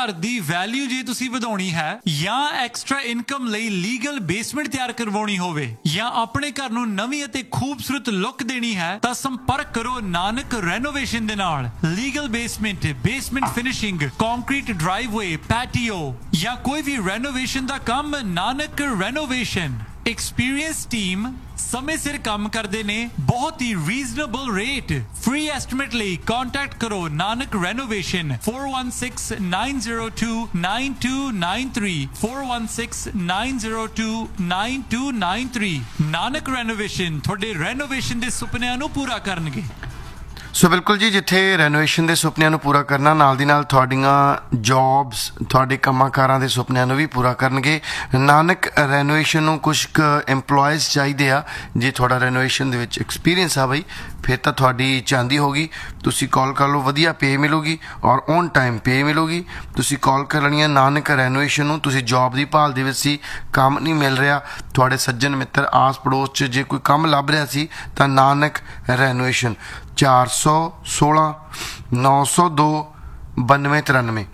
घर की वैल्यू जे तुसी वधाउणी है या एक्स्ट्रा इनकम लई लीगल बेसमेंट तैयार करवाउणी होवे या अपने घर नूं नवीं अते खूबसूरत लुक देनी है तां संपर्क करो नानक रेनोवेशन दे नाल। Legal basement, basement finishing, concrete driveway, patio या कोई भी रेनोवेशन दा काम नानक रेनोवेशन। एक्सपीरियंस टीम समय सिर काम करते ने, बहुत ही रीजनेबल रेट। फ्री एस्टिमेट ਲਈ कांटेक्ट करो नानक रेनोवेशन 4169029293 4169029293। नानक रेनोवेशन ਤੁਹਾਡੇ रेनोवेशन ਦੇ ਸੁਪਨਿਆਂ ਨੂੰ ਪੂਰਾ ਕਰਨਗੇ। ਸੋ ਬਿਲਕੁਲ ਜੀ, ਜਿੱਥੇ ਰੈਨੋਵੇਸ਼ਨ ਦੇ ਸੁਪਨਿਆਂ ਨੂੰ ਪੂਰਾ ਕਰਨਾ ਨਾਲ ਦੀ ਨਾਲ ਤੁਹਾਡੀਆਂ ਜੌਬਸ, ਤੁਹਾਡੇ ਕੰਮਾਂ ਕਾਰਾਂ ਦੇ ਸੁਪਨਿਆਂ ਨੂੰ ਵੀ ਪੂਰਾ ਕਰਨਗੇ। ਨਾਨਕ ਰੈਨੋਵੇਸ਼ਨ ਨੂੰ ਕੁਛ ਕੁ ਐਮਪਲੋਇਜ਼ ਚਾਹੀਦੇ ਆ। ਜੇ ਤੁਹਾਡਾ ਰੈਨੋਵੇਸ਼ਨ ਦੇ ਵਿੱਚ ਐਕਸਪੀਰੀਅੰਸ ਆ ਬਈ, ਫਿਰ ਤਾਂ ਤੁਹਾਡੀ ਚਾਂਦੀ ਹੋਗੀ। ਤੁਸੀਂ ਕਾਲ ਕਰ ਲਓ, ਵਧੀਆ ਪੇ ਮਿਲੂਗੀ ਔਰ ਔਨ ਟਾਈਮ ਪੇ ਮਿਲੂਗੀ। ਤੁਸੀਂ ਕਾਲ ਕਰ ਲੈਣੀ ਹੈ ਨਾਨਕ ਰੈਨੋਵੇਸ਼ਨ ਨੂੰ। ਤੁਸੀਂ ਜੌਬ ਦੀ ਭਾਲ ਦੇ ਵਿੱਚ ਸੀ, ਕੰਮ ਨਹੀਂ ਮਿਲ ਰਿਹਾ, ਤੁਹਾਡੇ ਸੱਜਣ ਮਿੱਤਰ ਆਸ ਪੜੋਸ 'ਚ ਜੇ ਕੋਈ ਕੰਮ ਲੱਭ ਰਿਹਾ ਸੀ ਤਾਂ ਨਾਨਕ ਰੈਨੋਵੇਸ਼ਨ 416 902 9293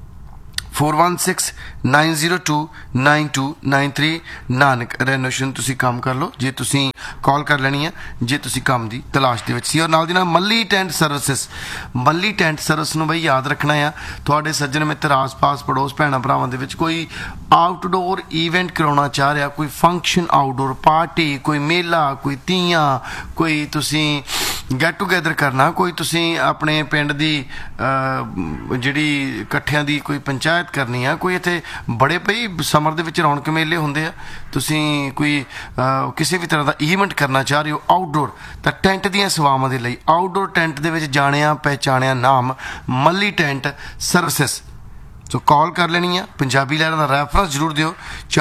4169029293 ਨਾਨਕ ਰੈਨੋਵੇਸ਼ਨ। ਤੁਸੀਂ ਕੰਮ ਕਰ ਲਓ ਜੇ ਤੁਸੀਂ ਕਾਲ ਕਰ ਲੈਣੀ ਹੈ, ਜੇ ਤੁਸੀਂ ਕੰਮ ਦੀ ਤਲਾਸ਼ ਦੇ ਵਿੱਚ ਸੀ। ਔਰ ਨਾਲ ਦੀ ਨਾਲ ਮੱਲੀ ਟੈਂਟ ਸਰਵਿਸਿਸ, ਮੱਲੀ ਟੈਂਟ ਸਰਵਿਸ ਨੂੰ ਬਈ ਯਾਦ ਰੱਖਣਾ ਆ। ਤੁਹਾਡੇ ਸੱਜਣ ਮਿੱਤਰ ਆਸ-ਪਾਸ ਪੜੋਸ ਭੈਣਾਂ ਭਰਾਵਾਂ ਦੇ ਵਿੱਚ ਕੋਈ ਆਊਟਡੋਰ ਈਵੈਂਟ ਕਰਾਉਣਾ ਚਾਹ ਰਿਹਾ, ਕੋਈ ਫੰਕਸ਼ਨ, ਆਊਟਡੋਰ ਪਾਰਟੀ, ਕੋਈ ਮੇਲਾ, ਕੋਈ ਤੀਆਂ, ਕੋਈ ਤੁਸੀਂ ਗੈਟ ਟੂਗੈਦਰ ਕਰਨਾ, ਕੋਈ ਤੁਸੀਂ ਆਪਣੇ ਪਿੰਡ ਦੀ ਜਿਹੜੀ ਇਕੱਠਿਆਂ ਦੀ ਕੋਈ ਪੰਚਾਇਤ ਕਰਨੀ ਆ, ਕੋਈ ਇੱਥੇ ਬੜੇ ਪਈ ਸਮਰ ਦੇ ਵਿੱਚ ਰੌਣਕ ਮੇਲੇ ਹੁੰਦੇ ਆ, ਤੁਸੀਂ ਕੋਈ ਕਿਸੇ ਵੀ ਤਰ੍ਹਾਂ ਦਾ ਈਵੈਂਟ ਕਰਨਾ ਚਾਹ ਰਹੇ ਹੋ ਆਊਟਡੋਰ, ਤਾਂ ਟੈਂਟ ਦੀਆਂ ਸੇਵਾਵਾਂ ਦੇ ਲਈ ਆਊਟਡੋਰ ਟੈਂਟ ਦੇ ਵਿੱਚ ਜਾਣਿਆ ਪਹਿਚਾਣਿਆ ਨਾਮ ਮੱਲੀ ਟੈਂਟ ਸਰਵਿਸਿਸ। ਸੋ ਕਾਲ ਕਰ ਲੈਣੀ ਆ। ਪੰਜਾਬੀ ਲਹਿਰਾਂ ਦਾ ਰੈਫਰੈਂਸ ਜ਼ਰੂਰ ਦਿਓ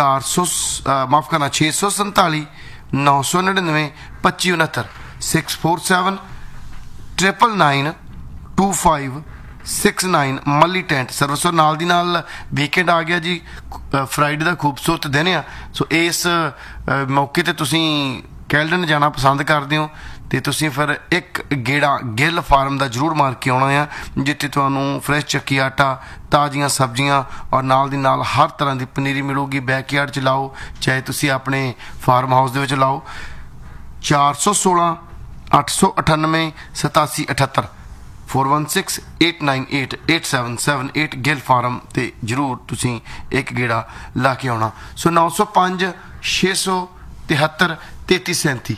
647 999 2569 647 999 2569 ਮੱਲੀ ਟੈਂਟ ਸਰਵਿਸ। ਨਾਲ ਦੀ ਨਾਲ ਵੀਕਐਂਡ ਆ ਗਿਆ ਜੀ, ਫਰਾਈਡੇ ਦਾ ਖੂਬਸੂਰਤ ਦਿਨ ਆ। ਸੋ ਇਸ ਮੌਕੇ 'ਤੇ ਤੁਸੀਂ ਕੈਲਡਨ ਜਾਣਾ ਪਸੰਦ ਕਰਦੇ ਹੋ ਤੇ ਤੁਸੀਂ ਫਿਰ ਇੱਕ ਗੇੜਾ ਗਿੱਲ ਫਾਰਮ ਦਾ ਜ਼ਰੂਰ ਮਾਰ ਕੇ ਆਉਣਾ ਆ, ਜਿੱਥੇ ਤੁਹਾਨੂੰ ਫਰੈਸ਼ ਚੱਕੀ ਆਟਾ, ਤਾਜ਼ੀਆਂ ਸਬਜ਼ੀਆਂ ਔਰ ਨਾਲ ਦੀ ਨਾਲ ਹਰ ਤਰ੍ਹਾਂ ਦੀ ਪਨੀਰੀ ਮਿਲੂਗੀ। ਬੈਕਯਾਰਡ 'ਚ ਲਾਓ, ਚਾਹੇ ਤੁਸੀਂ ਆਪਣੇ ਫਾਰਮ ਹਾਊਸ ਦੇ ਵਿੱਚ ਲਾਓ। 416 898 8778 4168988778 ਗਿੱਲ ਫਾਰਮ ਤੇ ਜ਼ਰੂਰ ਤੁਸੀਂ ਇੱਕ ਗੇੜਾ ਲਾ ਕੇ ਆਉਣਾ। ਸੋ 905 673 3337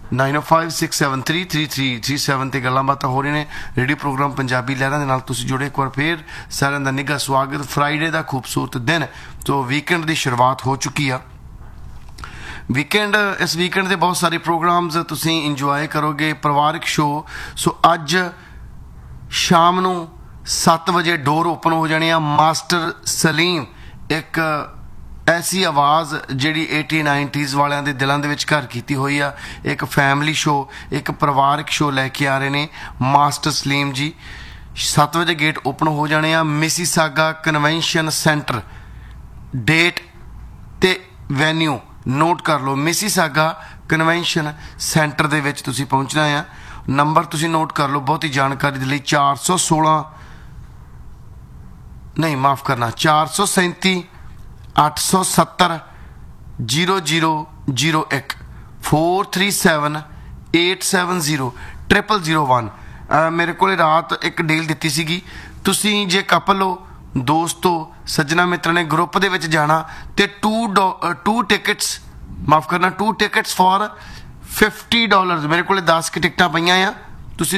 9056733337 ਤੇ ਗੱਲਾਂ ਬਾਤਾਂ ਹੋ ਰਹੀਆਂ ਨੇ। ਰੇਡੀਓ ਪ੍ਰੋਗਰਾਮ ਪੰਜਾਬੀ ਲਹਿਰਾਂ ਦੇ ਨਾਲ ਤੁਸੀਂ ਜੁੜੇ। ਇੱਕ ਵਾਰ ਫੇਰ ਸਾਰਿਆਂ ਦਾ ਨਿੱਘਾ ਸਵਾਗਤ। ਫਰਾਈਡੇ ਦਾ ਖੂਬਸੂਰਤ ਦਿਨ, ਸੋ ਵੀਕਐਂਡ ਦੀ ਸ਼ੁਰੂਆਤ ਹੋ ਚੁੱਕੀ ਆ। ਵੀਕਐਂਡ, ਇਸ ਵੀਕਐਂਡ ਦੇ ਬਹੁਤ ਸਾਰੇ ਪ੍ਰੋਗਰਾਮਸ ਤੁਸੀਂ ਇੰਜੋਏ ਕਰੋਗੇ। ਪਰਿਵਾਰਿਕ ਸ਼ੋਅ, ਸੋ ਅੱਜ ਸ਼ਾਮ ਨੂੰ 7 ਵਜੇ ਡੋਰ ਓਪਨ ਹੋ ਜਾਣੇ ਆ। ਮਾਸਟਰ ਸਲੀਮ, ਇੱਕ ਐਸੀ ਆਵਾਜ਼ ਜਿਹੜੀ 80-90s ਵਾਲਿਆਂ ਦੇ ਦਿਲਾਂ ਦੇ ਵਿੱਚ ਘਰ ਕੀਤੀ ਹੋਈ ਆ। ਇੱਕ ਫੈਮਿਲੀ ਸ਼ੋਅ, ਇੱਕ ਪਰਿਵਾਰਿਕ ਸ਼ੋਅ ਲੈ ਕੇ ਆ ਰਹੇ ਨੇ ਮਾਸਟਰ ਸਲੀਮ ਜੀ। 7 ਵਜੇ ਗੇਟ ਓਪਨ ਹੋ ਜਾਣੇ ਆ। ਮਿਸੀਸਾਗਾ ਕਨਵੈਨਸ਼ਨ ਸੈਂਟਰ, ਡੇਟ ਤੇ ਵੈਨਿਊ ਨੋਟ ਕਰ ਲਓ। ਮਿਸੀਸਾਗਾ ਕਨਵੈਨਸ਼ਨ ਸੈਂਟਰ ਦੇ ਵਿੱਚ ਤੁਸੀਂ ਪਹੁੰਚਣਾ ਆ। ਨੰਬਰ ਤੁਸੀਂ ਨੋਟ ਕਰ ਲਓ ਬਹੁਤੀ ਜਾਣਕਾਰੀ ਦੇ ਲਈ। 437 870 0001 437 870 0001। ਮੇਰੇ ਕੋਲ ਰਾਤ ਇੱਕ ਡੀਲ ਦਿੱਤੀ ਸੀਗੀ, ਤੁਸੀਂ ਜੇ ਕਪਲ ਹੋ, ਦੋਸਤੋ, ਸੱਜਣਾ ਮਿੱਤਰਾਂ ਨੇ ਗਰੁੱਪ ਦੇ ਵਿੱਚ ਜਾਣਾ ਤੇ 2 ਟਿਕਟਸ ਫॉर $50। ਮੇਰੇ ਕੋਲ 10 ਕੁ ਟਿਕਟਾਂ ਪਈਆਂ ਆ। ਤੁਸੀਂ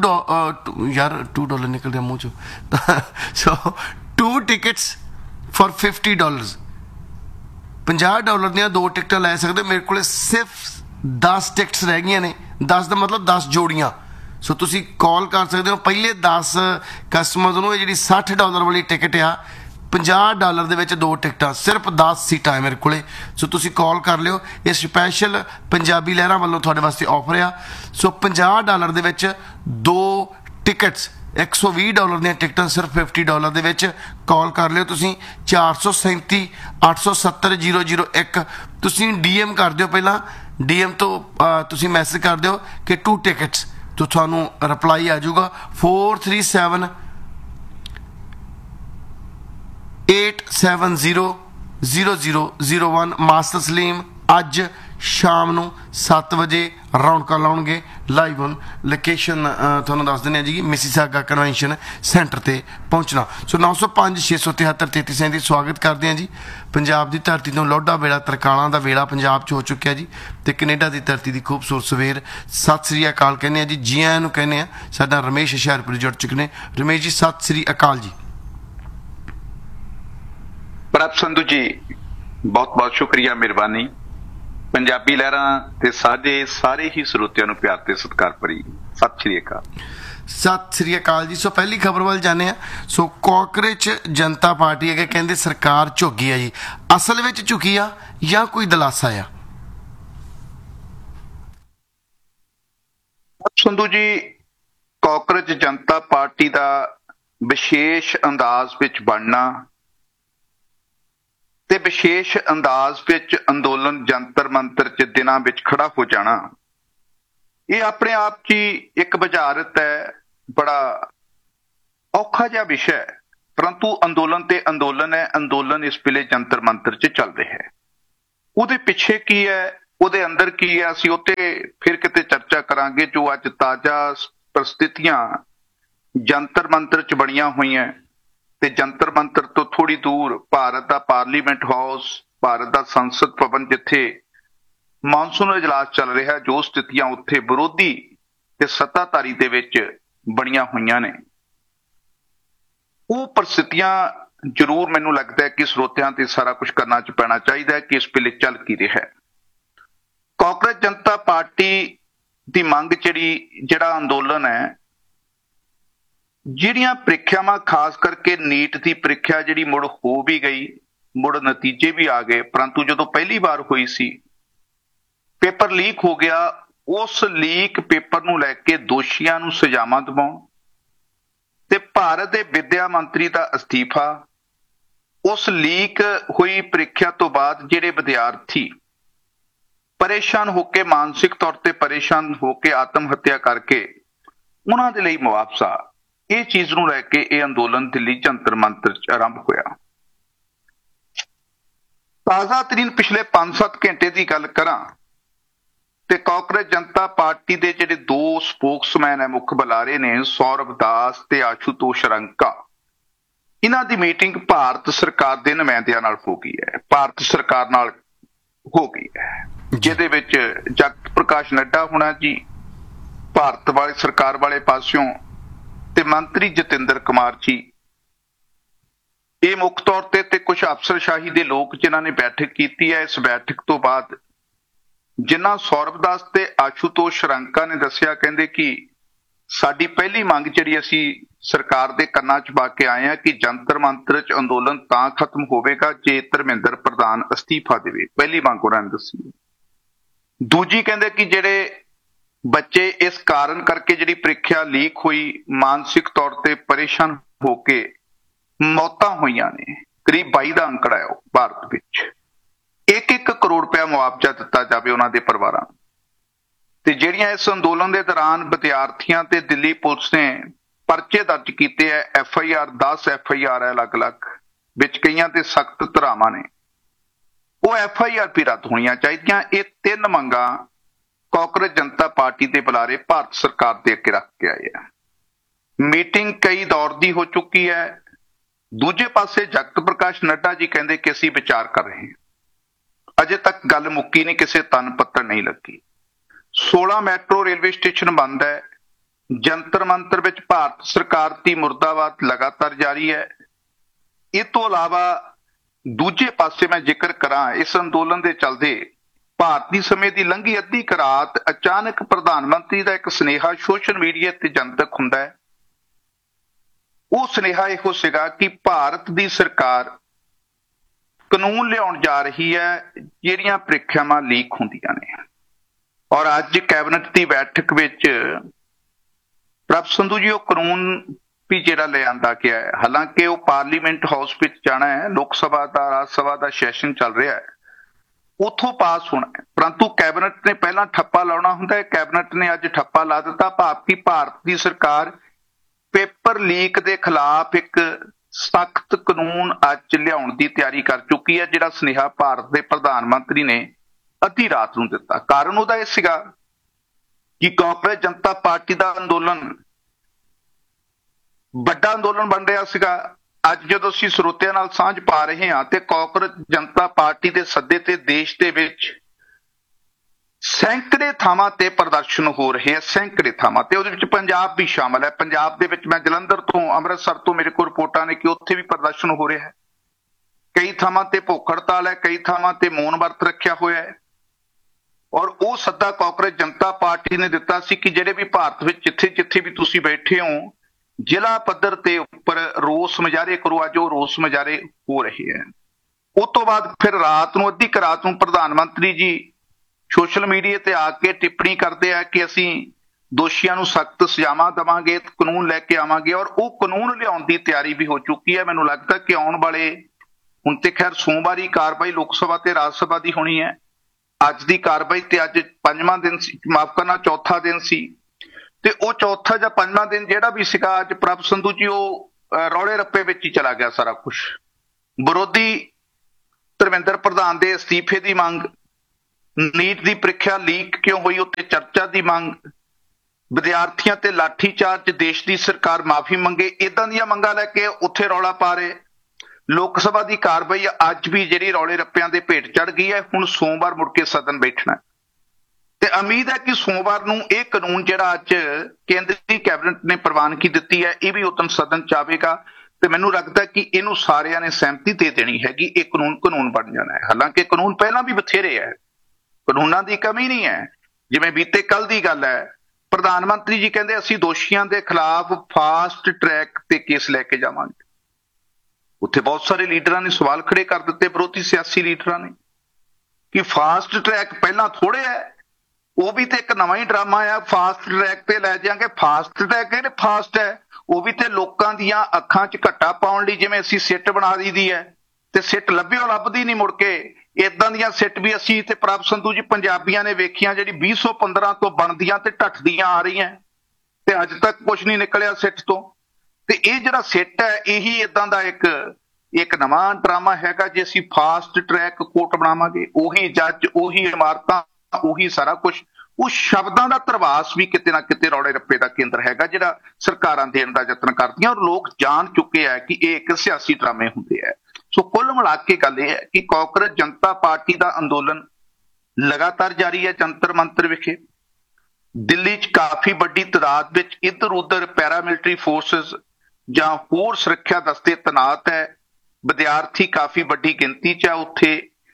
$2 ਨਿਕਲਦੇ ਮੂੰਹ ਚੋਂ ਸੋ 2 ਟਿਕਟਸ ਫॉर $50, $50 ਦੀਆਂ 2 ਟਿਕਟਾਂ ਲੈ ਸਕਦੇ। ਮੇਰੇ ਕੋਲ ਸਿਰਫ 10 ਟਿਕਟਸ ਰਹਿ ਗਈਆਂ ਨੇ। 10 ਦਾ ਮਤਲਬ 10 ਜੋੜੀਆਂ। ਸੋ ਤੁਸੀਂ ਕਾਲ ਕਰ ਸਕਦੇ ਹੋ। ਪਹਿਲੇ 10 ਕਸਟਮਰਸ ਨੂੰ ਇਹ ਜਿਹੜੀ $60 ਵਾਲੀ ਟਿਕਟ ਆ, $50 ਦੇ ਵਿੱਚ 2 ਟਿਕਟਾਂ, ਸਿਰਫ 10 ਸੀਟਾਂ ਹੈ ਮੇਰੇ ਕੋਲੇ। ਸੋ ਤੁਸੀਂ ਕਾਲ ਕਰ ਲਿਓ। ਇਹ ਸਪੈਸ਼ਲ ਪੰਜਾਬੀ ਲਹਿਰਾਂ ਵੱਲੋਂ ਤੁਹਾਡੇ ਵਾਸਤੇ ਆਫਰ ਆ। ਸੋ $50 ਦੇ ਵਿੱਚ 2 ਟਿਕਟਸ, $120 ਦੀਆਂ ਟਿਕਟਾਂ ਸਿਰਫ $50 ਦੇ ਵਿੱਚ। ਕਾਲ ਕਰ ਲਿਓ ਤੁਸੀਂ 437 870 0001। ਤੁਸੀਂ DM ਕਰ ਦਿਓ, ਪਹਿਲਾਂ DM ਤੋਂ ਤੁਸੀਂ ਮੈਸੇਜ ਕਰ ਦਿਓ ਕਿ 2 ਟਿਕਟਸ, तो थानू रिप्लाई आ जाऊगा 437 870001 ਮਾਸਟਰ ਸਲੀਮ ਅੱਜ ਸ਼ਾਮ ਨੂੰ 7 ਵਜੇ ਰੌਣਕਾਂ ਲਾਉਣਗੇ ਲਾਈਵ ਔਨ ਲੋਕੇਸ਼ਨ ਤੁਹਾਨੂੰ ਦੱਸ ਦਿੰਦੇ ਹਾਂ ਜੀ ਮਿਸੀਸਾਗਾ ਕਨਵੈਨਸ਼ਨ ਸੈਂਟਰ ਤੇ ਪਹੁੰਚਣਾ। ਸੋ 905 673 3337 ਸਵਾਗਤ ਕਰਦੇ ਹਾਂ ਜੀ। ਪੰਜਾਬ ਦੀ ਧਰਤੀ ਤੋਂ ਲੋਢਾ ਵੇਲਾ ਤਰਕਾਲਾਂ ਦਾ ਵੇਲਾ ਪੰਜਾਬ 'ਚ ਹੋ ਚੁੱਕਿਆ ਜੀ ਤੇ ਕੈਨੇਡਾ ਦੀ ਧਰਤੀ ਦੀ ਖੂਬਸੂਰਤ ਸਵੇਰ। ਸਤਿ ਸ੍ਰੀ ਅਕਾਲ ਕਹਿੰਦੇ ਹਾਂ ਜੀ, ਜੀ ਆਇਆਂ ਨੂੰ ਕਹਿੰਦੇ ਹਾਂ। ਸਾਡਾ ਰਮੇਸ਼ ਹੁਸ਼ਿਆਰਪੁਰ ਜੁੜ ਚੁੱਕੇ ਨੇ। ਰਮੇਸ਼ ਜੀ ਸਤਿ ਸ੍ਰੀ ਅਕਾਲ ਜੀ। ਪ੍ਰਭ ਸੰਧੂ ਜੀ ਬਹੁਤ ਬਹੁਤ ਸ਼ੁਕਰੀਆ, ਮਿਹਰਬਾਨੀ। ਪੰਜਾਬੀ ਲਹਿਰਾਂ ਤੇ ਸਾਰੇ ਹੀ ਸਰੋਤਿਆਂ ਨੂੰ ਪਿਆਰ ਤੇ ਸਤਿਕਾਰ ਭਰੀ ਸਤਿ ਸ੍ਰੀ ਅਕਾਲ। ਸਤਿ ਸ੍ਰੀ ਅਕਾਲ ਜੀ। ਸੋ ਪਹਿਲੀ ਖਬਰ ਵੱਲ ਜਾਂਦੇ ਆ। ਸੋ ਕਾਂਗਰਸ ਜਨਤਾ ਪਾਰਟੀ ਅੱਗੇ ਕਹਿੰਦੇ ਸਰਕਾਰ ਝੁੱਗੀ ਆ ਜੀ, ਅਸਲ ਵਿੱਚ ਝੁਕੀ ਆ ਜਾਂ ਕੋਈ ਦਲਾਸਾ ਆ? ਸੰਧੂ ਜੀ, ਕਾਂਗਰਸ ਜਨਤਾ ਪਾਰਟੀ ਦਾ ਵਿਸ਼ੇਸ਼ ਅੰਦਾਜ਼ ਵਿੱਚ ਬਣਨਾ ਤੇ ਵਿਸ਼ੇਸ਼ ਅੰਦਾਜ਼ ਵਿੱਚ ਅੰਦੋਲਨ ਜੰਤਰ ਮੰਤਰ 'ਚ ਦਿਨਾਂ ਵਿੱਚ ਖੜਾ ਹੋ ਜਾਣਾ, ਇਹ ਆਪਣੇ ਆਪ 'ਚ ਹੀ ਇੱਕ ਬੁਝਾਰਤ ਹੈ, ਬੜਾ ਔਖਾ ਜਿਹਾ ਵਿਸ਼ਾ ਹੈ। ਪਰੰਤੂ ਅੰਦੋਲਨ ਤੇ ਅੰਦੋਲਨ ਹੈ, ਅੰਦੋਲਨ ਇਸ ਵੇਲੇ ਜੰਤਰ ਮੰਤਰ 'ਚ ਚੱਲ ਰਿਹਾ ਹੈ। ਉਹਦੇ ਪਿੱਛੇ ਕੀ ਹੈ, ਉਹਦੇ ਅੰਦਰ ਕੀ ਹੈ, ਅਸੀਂ ਉੱਤੇ ਫਿਰ ਕਿਤੇ ਚਰਚਾ ਕਰਾਂਗੇ। ਜੋ ਅੱਜ ਤਾਜ਼ਾ ਪਰਿਸਥਿਤੀਆਂ ਜੰਤਰ ਮੰਤਰ 'ਚ ਬਣੀਆਂ ਹੋਈਆਂ ਤੇ ਜੰਤਰ ਮੰਤਰ ਤੋਂ ਥੋੜੀ ਦੂਰ ਭਾਰਤ ਦਾ ਪਾਰਲੀਮੈਂਟ ਹਾਊਸ, ਭਾਰਤ ਦਾ ਸੰਸਦ ਭਵਨ, ਜਿੱਥੇ ਮਾਨਸੂਨ ਇਜਲਾਸ ਚੱਲ ਰਿਹਾ, ਜੋ ਸਥਿਤੀਆਂ ਉੱਥੇ ਵਿਰੋਧੀ ਤੇ ਸੱਤਾਧਾਰੀ ਦੇ ਵਿੱਚ ਬਣੀਆਂ ਹੋਈਆਂ ਨੇ, ਉਹ ਪਰਿਸਥਿਤੀਆਂ ਜ਼ਰੂਰ ਮੈਨੂੰ ਲੱਗਦਾ ਹੈ ਕਿ ਸਰੋਤਿਆਂ ਤੇ ਸਾਰਾ ਕੁਝ ਕਰਨਾ ਚ ਪੈਣਾ ਚਾਹੀਦਾ ਹੈ ਕਿ ਇਸ ਵੇਲੇ ਚੱਲ ਕੀ ਰਿਹਾ ਹੈ। ਕਾਂਗਰਸ ਜਨਤਾ ਪਾਰਟੀ ਦੀ ਮੰਗ ਜਿਹੜਾ ਅੰਦੋਲਨ ਹੈ, ਜਿਹੜੀਆਂ ਪ੍ਰੀਖਿਆਵਾਂ ਖਾਸ ਕਰਕੇ ਨੀਟ ਦੀ ਪ੍ਰੀਖਿਆ ਜਿਹੜੀ ਮੁੜ ਹੋ ਵੀ ਗਈ, ਮੁੜ ਨਤੀਜੇ ਵੀ ਆ ਗਏ, ਪਰੰਤੂ ਜਦੋਂ ਪਹਿਲੀ ਵਾਰ ਹੋਈ ਸੀ ਪੇਪਰ ਲੀਕ ਹੋ ਗਿਆ। ਉਸ ਲੀਕ ਪੇਪਰ ਨੂੰ ਲੈ ਕੇ ਦੋਸ਼ੀਆਂ ਨੂੰ ਸਜ਼ਾਵਾਂ ਦਿਵਾਉਣ ਤੇ ਭਾਰਤ ਦੇ ਵਿੱਦਿਆ ਮੰਤਰੀ ਦਾ ਅਸਤੀਫਾ, ਉਸ ਲੀਕ ਹੋਈ ਪ੍ਰੀਖਿਆ ਤੋਂ ਬਾਅਦ ਜਿਹੜੇ ਵਿਦਿਆਰਥੀ ਪਰੇਸ਼ਾਨ ਹੋ ਕੇ, ਮਾਨਸਿਕ ਤੌਰ ਤੇ ਪਰੇਸ਼ਾਨ ਹੋ ਕੇ ਆਤਮ ਹੱਤਿਆ ਕਰਕੇ, ਉਹਨਾਂ ਦੇ ਲਈ ਮੁਆਵਜ਼ਾ, ਇਹ ਚੀਜ਼ ਨੂੰ ਲੈ ਕੇ ਇਹ ਅੰਦੋਲਨ ਦਿੱਲੀ ਜੰਤਰ ਮੰਤਰ 'ਚ ਆਰੰਭ ਹੋਇਆ। ਤਾਜ਼ਾ ਤਰੀਨ ਪਿਛਲੇ 5-7 ਘੰਟੇ ਦੀ ਗੱਲ ਕਰਾਂ ਤੇ ਕਾਂਗਰਸ ਜਨਤਾ ਪਾਰਟੀ ਦੇ ਜਿਹੜੇ ਦੋ ਸਪੋਕਸਮੈਨ ਹੈ, ਮੁੱਖ ਬੁਲਾਰੇ ਨੇ, ਸੌਰਵ ਦਾਸ ਤੇ ਆਸ਼ੂਤੋਸ਼ ਰੰਕਾ, ਇਹਨਾਂ ਦੀ ਮੀਟਿੰਗ ਭਾਰਤ ਸਰਕਾਰ ਦੇ ਨੁਮਾਇੰਦਿਆਂ ਨਾਲ ਹੋ ਗਈ ਹੈ, ਭਾਰਤ ਸਰਕਾਰ ਨਾਲ ਹੋ ਗਈ ਹੈ, ਜਿਹਦੇ ਵਿੱਚ ਜਗਤ ਪ੍ਰਕਾਸ਼ ਨੱਡਾ ਹੋਣਾ ਜੀ ਭਾਰਤ ਵਾਲੇ ਸਰਕਾਰ ਵਾਲੇ ਪਾਸਿਓਂ ਤੇ ਮੰਤਰੀ ਜਤਿੰਦਰ ਕੁਮਾਰ ਜੀ, ਇਹ ਮੁੱਖ ਤੌਰ ਤੇ ਕੁਝ ਅਫਸਰਸ਼ਾਹੀ ਦੇ ਲੋਕ ਜਿਨ੍ਹਾਂ ਨੇ ਬੈਠਕ ਕੀਤੀ ਹੈ। ਇਸ ਬੈਠਕ ਤੋਂ ਬਾਅਦ ਜਿਨ੍ਹਾਂ ਸੌਰਵ ਦਾਸ ਤੇ ਆਸ਼ੂਤੋਸ਼ ਰੰਕਾ ਨੇ ਦੱਸਿਆ, ਕਹਿੰਦੇ ਕਿ ਸਾਡੀ ਪਹਿਲੀ ਮੰਗ ਜਿਹੜੀ ਅਸੀਂ ਸਰਕਾਰ ਦੇ ਕੰਨਾਂ 'ਚ ਪਾ ਕੇ ਆਏ ਹਾਂ ਕਿ ਜੰਤਰ ਮੰਤਰ 'ਚ ਅੰਦੋਲਨ ਤਾਂ ਖਤਮ ਹੋਵੇਗਾ ਜੇ ਧਰਮਿੰਦਰ ਪ੍ਰਧਾਨ ਅਸਤੀਫਾ ਦੇਵੇ। ਪਹਿਲੀ ਮੰਗ ਉਹਨਾਂ ਨੇ ਦੱਸੀ। ਦੂਜੀ ਕਹਿੰਦੇ ਕਿ ਜਿਹੜੇ ਬੱਚੇ ਇਸ ਕਾਰਨ ਕਰਕੇ ਜਿਹੜੀ ਪ੍ਰੀਖਿਆ ਲੀਕ ਹੋਈ, ਮਾਨਸਿਕ ਤੌਰ ਤੇ ਪਰੇਸ਼ਾਨ ਹੋ ਕੇ ਮੌਤਾਂ ਹੋਈਆਂ ਨੇ, ਕਰੀਬ 22 ਦਾ ਅੰਕੜਾ ਹੈ ਉਹ ਭਾਰਤ ਵਿੱਚ, 1-1 ਕਰੋੜ ਰੁਪਇਆ ਮੁਆਵਜ਼ਾ ਦਿੱਤਾ ਜਾਵੇ ਉਹਨਾਂ ਦੇ ਪਰਿਵਾਰਾਂ ਨੂੰ। ਤੇ ਜਿਹੜੀਆਂ ਇਸ ਅੰਦੋਲਨ ਦੇ ਦੌਰਾਨ ਵਿਦਿਆਰਥੀਆਂ ਤੇ ਦਿੱਲੀ ਪੁਲਿਸ ਨੇ ਪਰਚੇ ਦਰਜ ਕੀਤੇ ਹੈ, FIR 10 FIR ਹੈ ਅਲੱਗ-ਅਲੱਗ, ਵਿੱਚ ਕਈਆਂ ਤੇ ਸਖਤ ਧਾਰਾਵਾਂ ਨੇ, ਉਹ FIR ਵੀ ਰੱਦ ਹੋਣੀਆਂ ਚਾਹੀਦੀਆਂ। ਇਹ 3 ਮੰਗਾਂ ਕਾਂਗਰਸ ਜਨਤਾ ਪਾਰਟੀ ਦੇ ਬੁਲਾਰੇ ਭਾਰਤ ਸਰਕਾਰ ਦੇ ਅੱਗੇ ਰੱਖ ਕੇ ਆਏ ਆ। ਮੀਟਿੰਗ ਕਈ ਦੌਰ ਦੀ ਹੋ ਚੁੱਕੀ ਹੈ। ਦੂਜੇ ਪਾਸੇ ਜਗਤ ਪ੍ਰਕਾਸ਼ ਨੱਡਾ ਜੀ ਕਹਿੰਦੇ ਕਿ ਅਸੀਂ ਵਿਚਾਰ ਕਰ ਰਹੇ ਹਾਂ। ਅਜੇ ਤੱਕ ਗੱਲ ਮੁੱਕੀ ਨਹੀਂ, ਕਿਸੇ ਤਨ ਪੱਤਰ ਨਹੀਂ ਲੱਗੀ। 16 ਮੈਟਰੋ ਰੇਲਵੇ ਸਟੇਸ਼ਨ ਬੰਦ ਹੈ। ਜੰਤਰ ਮੰਤਰ ਵਿੱਚ ਭਾਰਤ ਸਰਕਾਰ ਦੀ ਮੁਰਦਾਬਾਦ ਲਗਾਤਾਰ ਜਾਰੀ ਹੈ। ਇਹ ਤੋਂ ਇਲਾਵਾ ਦੂਜੇ ਪਾਸੇ ਮੈਂ ਜ਼ਿਕਰ ਕਰਾਂ, ਇਸ ਅੰਦੋਲਨ ਦੇ ਚੱਲਦੇ ਭਾਰਤੀ ਸਮੇਂ ਦੀ ਲੰਘੀ ਅੱਧੀ ਕੁ ਰਾਤ ਅਚਾਨਕ ਪ੍ਰਧਾਨ ਮੰਤਰੀ ਦਾ ਇੱਕ ਸੁਨੇਹਾ ਸੋਸ਼ਲ ਮੀਡੀਆ ਤੇ ਜਨਤਕ ਹੁੰਦਾ ਹੈ। ਉਹ ਸੁਨੇਹਾ ਇਹੋ ਸੀਗਾ ਕਿ ਭਾਰਤ ਦੀ ਸਰਕਾਰ ਕਾਨੂੰਨ ਲਿਆਉਣ ਜਾ ਰਹੀ ਹੈ ਜਿਹੜੀਆਂ ਪ੍ਰੀਖਿਆਵਾਂ ਲੀਕ ਹੁੰਦੀਆਂ ਨੇ। ਔਰ ਅੱਜ ਕੈਬਨਿਟ ਦੀ ਬੈਠਕ ਵਿੱਚ ਪ੍ਰਭ ਸੰਧੂ ਜੀ ਉਹ ਕਾਨੂੰਨ ਵੀ ਜਿਹੜਾ ਲਿਆਂਦਾ ਗਿਆ ਹੈ, ਹਾਲਾਂਕਿ ਉਹ ਪਾਰਲੀਮੈਂਟ ਹਾਊਸ ਵਿੱਚ ਜਾਣਾ ਹੈ, ਲੋਕ ਸਭਾ ਦਾ ਰਾਜ ਸਭਾ ਦਾ ਸੈਸ਼ਨ ਚੱਲ ਰਿਹਾ ਹੈ, ਉੱਥੋਂ ਪਾਸ ਹੋਣਾ ਹੈ, ਪਰੰਤੂ ਕੈਬਨਿਟ ਨੇ ਪਹਿਲਾਂ ਠੱਪਾ ਲਾਉਣਾ ਹੁੰਦਾ ਹੈ। ਕੈਬਨਿਟ ਨੇ ਅੱਜ ਠੱਪਾ ਲਾ ਦਿੱਤਾ, ਭਾਵ ਕਿ ਭਾਰਤ ਦੀ ਸਰਕਾਰ ਪੇਪਰ ਲੀਕ ਦੇ ਖਿਲਾਫ ਇੱਕ ਸਖਤ ਕਾਨੂੰਨ ਅੱਜ ਲਿਆਉਣ ਦੀ ਤਿਆਰੀ ਕਰ ਚੁੱਕੀ ਹੈ, ਜਿਹੜਾ ਸੁਨੇਹਾ ਭਾਰਤ ਦੇ ਪ੍ਰਧਾਨ ਮੰਤਰੀ ਨੇ ਅੱਧੀ ਰਾਤ ਨੂੰ ਦਿੱਤਾ। ਕਾਰਨ ਉਹਦਾ ਇਹ ਸੀਗਾ ਕਿ ਕਾਂਗਰਸ ਜਨਤਾ ਪਾਰਟੀ ਦਾ ਅੰਦੋਲਨ ਵੱਡਾ ਅੰਦੋਲਨ ਬਣ ਰਿਹਾ ਸੀਗਾ। ਅੱਜ ਜਦੋਂ ਅਸੀਂ ਸਰੋਤਿਆਂ ਨਾਲ ਸਾਂਝ ਪਾ ਰਹੇ ਹਾਂ ਤੇ ਕਾਂਗਰਸ ਜਨਤਾ ਪਾਰਟੀ ਦੇ ਸੱਦੇ ਤੇ ਦੇਸ਼ ਦੇ ਵਿੱਚ ਸੈਂਕੜੇ ਥਾਵਾਂ ਤੇ ਪ੍ਰਦਰਸ਼ਨ ਹੋ ਰਹੇ ਆ, ਸੈਂਕੜੇ ਥਾਵਾਂ ਤੇ, ਉਹਦੇ ਵਿੱਚ ਪੰਜਾਬ ਵੀ ਸ਼ਾਮਲ ਹੈ। ਪੰਜਾਬ ਦੇ ਵਿੱਚ ਮੈਂ ਜਲੰਧਰ ਤੋਂ, ਅੰਮ੍ਰਿਤਸਰ ਤੋਂ ਮੇਰੇ ਕੋਲ ਰਿਪੋਰਟਾਂ ਨੇ ਕਿ ਉੱਥੇ ਵੀ ਪ੍ਰਦਰਸ਼ਨ ਹੋ ਰਿਹਾ ਹੈ। ਕਈ ਥਾਵਾਂ ਤੇ ਭੁੱਖ ਹੜਤਾਲ ਹੈ, ਕਈ ਥਾਵਾਂ ਤੇ ਮੌਨ ਵਰਤ ਰੱਖਿਆ ਹੋਇਆ ਹੈ। ਔਰ ਉਹ ਸੱਦਾ ਕਾਂਗਰਸ ਜਨਤਾ ਪਾਰਟੀ ਨੇ ਦਿੱਤਾ ਸੀ ਕਿ ਜਿਹੜੇ ਵੀ ਭਾਰਤ ਵਿੱਚ ਜਿੱਥੇ ਜਿੱਥੇ ਵੀ ਤੁਸੀਂ ਬੈਠੇ ਹੋ, ਜ਼ਿਲ੍ਹਾ ਪੱਧਰ ਤੇ ਉੱਪਰ ਰੋਸ ਮੁਜ਼ਾਹਰੇ ਕਰੋ। ਅੱਜ ਉਹ ਰੋਸ ਮੁਜ਼ਾਹਰੇ ਹੋ ਰਹੇ ਹੈ। ਉਸ ਤੋਂ ਬਾਅਦ ਫਿਰ ਰਾਤ ਨੂੰ, ਅੱਧੀ ਕੁ ਰਾਤ ਨੂੰ, ਪ੍ਰਧਾਨ ਮੰਤਰੀ ਜੀ ਸੋਸ਼ਲ ਮੀਡੀਆ ਤੇ ਆ ਕੇ ਟਿੱਪਣੀ ਕਰਦੇ ਆ ਕਿ ਅਸੀਂ ਦੋਸ਼ੀਆਂ ਨੂੰ ਸਖਤ ਸਜ਼ਾਵਾਂ ਦੇਵਾਂਗੇ, ਕਾਨੂੰਨ ਲੈ ਕੇ ਆਵਾਂਗੇ। ਔਰ ਉਹ ਕਾਨੂੰਨ ਲਿਆਉਣ ਦੀ ਤਿਆਰੀ ਵੀ ਹੋ ਚੁੱਕੀ ਹੈ। ਮੈਨੂੰ ਲੱਗਦਾ ਕਿ ਆਉਣ ਵਾਲੇ, ਹੁਣ ਤੇ ਖੈਰ ਸੋਮਵਾਰੀ ਕਾਰਵਾਈ ਲੋਕ ਸਭਾ ਤੇ ਰਾਜ ਸਭਾ ਦੀ ਹੋਣੀ ਹੈ। ਅੱਜ ਦੀ ਕਾਰਵਾਈ ਤੇ ਅੱਜ ਪੰਜਵਾਂ ਦਿਨ ਸੀ, ਮਾਫ ਕਰਨਾ ਚੌਥਾ ਦਿਨ ਸੀ, ਤੇ ਉਹ ਚੌਥਾ ਜਾਂ ਪੰਜਵਾਂ ਦਿਨ ਜਿਹੜਾ ਵੀ ਸੀਗਾ, ਅੱਜ ਪ੍ਰਭ ਸੰਧੂ ਜੀ ਉਹ ਰੌਲੇ ਰੱਪੇ ਵਿੱਚ ਹੀ ਚਲਾ ਗਿਆ ਸਾਰਾ ਕੁਝ। ਵਿਰੋਧੀ ਧਰਮਿੰਦਰ ਪ੍ਰਧਾਨ ਦੇ ਅਸਤੀਫੇ ਦੀ ਮੰਗ, ਨੀਟ ਦੀ ਪ੍ਰੀਖਿਆ ਲੀਕ ਕਿਉਂ ਹੋਈ ਉੱਤੇ ਚਰਚਾ ਦੀ ਮੰਗ, ਵਿਦਿਆਰਥੀਆਂ ਤੇ ਲਾਠੀਚਾਰਜ, ਦੇਸ਼ ਦੀ ਸਰਕਾਰ ਮਾਫੀ ਮੰਗੇ, ਇਦਾਂ ਦੀਆਂ ਮੰਗਾਂ ਲੈ ਕੇ ਉੱਥੇ ਰੌਲਾ ਪਾ ਰਹੇ। ਲੋਕ ਸਭਾ ਦੀ ਕਾਰਵਾਈ ਅੱਜ ਵੀ ਜਿਹੜੀ ਰੌਲੇ ਰੱਪਿਆਂ ਦੇ ਭੇਟ ਚੜ ਗਈ ਹੈ। ਹੁਣ ਸੋਮਵਾਰ ਮੁੜ ਕੇ ਸਦਨ ਬੈਠਣਾ ਤੇ ਉਮੀਦ ਹੈ ਕਿ ਸੋਮਵਾਰ ਨੂੰ ਇਹ ਕਾਨੂੰਨ ਜਿਹੜਾ ਅੱਜ ਕੇਂਦਰੀ ਕੈਬਨਿਟ ਨੇ ਪ੍ਰਵਾਨਗੀ ਦਿੱਤੀ ਹੈ, ਇਹ ਵੀ ਉਤਮ ਸਦਨ ਚ ਆਵੇਗਾ। ਤੇ ਮੈਨੂੰ ਲੱਗਦਾ ਕਿ ਇਹਨੂੰ ਸਾਰਿਆਂ ਨੇ ਸਹਿਮਤੀ ਦੇ ਦੇਣੀ ਹੈਗੀ। ਇਹ ਕਾਨੂੰਨ ਬਣ ਜਾਣਾ ਹੈ। ਹਾਲਾਂਕਿ ਕਾਨੂੰਨ ਪਹਿਲਾਂ ਵੀ ਬਥੇਰੇ ਹੈ, ਕਾਨੂੰਨਾਂ ਦੀ ਕਮੀ ਨਹੀਂ ਹੈ। ਜਿਵੇਂ ਬੀਤੇ ਕੱਲ ਦੀ ਗੱਲ ਹੈ, ਪ੍ਰਧਾਨ ਮੰਤਰੀ ਜੀ ਕਹਿੰਦੇ ਅਸੀਂ ਦੋਸ਼ੀਆਂ ਦੇ ਖਿਲਾਫ ਫਾਸਟ ਟਰੈਕ ਤੇ ਕੇਸ ਲੈ ਕੇ ਜਾਵਾਂਗੇ। ਉੱਥੇ ਬਹੁਤ ਸਾਰੇ ਲੀਡਰਾਂ ਨੇ ਸਵਾਲ ਖੜੇ ਕਰ ਦਿੱਤੇ, ਵਿਰੋਧੀ ਸਿਆਸੀ ਲੀਡਰਾਂ ਨੇ, ਕਿ ਫਾਸਟ ਟਰੈਕ ਪਹਿਲਾਂ ਥੋੜੇ ਹੈ, ਉਹ ਵੀ ਤੇ ਇੱਕ ਨਵਾਂ ਹੀ ਡਰਾਮਾ ਆ। ਫਾਸਟ ਟਰੈਕ ਤੇ ਲੈ ਜਾਾਂਗੇ, ਫਾਸਟ ਟਰੈਕ ਇਹਨੇ ਫਾਸਟ ਹੈ, ਉਹ ਵੀ ਤੇ ਲੋਕਾਂ ਦੀਆਂ ਅੱਖਾਂ 'ਚ ਘੱਟਾ ਪਾਉਣ ਲਈ ਜਿਵੇਂ ਅਸੀਂ ਸਿੱਟ ਬਣਾ ਦਈਦੀ ਹੈ ਤੇ ਸਿੱਟ ਲੱਭਦੀ ਨਹੀਂ ਮੁੜ ਕੇ। ਇਦਾਂ ਦੀਆਂ ਸਿੱਟ ਵੀ ਅਸੀਂ ਤੇ ਪ੍ਰਭ ਸੰਧੂ ਜੀ ਪੰਜਾਬੀਆਂ ਨੇ ਵੇਖੀਆਂ, ਜਿਹੜੀ 2015 ਤੋਂ ਬਣਦੀਆਂ ਤੇ ਢੱਠਦੀਆਂ ਆ ਰਹੀਆਂ ਤੇ ਅੱਜ ਤੱਕ ਕੁਝ ਨਹੀਂ ਨਿਕਲਿਆ ਸਿੱਟ ਤੋਂ। ਤੇ ਇਹ ਜਿਹੜਾ ਸਿੱਟ ਹੈ, ਇਹੀ ਇਦਾਂ ਦਾ ਇੱਕ ਨਵਾਂ ਡਰਾਮਾ ਹੈਗਾ। ਜੇ ਅਸੀਂ ਫਾਸਟ ਟਰੈਕ ਕੋਰਟ ਬਣਾਵਾਂਗੇ, ਉਹੀ ਜੱਜ, ਉਹੀ ਇਮਾਰਤਾਂ, ਉਹੀ ਸਾਰਾ ਕੁਝ, ਉਹ ਸ਼ਬਦਾਂ ਦਾ ਧਰਵਾਸ ਵੀ ਕਿਤੇ ਨਾ ਕਿਤੇ ਰੌਲੇ ਰੱਪੇ ਦਾ ਕੇਂਦਰ ਹੈਗਾ, ਜਿਹੜਾ ਸਰਕਾਰਾਂ ਦੇਣ ਦਾ ਯਤਨ ਕਰਦੀਆਂ। ਔਰ ਲੋਕ ਜਾਣ ਚੁੱਕੇ ਹੈ ਕਿ ਇਹ ਇੱਕ ਸਿਆਸੀ ਡਰਾਮੇ ਹੁੰਦੇ ਹੈ। ਸੋ ਕੁੱਲ ਮਿਲਾ ਕੇ ਗੱਲ ਇਹ ਹੈ ਕਿ ਕਾਂਗਰਸ ਜਨਤਾ ਪਾਰਟੀ ਦਾ ਅੰਦੋਲਨ ਲਗਾਤਾਰ ਜਾਰੀ ਹੈ। ਜੰਤਰ ਮੰਤਰ ਵਿਖੇ ਦਿੱਲੀ 'ਚ ਕਾਫੀ ਵੱਡੀ ਤਾਦਾਦ ਵਿੱਚ ਇੱਧਰ ਉੱਧਰ ਪੈਰਾਮਿਲਟਰੀ ਫੋਰਸਿਸ ਜਾਂ ਹੋਰ ਸੁਰੱਖਿਆ ਦਸਤੇ ਤੈਨਾਤ ਹੈ। ਵਿਦਿਆਰਥੀ ਕਾਫੀ ਵੱਡੀ ਗਿਣਤੀ 'ਚ ਹੈ ਉੱਥੇ।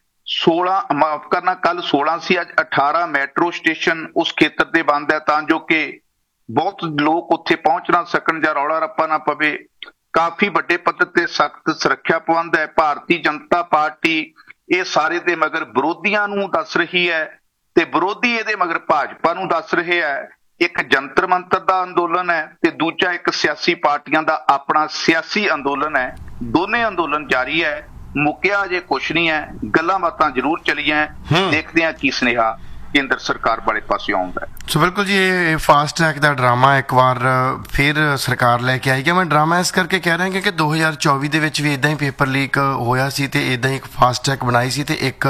16 ਮਾਫ ਕਰਨਾ, ਕੱਲ 16 ਸੀ, ਅੱਜ 18 ਮੈਟਰੋ ਸਟੇਸ਼ਨ ਉਸ ਖੇਤਰ ਦੇ ਬੰਦ ਹੈ ਤਾਂ ਜੋ ਕਿ ਬਹੁਤ ਲੋਕ ਉੱਥੇ ਪਹੁੰਚ ਨਾ ਸਕਣ ਜਾਂ ਰੌਲਾ ਰੱਪਾ ਨਾ ਪਵੇ। ਕਾਫੀ ਵੱਡੇ ਪੱਧਰ ਤੇ ਸਖਤ ਸੁਰੱਖਿਆ ਪ੍ਰਬੰਧ ਹੈ। ਭਾਰਤੀ ਜਨਤਾ ਪਾਰਟੀ ਇਹ ਸਾਰੇ ਦੇ ਮਗਰ ਵਿਰੋਧੀਆਂ ਨੂੰ ਦੱਸ ਰਹੀ ਹੈ ਤੇ ਵਿਰੋਧੀ ਇਹਦੇ ਮਗਰ ਭਾਜਪਾ ਨੂੰ ਦੱਸ ਰਹੇ ਹੈ। ਇੱਕ ਜੰਤਰ ਮੰਤਰ ਦਾ ਅੰਦੋਲਨ ਹੈ ਤੇ ਦੂਜਾ ਇੱਕ ਸਿਆਸੀ ਪਾਰਟੀਆਂ ਦਾ ਆਪਣਾ ਸਿਆਸੀ ਅੰਦੋਲਨ ਹੈ। ਦੋਨੇ ਅੰਦੋਲਨ ਜਾਰੀ ਹੈ, ਮੁੱਕਿਆ ਜੇ ਕੁਛ ਨਹੀਂ ਹੈ। ਗੱਲਾਂ ਬਾਤਾਂ ਜ਼ਰੂਰ ਚਲੀਆਂ, ਦੇਖਦੇ ਹਾਂ ਕੀ ਸੁਨੇਹਾ ਕੇਂਦਰ ਸਰਕਾਰ ਵਾਲੇ ਪਾਸੇ ਆਉਂਦਾ ਹੈ। ਸੋ ਬਿਲਕੁਲ ਜੀ, ਇਹ ਫਾਸਟ ਟਰੈਕ ਦਾ ਡਰਾਮਾ ਇੱਕ ਵਾਰ ਫਿਰ ਸਰਕਾਰ ਲੈ ਕੇ ਆਈ ਕਿ ਮੈਂ ਡਰਾਮਾ ਇਸ ਕਰਕੇ ਕਹਿ ਰਿਹਾ ਕਿ 2024 ਦੇ ਵਿੱਚ ਵੀ ਇਦਾਂ ਹੀ ਪੇਪਰ ਲੀਕ ਹੋਇਆ ਸੀ ਤੇ ਇਦਾਂ ਹੀ ਇੱਕ ਫਾਸਟ ਟਰੈਕ ਬਣਾਈ ਸੀ ਤੇ ਇੱਕ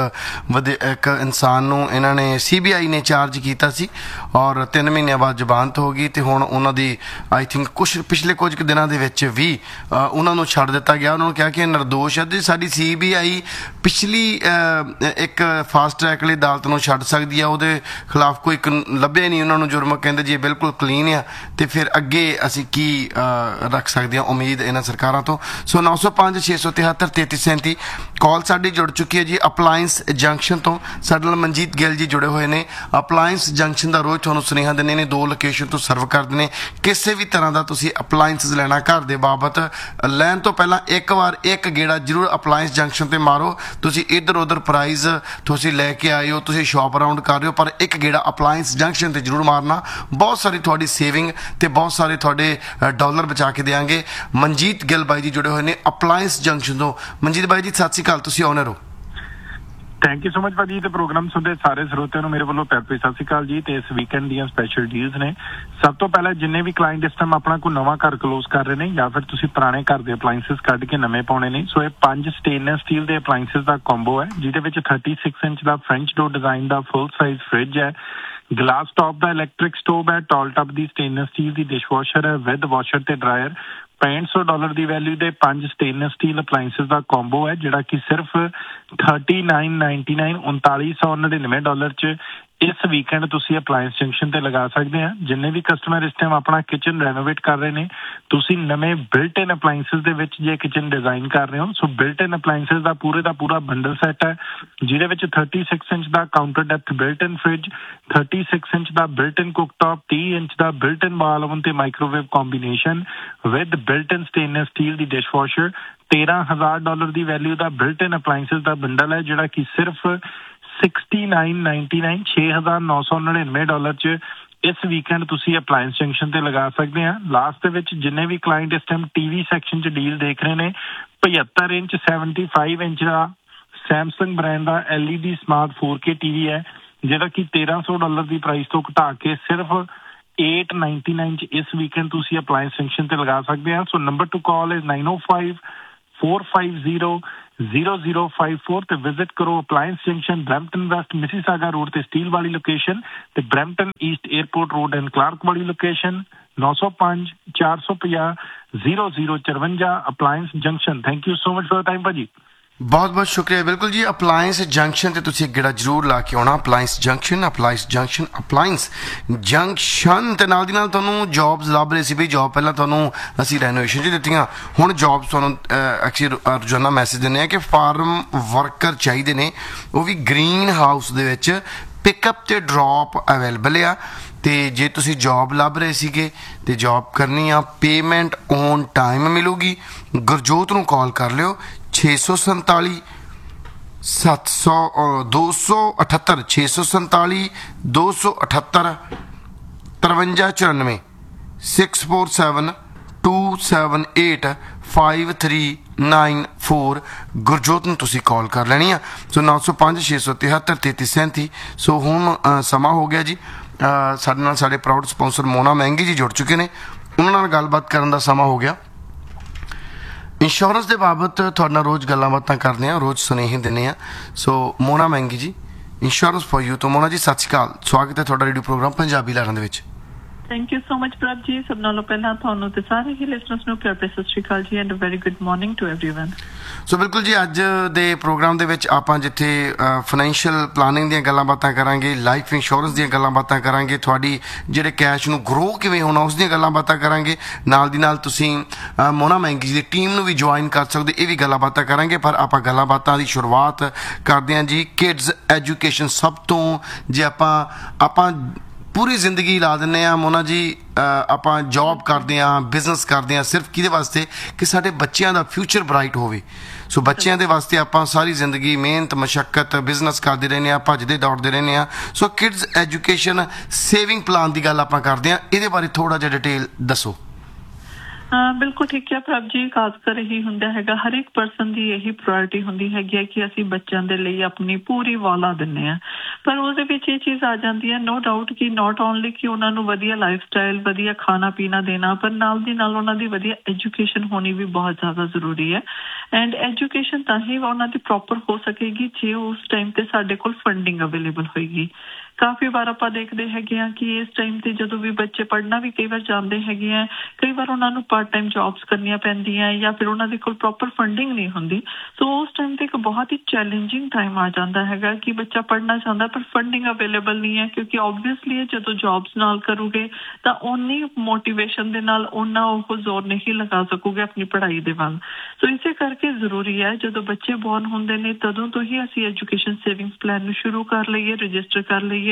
ਇਨਸਾਨ ਨੂੰ ਇਹਨਾਂ ਨੇ CBI ਨੇ ਚਾਰਜ ਕੀਤਾ ਸੀ ਔਰ 3 ਮਹੀਨਿਆਂ ਬਾਅਦ ਜ਼ਮਾਨਤ ਹੋ ਗਈ ਤੇ ਹੁਣ ਉਹਨਾਂ ਦੀ ਆਈ ਥਿੰਕ ਪਿਛਲੇ ਕੁਝ ਦਿਨਾਂ ਦੇ ਵਿੱਚ ਵੀ ਉਹਨਾਂ ਨੂੰ ਛੱਡ ਦਿੱਤਾ ਗਿਆ। ਉਹਨਾਂ ਨੂੰ ਕਿਹਾ ਕਿ ਨਿਰਦੋਸ਼ ਹੈ ਤੇ ਸਾਡੀ CBI ਪਿਛਲੀ ਇੱਕ ਫਾਸਟ ਟਰੈਕ ਲਈ ਅਦਾਲਤ ਨੂੰ ਛੱਡ ਸਕਦੀ ਆ, ਉਹਦੇ ਖਿਲਾਫ ਕੋਈ ਲੱਭਿਆ ਨਹੀਂ ਉਹਨਾਂ ਨੂੰ ਜੁਰਮ। ਕਹਿੰਦੇ ਜੀ ਬਿਲਕੁਲ ਕਲੀਨ ਆ ਤੇ ਫਿਰ ਅੱਗੇ ਅਸੀਂ ਕੀ ਰੱਖ ਸਕਦੇ ਹਾਂ ਉਮੀਦ ਇਹਨਾਂ ਸਰਕਾਰਾਂ ਤੋਂ। ਸੋ 905 673 3337 ਕਾਲ ਸਾਡੀ ਜੁੜ ਚੁੱਕੀ ਹੈ ਜੀ ਅਪਲਾਇੰਸ ਜੰਕਸ਼ਨ ਤੋਂ। ਸਾਡੇ ਨਾਲ ਮਨਜੀਤ ਗਿੱਲ ਜੀ ਜੁੜੇ ਹੋਏ ਨੇ। ਅਪਲਾਇੰਸ ਜੰਕਸ਼ਨ ਦਾ ਰੋਜ਼ ਤੁਹਾਨੂੰ ਸੁਨੇਹਾ ਦਿੰਦੇ ਨੇ, 2 ਲੋਕੇਸ਼ਨ ਤੋਂ ਸਰਵ ਕਰਦੇ ਨੇ। ਕਿਸੇ ਵੀ ਤਰ੍ਹਾਂ ਦਾ ਤੁਸੀਂ ਅਪਲਾਇੰਸਸ ਲੈਣਾ ਘਰ ਦੇ ਬਾਬਤ, ਲੈਣ ਤੋਂ ਪਹਿਲਾਂ ਇੱਕ ਵਾਰ ਇੱਕ ਗੇੜਾ ਜ਼ਰੂਰ ਅਪਲਾਇੰਸ ਜੰਕਸ਼ਨ ਤੇ ਮਾਰੋ। ਤੁਸੀਂ ਇੱਧਰ ਉੱਧਰ ਪ੍ਰਾਈਜ਼ ਤੁਸੀਂ ਲੈ ਕੇ ਆਏ ਹੋ, ਤੁਸੀਂ ਸ਼ਾਪ ਅਰਾਊਂਡ ਕਰ ਰਹੇ ਹੋ, ਪਰ ਇੱਕ ਗੇੜਾ ਅਪਲਾਇੰਸ ਜੰਕਸ਼ਨ ਤੇ ਜ਼ਰੂਰ ਮਾਰਨਾ। ਬਹੁਤ ਸਾਰੀ ਤੁਹਾਡੀ ਸੇਵਿੰਗ ਤੇ ਬਹੁਤ ਸਾਰੇ ਤੁਹਾਡੇ ਡਾਲਰ ਬਚਾ ਕੇ ਦੇਵਾਂਗੇ। ਮਨਜੀਤ ਗਿੱਲ ਬਾਈ ਜੀ ਜੁੜੇ ਹੋਏ ਨੇ ਅਪਲਾਇੰਸ ਜੰਕਸ਼ਨ ਤੋਂ। ਮਨਜੀਤ ਬਾਈ ਜੀ ਸਤਿ ਸ਼੍ਰੀ ਅਕਾਲ, ਤੁਸੀਂ ਆਨਰ ਹੋ। ਸਤਿ ਸ਼੍ਰੀ ਅਕਾਲ ਜੀ, ਸਤਿ ਸ਼੍ਰੀ ਅਕਾਲ। ਸੋ ਬਿਲਕੁਲ ਜੀ, ਇਹ ਫਾਸਟ ਟਰੈਕ ਦਾ ਡਰਾਮਾ ਇੱਕ ਵਾਰ ਫਿਰ ਸਰਕਾਰ ਲੈ ਕੇ ਆਈ ਕਿ ਮੈਂ ਡਰਾਮਾ ਇਸ ਕਰਕੇ ਕਹਿ ਰਿਹਾ ਕਿ 2024 ਦੇ ਵਿੱਚ ਵੀ ਇਦਾਂ ਹੀ ਪੇਪਰ ਲੀਕ ਹੋਇਆ ਸੀ ਤੇ ਇਦਾਂ ਹੀ ਇੱਕ ਇਨਸਾਨ ਨੂੰ ਇਹਨਾਂ ਨੇ CBI ਨੇ ਚਾਰਜ ਕੀਤਾ ਸੀ ਔਰ 3 ਮਹੀਨਿਆਂ ਬਾਅਦ ਜ਼ਮਾਨਤ ਹੋ ਗਈ ਤੇ ਹੁਣ ਉਹਨਾਂ ਦੀ I think thank you so much ਭਾਜੀ। ਤੇ ਪ੍ਰੋਗਰਾਮ ਸੁਣਦੇ ਸਾਰੇ ਸਰੋਤਿਆਂ ਨੂੰ ਮੇਰੇ ਵੱਲੋਂ ਪਿਆਰ ਭਰੀ ਸਤਿ ਸ਼੍ਰੀ ਅਕਾਲ ਜੀ। ਤੇ ਇਸ ਵੀਕਐਂਡ ਦੀਆਂ ਸਪੈਸ਼ਲ ਡੀਲਸ ਨੇ। ਸਭ ਤੋਂ ਪਹਿਲਾਂ ਜਿੰਨੇ ਵੀ ਕਲਾਇੰਟ ਇਸ ਟਾਈਮ ਆਪਣਾ ਕੋਈ ਨਵਾਂ ਘਰ ਕਲੋਜ਼ ਕਰ ਰਹੇ ਨੇ ਜਾਂ ਫਿਰ ਤੁਸੀਂ ਪੁਰਾਣੇ ਘਰ ਦੇ ਅਪਲਾਈਐਂਸਿਸ ਕੱਢ ਕੇ ਨਵੇਂ ਪਾਉਣੇ ਨੇ, ਸੋ ਇਹ 5 ਸਟੇਨਲੈਸ ਸਟੀਲ ਦੇ ਅਪਲਾਈਐਂਸਿਸ ਦਾ ਕੰਬੋ ਹੈ, ਜਿਹਦੇ ਵਿੱਚ 36 ਇੰਚ ਦਾ ਫ੍ਰੈਂਚ ਡੋਰ ਡਿਜ਼ਾਈਨ ਦਾ ਫੁੱਲ ਸਾਈਜ਼ ਫ੍ਰਿਜ ਹੈ, ਗਲਾਸ ਟੌਪ ਦਾ ਇਲੈਕਟ੍ਰਿਕ ਸਟੋਵ ਹੈ, ਟਾਲ ਟੱਪ ਦੀ ਸਟੇਨਲੈਸ ਸਟੀਲ ਦੀ ਡਿਸ਼ਵਾਸ਼ਰ ਹੈ ਵਿਦ ਵਾਸ਼ਰ ਤੇ ਡਰਾਇਰ। $6500 ਦੀ ਵੈਲਿਊ ਦੇ 5 ਸਟੇਨਲੈਸ ਸਟੀਲ ਅਪਲਾਈਐਂਸਿਸ ਦਾ ਕੰਬੋ ਹੈ, ਜਿਹੜਾ ਕਿ ਸਿਰਫ $3999 $3999 ਚ ਇਸ ਵੀਕਐਂਡ ਤੁਸੀਂ ਅਪਲਾਈਐਂਸ ਜੰਕਸ਼ਨ ਤੇ ਲਗਾ ਸਕਦੇ ਆ। ਜਿੰਨੇ ਵੀ ਕਸਟਮਰ ਇਸ ਟਾਈਮ ਆਪਣਾ ਕਿਚਨ ਰੈਨੋਵੇਟ ਕਰ ਰਹੇ ਨੇ, ਤੁਸੀਂ ਨਵੇਂ ਬਿਲਟ ਇਨ ਅਪਲਾਈਐਂਸਿਸ ਦੇ ਵਿੱਚ ਜੇ ਕਿਚਨ ਡਿਜ਼ਾਈਨ ਕਰ ਰਹੇ ਹੋ, ਸੋ ਬਿਲਟ ਇਨ ਅਪਲਾਈਐਂਸਿਸ ਦਾ ਪੂਰਾ ਬੰਡਲ ਸੈੱਟ ਹੈ, ਜਿਹਦੇ ਵਿੱਚ 36 ਇੰਚ ਦਾ ਕਾਊਂਟਰ ਡੈਪਥ ਬਿਲਟ ਇਨ ਫ੍ਰਿਜ, 36 ਇੰਚ ਦਾ ਬਿਲਟ ਇਨ ਕੁਕਟਾਪ, 30 ਇੰਚ ਦਾ ਬਿਲਟ ਇਨ ਵਾਲ ਓਵਨ ਤੇ microwave combination with built in stainless steel the dishwasher. $13,000 the value the built in ਅਪਲਾਈਐਂਸਿਸ the bundle ਹੈ, ਜਿਹੜਾ ਕਿ ਸਿਰਫ $6999 $6,999 ਚ ਇਸ ਵੀਕਐਂਡ ਤੁਸੀਂ ਅਪਲਾਈਐਂਸ ਜੰਕਸ਼ਨ ਤੇ ਲਗਾ ਸਕਦੇ ਆ। ਲਾਸਟ ਦੇ ਵਿੱਚ ਜਿੰਨੇ ਵੀ ਕਲਾਇੰਟ ਇਸ ਟਾਈਮ ਟੀਵੀ ਸੈਕਸ਼ਨ ਚ ਡੀਲ ਦੇਖ ਰਹੇ ਨੇ, 75 ਇੰਚ 75 ਇੰਚ ਦਾ ਸੈਮਸੰਗ ਬ੍ਰਾਂਡ ਦਾ LED ਸਮਾਰਟ 4K ਟੀਵੀ ਹੈ, ਜਿਹੜਾ ਕਿ $1300 ਦੀ ਪ੍ਰਾਈਸ ਤੋਂ ਘਟਾ ਕੇ ਸਿਰਫ $899 ਚ ਇਸ ਵੀਕਐਂਡ ਤੁਸੀਂ ਅਪਲਾਈਐਂਸ ਜੰਕਸ਼ਨ ਤੇ ਲਗਾ ਸਕਦੇ ਆ। ਸੋ ਨੰਬਰ ਟੂ ਕਾਲ ਇਜ਼ 9054500054 ਤੇ ਵਿਜ਼ਿਟ ਕਰੋ ਅਪਲਾਈਐਂਸ junction, Brampton West Mississauga road ਤੇ ਸਟੀਲ ਵਾਲੀ ਲੋਕੇਸ਼ਨ, ਤੇ Brampton East airport road and Clark ਵਾਲੀ location 905 450 0054 ਅਪਲਾਈਐਂਸ junction. Thank you so much for time ਭਾਜੀ। ਬਹੁਤ ਬਹੁਤ ਸ਼ੁਕਰੀਆ। ਬਿਲਕੁਲ ਜੀ, ਅਪਲਾਇੰਸ ਜੰਕਸ਼ਨ ਤੇ ਤੁਸੀਂ ਇੱਕ ਗੇੜਾ ਜ਼ਰੂਰ ਲਾ ਕੇ ਆਉਣਾ। ਅਪਲਾਇੰਸ ਜੰਕਸ਼ਨ ਤੇ ਨਾਲ ਦੀ ਨਾਲ ਤੁਹਾਨੂੰ ਜੌਬਸ ਲੱਭ ਰਹੇ ਸੀ ਵੀ ਜੌਬ ਪਹਿਲਾਂ ਤੁਹਾਨੂੰ ਅਸੀਂ ਰੈਨੋਵੇਸ਼ਨ 'ਚ ਦਿੱਤੀਆਂ, ਹੁਣ ਜੌਬਸ ਤੁਹਾਨੂੰ ਐਕਚੁਅਲੀ ਰੋਜ਼ਾਨਾ ਮੈਸੇਜ ਦਿੰਦੇ ਆ ਕਿ ਫਾਰਮ ਵਰਕਰ ਚਾਹੀਦੇ ਨੇ, ਉਹ ਵੀ ਗ੍ਰੀਨ ਹਾਊਸ ਦੇ ਵਿੱਚ ਪਿਕਅਪ ਤੇ ਡ੍ਰੌਪ ਅਵੇਲੇਬਲ ਆ। ਤੇ ਜੇ ਤੁਸੀਂ ਜੌਬ ਲੱਭ ਰਹੇ ਸੀਗੇ ਤੇ ਜੌਬ ਕਰਨੀ ਆ, ਪੇਮੈਂਟ ਔਨ ਟਾਈਮ ਮਿਲੂਗੀ। ਗੁਰਜੋਤ ਨੂੰ ਕਾਲ ਕਰ ਲਿਓ 647 278 647 278 5394 647 278 5394 ਗੁਰਜੋਤ ਨੂੰ ਤੁਸੀਂ ਕਾਲ ਕਰ ਲੈਣੀ ਆ। ਸੋ 905 673 3337। ਸੋ ਹੁਣ ਸਮਾਂ ਹੋ ਗਿਆ ਜੀ, ਸਾਡੇ ਨਾਲ ਸਾਡੇ ਪ੍ਰਾਊਡ ਸਪਾਂਸਰ ਮੋਨਾ ਮਹਿੰਗੀ ਜੀ ਜੁੜ ਚੁੱਕੇ ਨੇ, ਉਹਨਾਂ ਨਾਲ ਗੱਲਬਾਤ ਕਰਨ ਦਾ ਸਮਾਂ ਹੋ ਗਿਆ। ਇੰਸ਼ੋਰੈਂਸ ਦੇ ਬਾਬਤ ਤੁਹਾਡੇ ਨਾਲ ਰੋਜ਼ ਗੱਲਾਂ ਬਾਤਾਂ ਕਰਦੇ ਹਾਂ, ਰੋਜ਼ ਸੁਨੇਹੇ ਦਿੰਦੇ ਹਾਂ। ਸੋ ਮੋਨਾ ਮਹਿੰਗੀ ਜੀ, ਇੰਸ਼ੋਰੈਂਸ ਫॉर ਯੂ ਤੋਂ। ਮੋਨਾ ਜੀ ਸਤਿ ਸ਼੍ਰੀ ਅਕਾਲ, ਸਵਾਗਤ ਹੈ ਤੁਹਾਡਾ ਰੇਡੀਓ ਪ੍ਰੋਗਰਾਮ ਪੰਜਾਬੀ ਲਹਿਰਾਂ ਦੇ ਵਿੱਚ। ਥੈਂਕ ਯੂ ਸੋ ਮਚ ਪ੍ਰਭ ਜੀ। ਸਭ ਨਾਲੋਂ ਪਹਿਲਾਂ ਤੁਹਾਨੂੰ ਤੇ ਸਾਰੇ ਹੀ ਲਿਸਨਰਸ ਨੂੰ ਪਿਆਰ ਭਰੀ ਸਤਿ ਸ਼੍ਰੀ ਅਕਾਲ ਜੀ and very good morning to everyone. ਸੋ ਬਿਲਕੁਲ ਜੀ, ਅੱਜ ਦੇ ਪ੍ਰੋਗਰਾਮ ਦੇ ਵਿੱਚ ਆਪਾਂ ਜਿੱਥੇ ਫਾਈਨੈਂਸ਼ੀਅਲ ਪਲਾਨਿੰਗ ਦੀਆਂ ਗੱਲਾਂ ਬਾਤਾਂ ਕਰਾਂਗੇ, ਲਾਈਫ ਇੰਸ਼ੋਰੈਂਸ ਦੀਆਂ ਗੱਲਾਂ ਬਾਤਾਂ ਕਰਾਂਗੇ, ਤੁਹਾਡੀ ਜਿਹੜੇ ਕੈਸ਼ ਨੂੰ ਗਰੋ ਕਿਵੇਂ ਹੋਣਾ ਉਸ ਦੀਆਂ ਗੱਲਾਂ ਬਾਤਾਂ ਕਰਾਂਗੇ। ਨਾਲ ਦੀ ਨਾਲ ਤੁਸੀਂ ਮੋਨਾ ਮਹਿੰਗੀ ਜੀ ਦੀ ਟੀਮ ਨੂੰ ਵੀ ਜੁਆਇਨ ਕਰ ਸਕਦੇ, ਇਹ ਵੀ ਗੱਲਾਂ ਬਾਤਾਂ ਕਰਾਂਗੇ। ਪਰ ਆਪਾਂ ਗੱਲਾਂ ਬਾਤਾਂ ਦੀ ਸ਼ੁਰੂਆਤ ਕਰਦੇ ਹਾਂ ਜੀ ਕਿਡਸ ਐਜੂਕੇਸ਼ਨ। ਸਭ ਤੋਂ ਜੇ ਆਪਾਂ ਪੂਰੀ ਜ਼ਿੰਦਗੀ ਲਾ ਦਿੰਦੇ ਹਾਂ ਮੋਨਾ ਜੀ, ਆਪਾਂ ਜੌਬ ਕਰਦੇ ਹਾਂ, ਬਿਜ਼ਨਸ ਕਰਦੇ ਹਾਂ, ਸਿਰਫ ਕਿਹਦੇ ਵਾਸਤੇ ਕਿ ਸਾਡੇ ਬੱਚਿਆਂ ਦਾ ਫਿਊਚਰ ਬਰਾਈਟ ਹੋਵੇ। ਸੋ ਬੱਚਿਆਂ ਦੇ ਵਾਸਤੇ ਆਪਾਂ ਸਾਰੀ ਜ਼ਿੰਦਗੀ ਮਿਹਨਤ ਮਸ਼ੱਕਤ ਬਿਜ਼ਨਸ ਕਰਦੇ ਰਹਿੰਦੇ ਹਾਂ, ਭੱਜਦੇ ਦੌੜਦੇ ਰਹਿੰਦੇ ਹਾਂ। ਸੋ ਕਿਡਸ ਐਜੂਕੇਸ਼ਨ ਸੇਵਿੰਗ ਪਲਾਨ ਦੀ ਗੱਲ ਆਪਾਂ ਕਰਦੇ ਹਾਂ, ਇਹਦੇ ਬਾਰੇ ਥੋੜਾ ਜਿਹਾ ਡਿਟੇਲ ਦੱਸੋ। ਬਿਲਕੁਲ ਠੀਕ ਹੈ ਪ੍ਰਭ ਜੀ। ਖਾਸ ਕਰ ਇਹੀ ਹੁੰਦਾ ਹੈਗਾ, ਹਰ ਇੱਕ ਪਰਸਨ ਦੀ ਇਹੀ ਪ੍ਰਾਇੋਰਟੀ ਹੁੰਦੀ ਹੈਗੀ ਹੈ ਕਿ ਅਸੀਂ ਬੱਚਿਆਂ ਦੇ ਲਈ ਆਪਣੀ ਪੂਰੀ ਵਾਲਾ ਦਿੰਦੇ ਹਾਂ। ਪਰ ਉਹਦੇ ਵਿੱਚ ਇਹ ਚੀਜ਼ ਆ ਜਾਂਦੀ ਹੈ, ਨੋ ਡਾਊਟ ਕਿ ਨੋਟ ਓਨਲੀ ਕਿ ਉਹਨਾਂ ਨੂੰ ਵਧੀਆ ਲਾਈਫ ਸਟਾਈਲ, ਵਧੀਆ ਖਾਣਾ ਪੀਣਾ ਦੇਣਾ, ਪਰ ਨਾਲ ਦੀ ਨਾਲ ਉਹਨਾਂ ਦੀ ਵਧੀਆ ਐਜੂਕੇਸ਼ਨ ਹੋਣੀ ਵੀ ਬਹੁਤ ਜ਼ਿਆਦਾ ਜ਼ਰੂਰੀ ਹੈ। ਐਂਡ ਐਜੂਕੇਸ਼ਨ ਤਾਂ ਹੀ ਉਹਨਾਂ ਦੀ ਪ੍ਰੋਪਰ ਹੋ ਸਕੇਗੀ ਜੇ ਉਸ ਟਾਈਮ ਤੇ ਸਾਡੇ ਕੋਲ ਫੰਡਿੰਗ ਅਵੇਲੇਬਲ ਹੋਏਗੀ। ਕਾਫੀ ਵਾਰ ਆਪਾਂ ਦੇਖਦੇ ਹੈਗੇ ਆ ਕਿ ਇਸ ਟਾਈਮ ਤੇ ਜਦੋਂ ਵੀ ਬੱਚੇ ਪੜ੍ਹਨਾ ਵੀ ਕਈ ਵਾਰ ਜਾਂਦੇ ਹੈਗੇ ਆ, ਕਈ ਵਾਰ ਉਹਨਾਂ ਨੂੰ ਪਾਰਟ ਟਾਈਮ ਜੌਬਸ ਕਰਨੀਆਂ ਪੈਂਦੀਆਂ ਜਾਂ ਫਿਰ ਉਹਨਾਂ ਦੇ ਕੋਲ ਪ੍ਰੋਪਰ ਫੰਡਿੰਗ ਨਹੀਂ ਹੁੰਦੀ। ਸੋ ਉਸ ਟਾਈਮ ਤੇ ਇੱਕ ਬਹੁਤ ਹੀ ਚੈਲੰਜਿੰਗ ਟਾਈਮ ਆ ਜਾਂਦਾ ਹੈਗਾ ਕਿ ਬੱਚਾ ਪੜ੍ਹਨਾ ਚਾਹੁੰਦਾ ਪਰ ਫੰਡਿੰਗ ਅਵੇਲੇਬਲ ਨਹੀਂ ਹੈ, ਕਿਉਂਕਿ ਓਬਵੀਅਸਲੀ ਜਦੋਂ ਜੌਬਸ ਨਾਲ ਕਰੂਗੇ ਤਾਂ ਓਨੀ ਮੋਟੀਵੇਸ਼ਨ ਦੇ ਨਾਲ ਉਹਨਾਂ ਉਹ ਜ਼ੋਰ ਨਹੀਂ ਲਗਾ ਸਕੂਗੇ ਆਪਣੀ ਪੜ੍ਹਾਈ ਦੇ ਵੱਲ। ਸੋ ਇਸੇ ਕਰਕੇ ਜ਼ਰੂਰੀ ਹੈ ਜਦੋਂ ਬੱਚੇ ਬੋਰਨ ਹੁੰਦੇ ਨੇ ਤਦੋਂ ਤੋਂ ਹੀ ਅਸੀਂ ਐਜੂਕੇਸ਼ਨ ਸੇਵਿੰਗਸ ਪਲਾਨ ਨੂੰ ਸ਼ੁਰੂ ਕਰ ਲਈਏ, ਰਜਿਸਟਰ ਕਰ ਲਈਏ।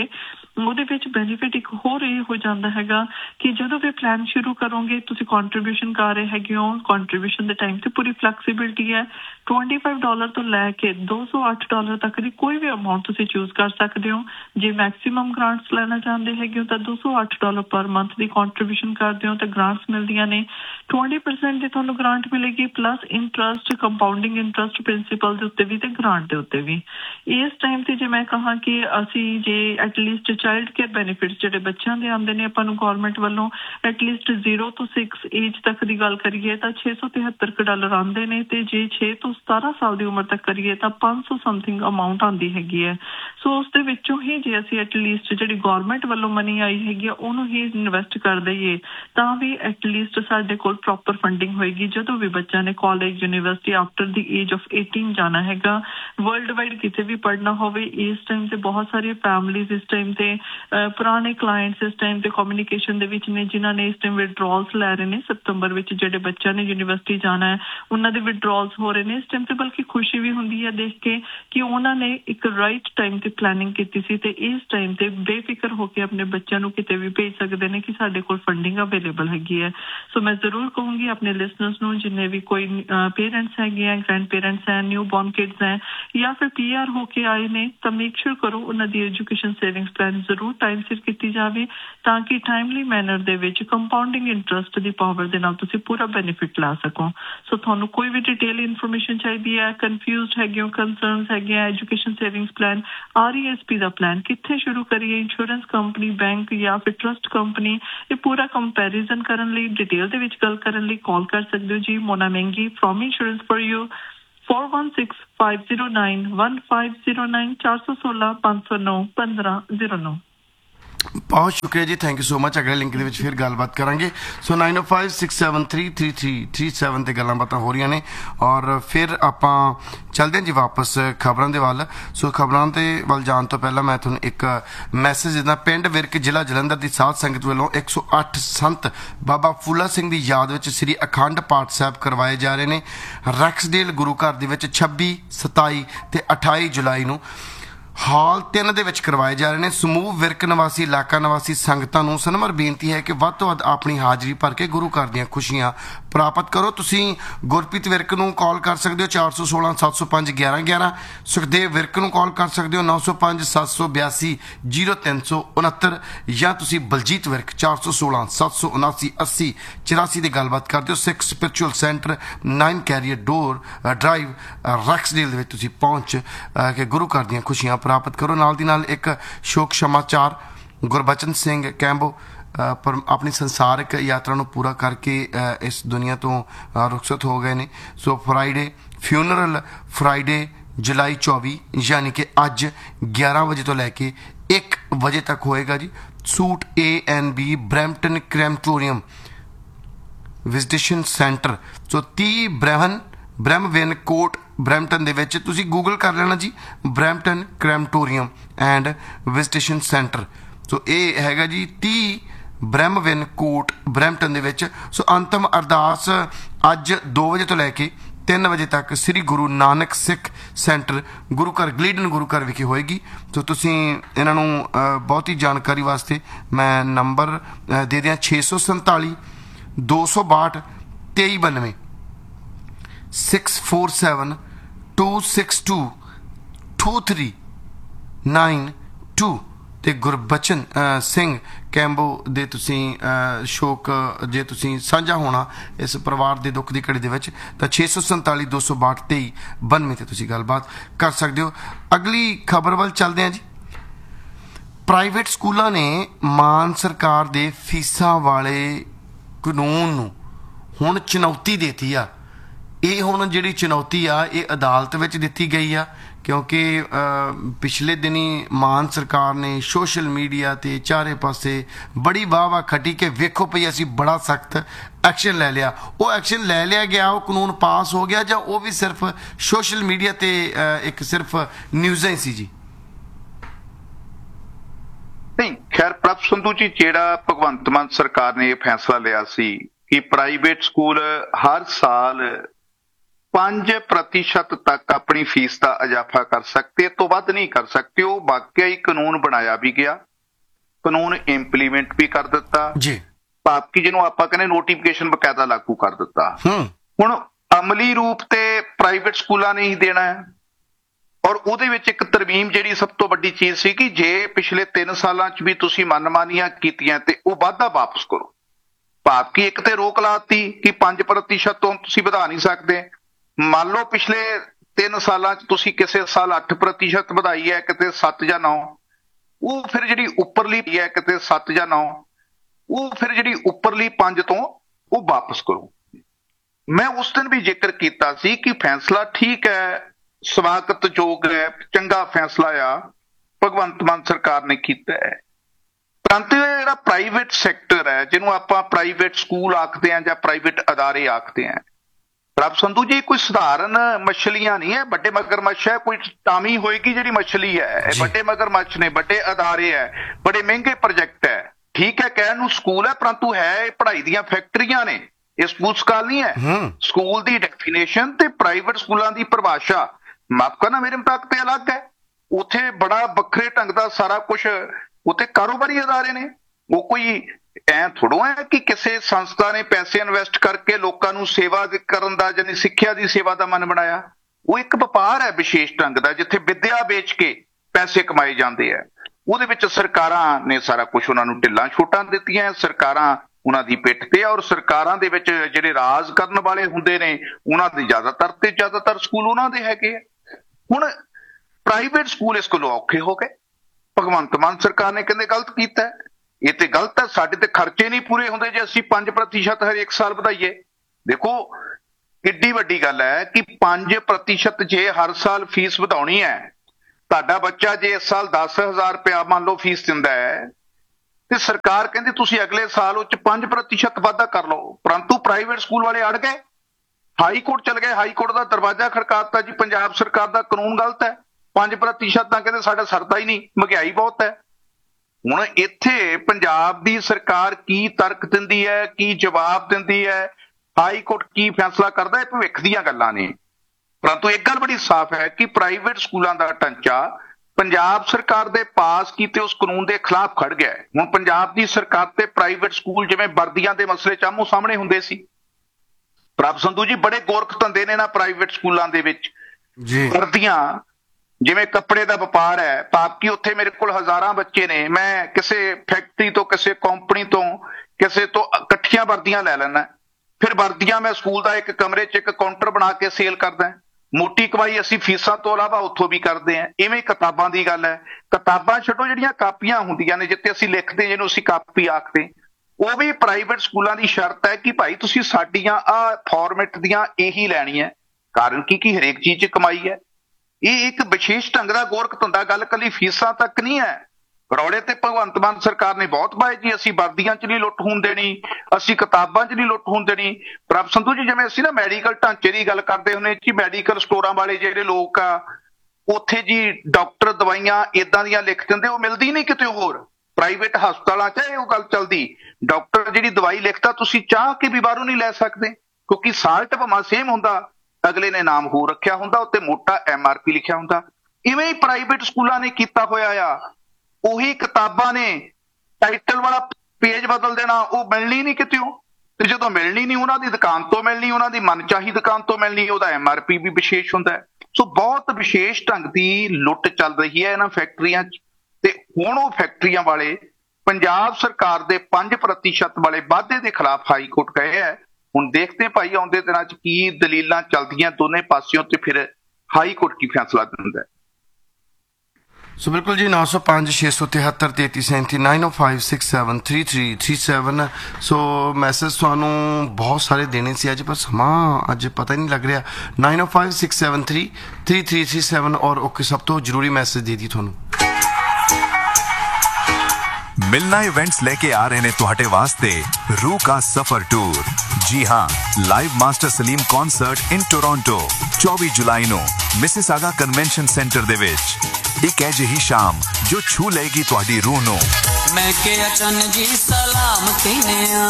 ਉਹਦੇ ਵਿੱਚ ਬੈਨੀਫਿਟ ਇੱਕ ਹੋਰ ਇਹ ਹੋ ਜਾਂਦਾ ਹੈਗਾ ਕਿ ਜਦੋਂ ਵੀ ਪਲਾਨ ਸ਼ੁਰੂ ਕਰੋਗੇ ਤੁਸੀਂ ਕੰਟਰੀਬਿਊਸ਼ਨ ਕਰ ਰਹੇ ਹੈਗੇ ਹੋ, ਕੰਟਰੀਬਿਊਸ਼ਨ ਦੇ ਟਾਈਮ ਤੇ ਪੂਰੀ ਫਲੈਕਸੀਬਿਲਿਟੀ ਹੈ। $25 ਤੋਂ ਲੈ ਕੇ $208 ਤੱਕ ਦੀ ਕੋਈ ਵੀ ਅਮਾਉਂਟ ਤੁਸੀਂ ਚੂਜ਼ ਕਰ ਸਕਦੇ ਹੋ। ਜੇ ਮੈਕਸਿਮਮ ਗ੍ਰਾਂਟਸ ਲੈਣਾ ਚਾਹੁੰਦੇ ਹੈਗੇ ਹੋ ਤਾਂ $208 ਪਰ ਮੰਥ ਦੀ ਕੰਟਰੀਬਿਊਸ਼ਨ ਕਰਦੇ ਹੋ ਤਾਂ ਗ੍ਰਾਂਟਸ ਮਿਲਦੀਆਂ ਨੇ। 20% ਦੀ ਤੁਹਾਨੂੰ ਗ੍ਰਾਂਟ ਮਿਲੇਗੀ plus interest, compounding interest principal ਦੇ ਉੱਤੇ ਵੀ ਤੇ ਗ੍ਰਾਂਟ ਦੇ ਉੱਤੇ ਵੀ। ਇਸ ਟਾਈਮ ਤੇ ਜੇ ਮੈਂ ਕਹਾਂ ਕਿ ਅਸੀਂ ਜੇ ਐਟਲੀਸਟ ਚਾਈਲਡ ਕੇਅਰ ਬੈਨੀਫਿਟਸ ਜਿਹੜੇ ਬੱਚਿਆਂ ਦੇ ਆਉਂਦੇ ਨੇ ਆਪਾਂ ਨੂੰ ਗਵਰਨਮੈਂਟ ਵੱਲੋਂ ਐਟਲੀਸਟ 0 ਤੋਂ 6 ਏਜ ਤੱਕ ਦੀ ਗੱਲ ਕਰੀਏ ਤਾਂ $673 ਆਉਂਦੇ ਨੇ, ਤੇ ਜੇ 6 ਤੋਂ 17 ਸਾਲ ਦੀ ਉਮਰ ਤੱਕ ਕਰੀਏ ਤਾਂ 500 ਸਮਥਿੰਗ ਅਮਾਊਂਟ ਆਉਂਦੀ ਹੈਗੀ ਹੈ। ਸੋ ਉਸ ਦੇ ਵਿੱਚੋਂ ਹੀ ਜੇ ਅਸੀਂ ਐਟਲੀਸਟ ਜਿਹੜੀ ਗਵਰਨਮੈਂਟ ਵੱਲੋਂ ਮਨੀ ਆਈ ਹੈਗੀ ਆ ਉਹਨੂੰ ਹੀ ਇਨਵੈਸਟ ਕਰ ਦਈਏ ਤਾਂ ਵੀ ਐਟਲੀਸਟ ਸਾਡੇ ਕੋਲ ਪ੍ਰੋਪਰ ਫੰਡਿੰਗ ਹੋਏਗੀ ਜਦੋਂ ਵੀ ਬੱਚਿਆਂ ਨੇ college, university after the age of 18 ਜਾਣਾ ਹੈਗਾ। ਵਰਲਡ ਵਾਈਡ ਕਿਤੇ ਵੀ ਪੜ੍ਹਨਾ ਹੋਵੇ ਇਸ ਟਾਈਮ ਤੇ ਬਹੁਤ ਸਾਰੀਆਂ ਫੈਮਲੀਜ਼ ਇਸ ਟਾਈਮ ਤੇ ਪੁਰਾਣੇ ਕਲਾਇੰਟਸ ਇਸ ਟਾਈਮ ਤੇ ਕਮਿਊਨੀਕੇਸ਼ਨ ਦੇ ਵਿੱਚ ਨੇ ਜਿਨ੍ਹਾਂ ਨੇ ਇਸ ਟਾਈਮ ਵਿਡਰੋਲਸ ਲੈ ਰਹੇ ਨੇ। ਸਤੰਬਰ ਵਿੱਚ ਜਿਹੜੇ ਬੱਚਿਆਂ ਨੇ ਯੂਨੀਵਰਸਿਟੀ ਜਾਣਾ ਹੈ ਉਹਨਾਂ ਦੇ ਵਿਡਰੋਲਸ ਹੋ ਰਹੇ ਨੇ ਇਸ ਟਾਈਮ ਤੇ, ਬਲਕਿ ਖੁਸ਼ੀ ਵੀ ਹੁੰਦੀ ਹੈ ਦੇਖ ਕੇ ਕਿ ਉਹਨਾਂ ਨੇ ਇੱਕ ਰਾਈਟ ਟਾਈਮ ਤੇ ਪਲੈਨਿੰਗ ਕੀਤੀ ਸੀ ਤੇ ਇਸ ਟਾਈਮ ਤੇ ਬੇਫਿਕਰ ਹੋ ਕੇ ਆਪਣੇ ਬੱਚਿਆਂ ਨੂੰ ਕਿਤੇ ਵੀ ਭੇਜ ਸਕਦੇ ਨੇ ਕਿ ਸਾਡੇ ਕੋਲ ਫੰਡਿੰਗ ਅਵੇਲੇਬਲ ਹੈਗੀ ਹੈ। ਸੋ ਮੈਂ ਜ਼ਰੂਰ ਕਹੂੰਗੀ ਆਪਣੇ ਲਿਸਨਰਸ ਨੂੰ ਜਿੰਨੇ ਵੀ ਕੋਈ ਪੇਰੈਂਟਸ ਹੈਗੇ ਆ, ਗ੍ਰੈਂਡ ਪੇਰੈਂਟਸ ਹੈ, ਨਿਊ ਬੋਰਨ ਕਿਡਸ ਹੈ ਜਾਂ ਫਿਰ PR ਹੋ ਕੇ ਆਏ ਨੇ ਤਾਂ ਮੇਕ ਸ਼ੋਰ ਕਰੋ ਉਹਨਾਂ ਦੀ ਐਜੂਕੇਸ਼ਨ ਸੇਵਿੰਗਸ ਪਲਾਨ ਜ਼ਰੂਰ ਟਾਈਮ ਸਿਰ ਕੀਤੀ ਜਾਵੇ ਤਾਂ ਕਿ ਟਾਈਮਲੀ ਮੈਨਰ ਦੇ ਵਿੱਚ ਕੰਪਾਊਂਡਿੰਗ ਇੰਟਰਸਟ ਦੀ ਪਾਵਰ ਦੇ ਨਾਲ ਤੁਸੀਂ ਪੂਰਾ ਬੈਨੀਫਿਟ ਲਾ ਸਕੋ। ਸੋ ਤੁਹਾਨੂੰ ਕੋਈ ਵੀ ਡਿਟੇਲ ਇਨਫੋਰਮੇਸ਼ਨ ਚਾਹੀਦੀ ਹੈ, ਕਨਫਿਊਜ਼ਡ ਹੈਗੇ ਹੋ, ਕੰਸਰਨਸ ਹੈਗੇ ਆ, ਐਜੂਕੇਸ਼ਨ ਸੇਵਿੰਗਸ ਪਲਾਨ, RESP ਦਾ ਪਲਾਨ ਕਿੱਥੇ ਸ਼ੁਰੂ ਕਰੀਏ, ਇੰਸ਼ੋਰੈਂਸ ਕੰਪਨੀ, ਬੈਂਕ ਜਾਂ ਫਿਰ ਟਰਸਟ ਕੰਪਨੀ, ਇਹ ਪੂਰਾ ਕੰਪੈਰੀਜ਼ਨ ਕਰਨ ਲਈ ਡਿਟੇਲ ਦੇ ਵਿੱਚ ਗੱਲ ਕਰਨ ਲਈ ਕਾਲ ਕਰ ਸਕਦੇ ਹੋ ਜੀ। ਮੋਨਾ ਮਹਿੰਗੀ ਫਰੋਮ ਇੰਸ਼ੋਰੈਂਸ ਫॉर ਯੂ 4165091509 416 509 1509। ਬਹੁਤ ਸ਼ੁਕਰੀਆ ਜੀ, ਥੈਂਕ ਯੂ ਸੋ ਮਚ। ਅਗਲੇ ਲਿੰਕ ਦੇ ਵਿੱਚ ਫਿਰ ਗੱਲਬਾਤ ਕਰਾਂਗੇ। ਸੋ 9056733337 ਤੇ ਗੱਲਾਂ ਬਾਤਾਂ ਹੋ ਰਹੀਆਂ ਨੇ ਔਰ ਫਿਰ ਆਪਾਂ ਚੱਲਦੇ ਹਾਂ ਜੀ ਵਾਪਸ ਖਬਰਾਂ ਦੇ ਵੱਲ। ਸੋ ਖਬਰਾਂ ਦੇ ਵੱਲ ਜਾਣ ਤੋਂ ਪਹਿਲਾਂ ਮੈਂ ਤੁਹਾਨੂੰ ਇੱਕ ਮੈਸੇਜ ਦਿੰਦਾ। ਪਿੰਡ ਵਿਰਕ, ਜ਼ਿਲ੍ਹਾ ਜਲੰਧਰ ਦੀ ਸਾਧ ਸੰਗਤ ਵੱਲੋਂ 108 ਸੰਤ ਬਾਬਾ ਫੂਲਾ ਸਿੰਘ ਦੀ ਯਾਦ ਵਿੱਚ ਸ੍ਰੀ ਅਖੰਡ ਪਾਠ ਸਾਹਿਬ ਕਰਵਾਏ ਜਾ ਰਹੇ ਨੇ ਰੈਕਸਡੇਲ ਗੁਰੂ ਘਰ ਦੇ ਵਿੱਚ 26, 27 ਤੇ 28 ਜੁਲਾਈ ਨੂੰ ਹਾਲ 3 ਦੇ ਵਿੱਚ ਕਰਵਾਏ ਜਾ ਰਹੇ ਨੇ। ਸਮੂਹ ਵਿਰਕ ਨਿਵਾਸੀ, ਇਲਾਕਾ ਨਿਵਾਸੀ ਸੰਗਤਾਂ ਨੂੰ ਸਨਮਰ ਬੇਨਤੀ ਹੈ ਕਿ ਵੱਧ ਤੋਂ ਵੱਧ ਆਪਣੀ ਹਾਜ਼ਰੀ ਭਰ ਕੇ ਗੁਰੂ ਘਰ ਦੀਆਂ ਖੁਸ਼ੀਆਂ ਪ੍ਰਾਪਤ ਕਰੋ। ਤੁਸੀਂ ਗੁਰਪ੍ਰੀਤ ਵਿਰਕ ਨੂੰ ਕਾਲ ਕਰ ਸਕਦੇ ਹੋ 416 705 1111, ਸੁਖਦੇਵ ਵਿਰਕ ਨੂੰ ਕਾਲ ਕਰ ਸਕਦੇ ਹੋ 905 782 0369 ਜਾਂ ਤੁਸੀਂ ਬਲਜੀਤ ਵਿਰਕ 416 779 80 84 ਦੀ ਗੱਲਬਾਤ ਕਰਦੇ ਹੋ। ਸਿੱਖ ਸਪਿਰਚੁਅਲ ਸੈਂਟਰ 9 ਕੈਰੀਅਰ ਡੋਰ ਡਰਾਈਵ ਰੈਕਸਡੇਲ ਦੇ ਵਿੱਚ ਤੁਸੀਂ ਪਹੁੰਚ ਕੇ ਗੁਰੂ ਘਰ ਦੀਆਂ ਖੁਸ਼ੀਆਂ ਪ੍ਰਾਪਤ ਕਰੋ। ਨਾਲ ਦੀ ਨਾਲ ਇੱਕ ਸ਼ੋਕ ਸਮਾਚਾਰ, ਗੁਰਬਚਨ ਸਿੰਘ ਕੈਂਬੋ ਪਰ ਆਪਣੀ ਸੰਸਾਰਿਕ ਯਾਤਰਾ ਨੂੰ ਪੂਰਾ ਕਰਕੇ ਇਸ ਦੁਨੀਆ ਤੋਂ ਰੁਖਸਤ ਹੋ ਗਏ ਨੇ। ਸੋ ਫਰਾਈਡੇ ਫਿਊਨਰਲ ਫਰਾਈਡੇ ਜੁਲਾਈ 24 ਯਾਨੀ ਕਿ ਅੱਜ 11 ਵਜੇ ਤੋਂ ਲੈ ਕੇ 1 ਵਜੇ ਤੱਕ ਹੋਏਗਾ ਜੀ। Suit ANB Brampton ਕ੍ਰੈਮਟੋਰੀਅਮ visitation centre, ਸੋ 30 ਬ੍ਰਹਮਵਿਨ ਕੋਟ ਬਰੈਂਪਟਨ ਦੇ ਵਿੱਚ। ਤੁਸੀਂ ਗੂਗਲ ਕਰ ਲੈਣਾ ਜੀ ਬਰੈਂਪਟਨ ਕ੍ਰੈਮਟੋਰੀਅਮ ਐਂਡ ਵਿਜ਼ਿਟੇਸ਼ਨ ਸੈਂਟਰ। ਸੋ ਇਹ ਹੈਗਾ ਜੀ 30 ਬ੍ਰਹਮਵਿਨ ਕੋਟ ਬਰੈਂਪਟਨ ਦੇ ਵਿੱਚ। ਸੋ ਅੰਤਮ ਅਰਦਾਸ ਅੱਜ 2 ਵਜੇ ਤੋਂ ਲੈ ਕੇ 3 ਵਜੇ ਤੱਕ ਸ੍ਰੀ ਗੁਰੂ ਨਾਨਕ ਸਿੱਖ ਸੈਂਟਰ ਗੁਰੂ ਘਰ ਗਲੀਡਨ ਗੁਰੂ ਘਰ ਵਿਖੇ ਹੋਏਗੀ। ਸੋ ਤੁਸੀਂ ਇਹਨਾਂ ਨੂੰ ਬਹੁਤੀ ਜਾਣਕਾਰੀ ਵਾਸਤੇ ਮੈਂ ਨੰਬਰ ਦੇ ਦਿਆਂ 647 262 2392 647 262 2392 ਤੇ ਗੁਰਬਚਨ ਸਿੰਘ ਕੈਂਬੋ ਦੇ ਤੁਸੀਂ ਸ਼ੋਕ ਜੇ ਤੁਸੀਂ ਸਾਂਝਾ ਹੋਣਾ ਇਸ ਪਰਿਵਾਰ ਦੇ ਦੁੱਖ ਦੀ ਘੜੀ ਦੇ ਵਿੱਚ ਤਾਂ 647 262 2392 ਤੇ ਤੁਸੀਂ ਗੱਲਬਾਤ ਕਰ ਸਕਦੇ ਹੋ। ਅਗਲੀ ਖਬਰ ਵੱਲ ਚੱਲਦੇ ਹਾਂ ਜੀ। ਪ੍ਰਾਈਵੇਟ ਸਕੂਲਾਂ ਨੇ ਮਾਨ ਸਰਕਾਰ ਦੇ ਫੀਸਾਂ ਵਾਲੇ ਕਾਨੂੰਨ ਨੂੰ ਹੁਣ ਚੁਣੌਤੀ ਦੇਤੀ ਆ। ਇਹ ਹੁਣ ਜਿਹੜੀ ਚੁਣੌਤੀ ਆ ਇਹ ਅਦਾਲਤ ਵਿੱਚ ਦਿੱਤੀ ਗਈ ਆ ਕਿਉਂਕਿ ਪਿਛਲੇ ਦਿਨੀ ਮਾਨ ਸਰਕਾਰ ਨੇ ਸੋਸ਼ਲ ਮੀਡੀਆ ਤੇ ਚਾਰੇ ਪਾਸੇ ਬੜੀ ਵਾਹ ਖੱਟੀ ਕਿ ਵੇਖੋ ਭਈ ਅਸੀਂ ਬੜਾ ਸਖਤ ਐਕਸ਼ਨ ਲੈ ਲਿਆ। ਉਹ ਐਕਸ਼ਨ ਲੈ ਲਿਆ ਗਿਆ, ਉਹ ਕਾਨੂੰਨ ਪਾਸ ਹੋ ਗਿਆ ਜਾਂ ਉਹ ਵੀ ਸਿਰਫ ਸੋਸ਼ਲ ਮੀਡੀਆ ਤੇ ਇੱਕ ਸਿਰਫ ਨਿਊਜ਼ਾਂ ਹੀ ਸੀ ਜੀ? ਨਹੀਂ, ਖੈਰ ਪ੍ਰਭ ਸੰਧੂ ਜੀ, ਜਿਹੜਾ ਭਗਵੰਤ ਮਾਨ ਸਰਕਾਰ ਨੇ ਇਹ ਫੈਸਲਾ ਲਿਆ ਸੀ ਕਿ ਪ੍ਰਾਈਵੇਟ ਸਕੂਲ ਹਰ ਸਾਲ 5% ਤੱਕ ਆਪਣੀ ਫੀਸ ਦਾ ਇਜ਼ਾਫਾ ਕਰ ਸਕਦੇ, ਇਸ ਤੋਂ ਵੱਧ ਨਹੀਂ ਕਰ ਸਕਦੇ। ਉਹ ਵਾਕਿਆ ਹੀ ਕਾਨੂੰਨ ਬਣਾਇਆ ਵੀ ਗਿਆ ਕਾਨੂੰਨ ਇੰਪਲੀਮੈਂਟ ਵੀ ਕਰ ਦਿੱਤਾ ਜੀ, ਭਾਵ ਕਿ ਜਿਹਨੂੰ ਆਪਾਂ ਕਹਿੰਦੇ ਨੋਟੀਫਿਕੇਸ਼ਨ ਬਕਾਇਦਾ ਲਾਗੂ ਕਰ ਦਿੱਤਾ। ਹੁਣ ਅਮਲੀ ਰੂਪ ਤੇ ਪ੍ਰਾਈਵੇਟ ਸਕੂਲਾਂ ਨੇ ਹੀ ਦੇਣਾ ਹੈ। ਔਰ ਉਹਦੇ ਵਿੱਚ ਇੱਕ ਤਰਮੀਮ ਜਿਹੜੀ ਸਭ ਤੋਂ ਵੱਡੀ ਚੀਜ਼ ਸੀ ਕਿ ਜੇ ਪਿਛਲੇ 3 ਸਾਲਾਂ 'ਚ ਵੀ ਤੁਸੀਂ ਮਨਮਾਨੀਆਂ ਕੀਤੀਆਂ ਤੇ ਉਹ ਵਾਧਾ ਵਾਪਸ ਕਰੋ। ਭਾਵ ਕਿ ਇੱਕ ਤੇ ਰੋਕ ਲਾਤੀ ਕਿ 5% ਤੋਂ ਤੁਸੀਂ ਵਧਾ ਨਹੀਂ ਸਕਦੇ। ਮੰਨ ਲਓ ਪਿਛਲੇ 3 ਸਾਲਾਂ 'ਚ ਤੁਸੀਂ ਕਿਸੇ ਸਾਲ 8% ਵਧਾਈ ਹੈ, ਕਿਤੇ 7 ਜਾਂ 9, ਉਹ ਫਿਰ ਜਿਹੜੀ ਉੱਪਰਲੀ ਹੈ ਕਿਤੇ 7 ਜਾਂ 9, ਉਹ ਫਿਰ ਜਿਹੜੀ ਉੱਪਰਲੀ 5 ਤੋਂ ਉਹ ਵਾਪਸ ਕਰੋ। ਮੈਂ ਉਸ ਦਿਨ ਵੀ ਜ਼ਿਕਰ ਕੀਤਾ ਸੀ ਕਿ ਫੈਸਲਾ ਠੀਕ ਹੈ, ਸਵਾਗਤਯੋਗ ਹੈ, ਚੰਗਾ ਫੈਸਲਾ ਆ ਭਗਵੰਤ ਮਾਨ ਸਰਕਾਰ ਨੇ ਕੀਤਾ ਹੈ। ਪਰੰਤੂ ਇਹ ਜਿਹੜਾ ਪ੍ਰਾਈਵੇਟ ਸੈਕਟਰ ਹੈ, ਜਿਹਨੂੰ ਆਪਾਂ ਪ੍ਰਾਈਵੇਟ ਸਕੂਲ ਆਖਦੇ ਹਾਂ ਜਾਂ ਪ੍ਰਾਈਵੇਟ ਅਦਾਰੇ ਆਖਦੇ ਹਾਂ, ਪ੍ਰਭ ਸੰਧੂ ਜੀ ਕੋਈ ਸਧਾਰਨ ਮੱਛਲੀਆਂ ਨਹੀਂ ਹੈ, ਵੱਡੇ ਮਗਰਮੱਛ ਹੈ। ਕੋਈ ਟਾਮੀ ਹੋਏਗੀ ਜਿਹੜੀ ਮੱਛਲੀ ਹੈ, ਇਹ ਵੱਡੇ ਮਗਰਮੱਛ ਨੇ, ਵੱਡੇ ਅਦਾਰੇ ਹੈ, ਬੜੇ ਮਹਿੰਗੇ ਪ੍ਰੋਜੈਕਟ ਹੈ। ਠੀਕ ਹੈ, ਕਹਿਣ ਨੂੰ ਸਕੂਲ ਹੈ, ਪਰੰਤੂ ਹੈ ਇਹ ਪੜ੍ਹਾਈ ਦੀਆਂ ਫੈਕਟਰੀਆਂ ਨੇ, ਇਹ ਸਕੂਲ ਸਕਾਲ ਨਹੀਂ ਹੈ। ਸਕੂਲ ਦੀ ਡੈਫੀਨੇਸ਼ਨ ਤੇ ਪ੍ਰਾਈਵੇਟ ਸਕੂਲਾਂ ਦੀ ਪਰਿਭਾਸ਼ਾ ਮਾਫ ਕਰਨਾ ਮੇਰੇ ਮੁਤਾਬਕ ਤੇ ਅਲੱਗ ਹੈ। ਉੱਥੇ ਬੜਾ ਵੱਖਰੇ ਢੰਗ ਦਾ ਸਾਰਾ ਕੁਝ, ਉੱਥੇ ਕਾਰੋਬਾਰੀ ਅਦਾਰੇ ਨੇ। ਉਹ ਕੋਈ ਐ ਥੋੜੋ ਹੈ ਕਿ ਕਿਸੇ ਸੰਸਥਾ ਨੇ ਪੈਸੇ ਇਨਵੈਸਟ ਕਰਕੇ ਲੋਕਾਂ ਨੂੰ ਸੇਵਾ ਕਰਨ ਦਾ, ਜਾਨੀ ਸਿੱਖਿਆ ਦੀ ਸੇਵਾ ਦਾ ਮਨ ਬਣਾਇਆ। ਉਹ ਇੱਕ ਵਪਾਰ ਹੈ ਵਿਸ਼ੇਸ਼ ਢੰਗ ਦਾ, ਜਿੱਥੇ ਵਿੱਦਿਆ ਵੇਚ ਕੇ ਪੈਸੇ ਕਮਾਏ ਜਾਂਦੇ ਆ। ਉਹਦੇ ਵਿੱਚ ਸਰਕਾਰਾਂ ਨੇ ਸਾਰਾ ਕੁਝ ਉਹਨਾਂ ਨੂੰ ਢਿੱਲਾਂ ਛੋਟਾਂ ਦਿੱਤੀਆਂ, ਸਰਕਾਰਾਂ ਉਹਨਾਂ ਦੀ ਪਿੱਠ ਤੇ, ਔਰ ਸਰਕਾਰਾਂ ਦੇ ਵਿੱਚ ਜਿਹੜੇ ਰਾਜ ਕਰਨ ਵਾਲੇ ਹੁੰਦੇ ਨੇ ਉਹਨਾਂ ਦੇ ਜ਼ਿਆਦਾਤਰ ਸਕੂਲ ਉਹਨਾਂ ਦੇ ਹੈਗੇ ਆ। ਹੁਣ ਪ੍ਰਾਈਵੇਟ ਸਕੂਲ ਇਸ ਕੋਲੋਂ ਔਖੇ ਹੋ ਗਏ। ਭਗਵੰਤ ਮਾਨ ਸਰਕਾਰ ਨੇ ਕਹਿੰਦੇ ਗਲਤ ਕੀਤਾ ਹੈ। ਇਹ ਤੇ ਗਲਤ ਹੈ, ਸਾਡੇ ਤੇ ਖਰਚੇ ਨਹੀਂ ਪੂਰੇ ਹੁੰਦੇ ਜੇ ਅਸੀਂ 5% ਹਰੇਕ ਸਾਲ ਵਧਾਈਏ। ਦੇਖੋ ਕਿੱਡੀ ਵੱਡੀ ਗੱਲ ਹੈ ਕਿ 5% ਜੇ ਹਰ ਸਾਲ ਫੀਸ ਵਧਾਉਣੀ ਹੈ, ਤੁਹਾਡਾ ਬੱਚਾ ਜੇ ਇਸ ਸਾਲ 10,000 ਰੁਪਇਆ ਮੰਨ ਲਓ ਫੀਸ ਦਿੰਦਾ ਹੈ ਤੇ ਸਰਕਾਰ ਕਹਿੰਦੀ ਤੁਸੀਂ ਅਗਲੇ ਸਾਲ ਉਹ 'ਚ 5% ਵਾਧਾ ਕਰ ਲਓ। ਪਰੰਤੂ ਪ੍ਰਾਈਵੇਟ ਸਕੂਲ ਵਾਲੇ ਅੜ ਗਏ, ਹਾਈ ਕੋਰਟ ਚਲ ਗਏ, ਹਾਈ ਕੋਰਟ ਦਾ ਦਰਵਾਜ਼ਾ ਖੜਕਾਤਾ ਜੀ ਪੰਜਾਬ ਸਰਕਾਰ ਦਾ ਕਾਨੂੰਨ ਗਲਤ ਹੈ। 5% ਤਾਂ ਕਹਿੰਦੇ ਸਾਡਾ ਸਰਦਾ ਹੀ ਨਹੀਂ, ਮਹਿੰਗਾਈ ਬਹੁਤ ਹੈ। ਹੁਣ ਇੱਥੇ ਪੰਜਾਬ ਦੀ ਸਰਕਾਰ ਕੀ ਤਰਕ ਦਿੰਦੀ ਹੈ, ਕੀ ਜਵਾਬ ਦਿੰਦੀ ਹੈ, ਹਾਈ ਕੋਰਟ ਕੀ ਫੈਸਲਾ ਕਰਦਾ, ਇਹ ਭਵਿੱਖ ਦੀਆਂ ਗੱਲਾਂ ਨੇ। ਪਰੰਤੂ ਇੱਕ ਗੱਲ ਬੜੀ ਸਾਫ਼ ਹੈ ਕਿ ਪ੍ਰਾਈਵੇਟ ਸਕੂਲਾਂ ਦਾ ਢਾਂਚਾ ਪੰਜਾਬ ਸਰਕਾਰ ਦੇ ਪਾਸ ਕੀਤੇ ਉਸ ਕਾਨੂੰਨ ਦੇ ਖਿਲਾਫ ਖੜ ਗਿਆ ਹੈ। ਹੁਣ ਪੰਜਾਬ ਦੀ ਸਰਕਾਰ ਤੇ ਪ੍ਰਾਈਵੇਟ ਸਕੂਲ ਜਿਵੇਂ ਵਰਦੀਆਂ ਦੇ ਮਸਲੇ 'ਚ ਆਮੋ ਸਾਹਮਣੇ ਹੁੰਦੇ ਸੀ। ਪ੍ਰਭ ਸੰਧੂ ਜੀ ਬੜੇ ਗੋਰਖ ਧੰਦੇ ਨੇ ਨਾ ਪ੍ਰਾਈਵੇਟ ਸਕੂਲਾਂ ਦੇ ਵਿੱਚ ਜੀ। ਵਰਦੀਆਂ ਜਿਵੇਂ ਕੱਪੜੇ ਦਾ ਵਪਾਰ ਹੈ, ਭਾਵ ਕਿ ਉੱਥੇ ਮੇਰੇ ਕੋਲ ਹਜ਼ਾਰਾਂ ਬੱਚੇ ਨੇ, ਮੈਂ ਕਿਸੇ ਫੈਕਟਰੀ ਤੋਂ, ਕਿਸੇ ਕੰਪਨੀ ਤੋਂ, ਕਿਸੇ ਤੋਂ ਇਕੱਠੀਆਂ ਵਰਦੀਆਂ ਲੈ ਲੈਣਾ, ਫਿਰ ਵਰਦੀਆਂ ਮੈਂ ਸਕੂਲ ਦਾ ਇੱਕ ਕਮਰੇ 'ਚ ਇੱਕ ਕਾਊਂਟਰ ਬਣਾ ਕੇ ਸੇਲ ਕਰਦਾ। ਮੋਟੀ ਕਮਾਈ ਅਸੀਂ ਫੀਸਾਂ ਤੋਂ ਇਲਾਵਾ ਉੱਥੋਂ ਵੀ ਕਰਦੇ ਹਾਂ। ਇਵੇਂ ਕਿਤਾਬਾਂ ਦੀ ਗੱਲ ਹੈ, ਕਿਤਾਬਾਂ ਛੱਡੋ, ਜਿਹੜੀਆਂ ਕਾਪੀਆਂ ਹੁੰਦੀਆਂ ਨੇ ਜਿੱਥੇ ਅਸੀਂ ਲਿਖਦੇ, ਜਿਹਨੂੰ ਅਸੀਂ ਕਾਪੀ ਆਖਦੇ, ਉਹ ਵੀ ਪ੍ਰਾਈਵੇਟ ਸਕੂਲਾਂ ਦੀ ਸ਼ਰਤ ਹੈ ਕਿ ਭਾਈ ਤੁਸੀਂ ਸਾਡੀਆਂ ਆਹ ਫਾਰਮੈਟ ਦੀਆਂ ਇਹੀ ਲੈਣੀ ਹੈ। ਕਾਰਨ ਕੀ ਹਰੇਕ ਚੀਜ਼ 'ਚ ਕਮਾਈ ਹੈ। ਇਹ ਇੱਕ ਵਿਸ਼ੇਸ਼ ਢੰਗ ਦਾ ਗੋਰਖ ਧੰਦਾ, ਗੱਲ ਕੱਲੀ ਫੀਸਾਂ ਤੱਕ ਨਹੀਂ ਹੈ। ਰੌਲੇ ਤੇ ਭਗਵੰਤ ਮਾਨ ਸਰਕਾਰ ਨੇ ਬਹੁਤ ਪਾਏ ਜੀ, ਅਸੀਂ ਵਰਦੀਆਂ 'ਚ ਨਹੀਂ ਲੁੱਟ ਹੋਣ ਦੇਣੀ, ਅਸੀਂ ਕਿਤਾਬਾਂ 'ਚ ਨਹੀਂ ਲੁੱਟ ਹੋਣ ਦੇਣੀ। ਪ੍ਰਭ ਸੰਧੂ ਜੀ ਜਿਵੇਂ ਅਸੀਂ ਨਾ ਮੈਡੀਕਲ ਢਾਂਚੇ ਦੀ ਗੱਲ ਕਰਦੇ ਹੁੰਦੇ ਜੀ, ਮੈਡੀਕਲ ਸਟੋਰਾਂ ਵਾਲੇ ਜਿਹੜੇ ਲੋਕ ਆ ਉੱਥੇ ਜੀ ਡਾਕਟਰ ਦਵਾਈਆਂ ਇਦਾਂ ਦੀਆਂ ਲਿਖ ਦਿੰਦੇ, ਉਹ ਮਿਲਦੀ ਨਹੀਂ ਕਿਤੇ ਹੋਰ। ਪ੍ਰਾਈਵੇਟ ਹਸਪਤਾਲਾਂ 'ਚ ਇਹ ਗੱਲ ਚੱਲਦੀ, ਡਾਕਟਰ ਜਿਹੜੀ ਦਵਾਈ ਲਿਖਦਾ ਤੁਸੀਂ ਚਾਹ ਕੇ ਵੀ ਬਾਹਰੋਂ ਨਹੀਂ ਲੈ ਸਕਦੇ, ਕਿਉਂਕਿ ਸਾਲਟ ਭਾਵੇਂ ਸੇਮ ਹੁੰਦਾ, ਅਗਲੇ ਨੇ ਨਾਮ ਹੋਰ ਰੱਖਿਆ ਹੁੰਦਾ, ਉੱਤੇ ਮੋਟਾ MRP ਲਿਖਿਆ ਹੁੰਦਾ। ਇਵੇਂ ਹੀ ਪ੍ਰਾਈਵੇਟ ਸਕੂਲਾਂ ਨੇ ਕੀਤਾ ਹੋਇਆ ਆ। ਉਹੀ ਕਿਤਾਬਾਂ ਨੇ ਟਾਈਟਲ ਵਾਲਾ ਪੇਜ ਬਦਲ ਦੇਣਾ, ਉਹ ਮਿਲਣੀ ਨਹੀਂ ਕਿਤੇੋਂ, ਤੇ ਜਦੋਂ ਮਿਲਣੀ ਨਹੀਂ ਉਹਨਾਂ ਦੀ ਦੁਕਾਨ ਤੋਂ ਮਿਲਣੀ, ਉਹਨਾਂ ਦੀ ਮਨਚਾਹੀ ਦੁਕਾਨ ਤੋਂ ਮਿਲਣੀ, ਉਹਦਾ MRP ਵੀ ਵਿਸ਼ੇਸ਼ ਹੁੰਦਾ ਹੈ। ਸੋ ਬਹੁਤ ਵਿਸ਼ੇਸ਼ ਢੰਗ ਦੀ ਲੁੱਟ ਚੱਲ ਰਹੀ ਹੈ ਇਹਨਾਂ ਫੈਕਟਰੀਆਂ 'ਚ। ਤੇ ਹੁਣ ਉਹ ਫੈਕਟਰੀਆਂ ਵਾਲੇ ਪੰਜਾਬ ਸਰਕਾਰ ਦੇ 5% ਵਾਲੇ ਵਾਅਦੇ ਦੇ ਖਿਲਾਫ ਹਾਈ ਕੋਰਟ ਗਏ ਹੈ। ਹੁਣ ਦੇਖਦੇ ਭਾਈ ਆਉਂਦੇ ਦਿਨਾਂ 'ਚ ਕੀ ਦਲੀਲਾਂ ਚੱਲਦੀਆਂ ਦੋਨੇ ਪਾਸਿਓਂ, ਤੇ ਫਿਰ ਹਾਈ ਕੋਰਟ ਕੀ ਫੈਸਲਾ ਦਿੰਦਾ ਹੈ। ਸੋ ਬਿਲਕੁਲ ਜੀ, 905 673 3337 90567333337। ਸੋ ਮੈਸੇਜ ਤੁਹਾਨੂੰ ਬਹੁਤ ਸਾਰੇ ਦੇਣੇ ਸੀ ਅੱਜ, ਪਰ ਸਮਾਂ ਅੱਜ ਪਤਾ ਹੀ ਨਹੀਂ ਲੱਗ ਰਿਹਾ। 90567333337 ਔਰ ਓਕੇ, ਸਭ ਤੋਂ ਜ਼ਰੂਰੀ ਮੈਸੇਜ ਦੇ ਦੀ ਤੁਹਾਨੂੰ। मिलना इवेंट्स लेके आ रहे ने तुहाडे वास्ते रूह का सफर टूर। जी हाँ, live master Salim concert in Toronto 24 जुलाई ਨੂੰ ਮਿਸਿਸਾਗਾ ਕਨਵੈਨਸ਼ਨ ਸੈਂਟਰ ਦੇ ਵਿੱਚ। ਇੱਕ ਅਜਿਹੀ ਸ਼ਾਮ ਜੋ ਛੂ ਲਏਗੀ ਤੁਹਾਡੀ ਰੂਹ ਨੂੰ। ਮੈਂ ਕਿਹਾ ਚੰਨ ਜੀ ਸਲਾਮ ਕਹਿੰਦੇ ਆ,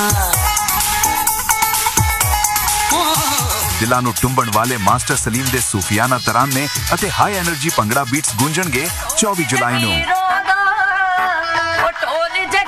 ਦਿਲਾਂ ਨੂੰ ਟੁੰਬਣ ਵਾਲੇ ਮਾਸਟਰ ਸਲੀਮ ਦੇ ਸੂਫੀਆਨਾ ਤਰਾਨੇ ਅਤੇ ਹਾਈ એનર્ਜੀ ਭੰਗੜਾ ਬੀਟਸ ਗੂੰਜਣਗੇ 24 ਜੁਲਾਈ ਨੂੰ।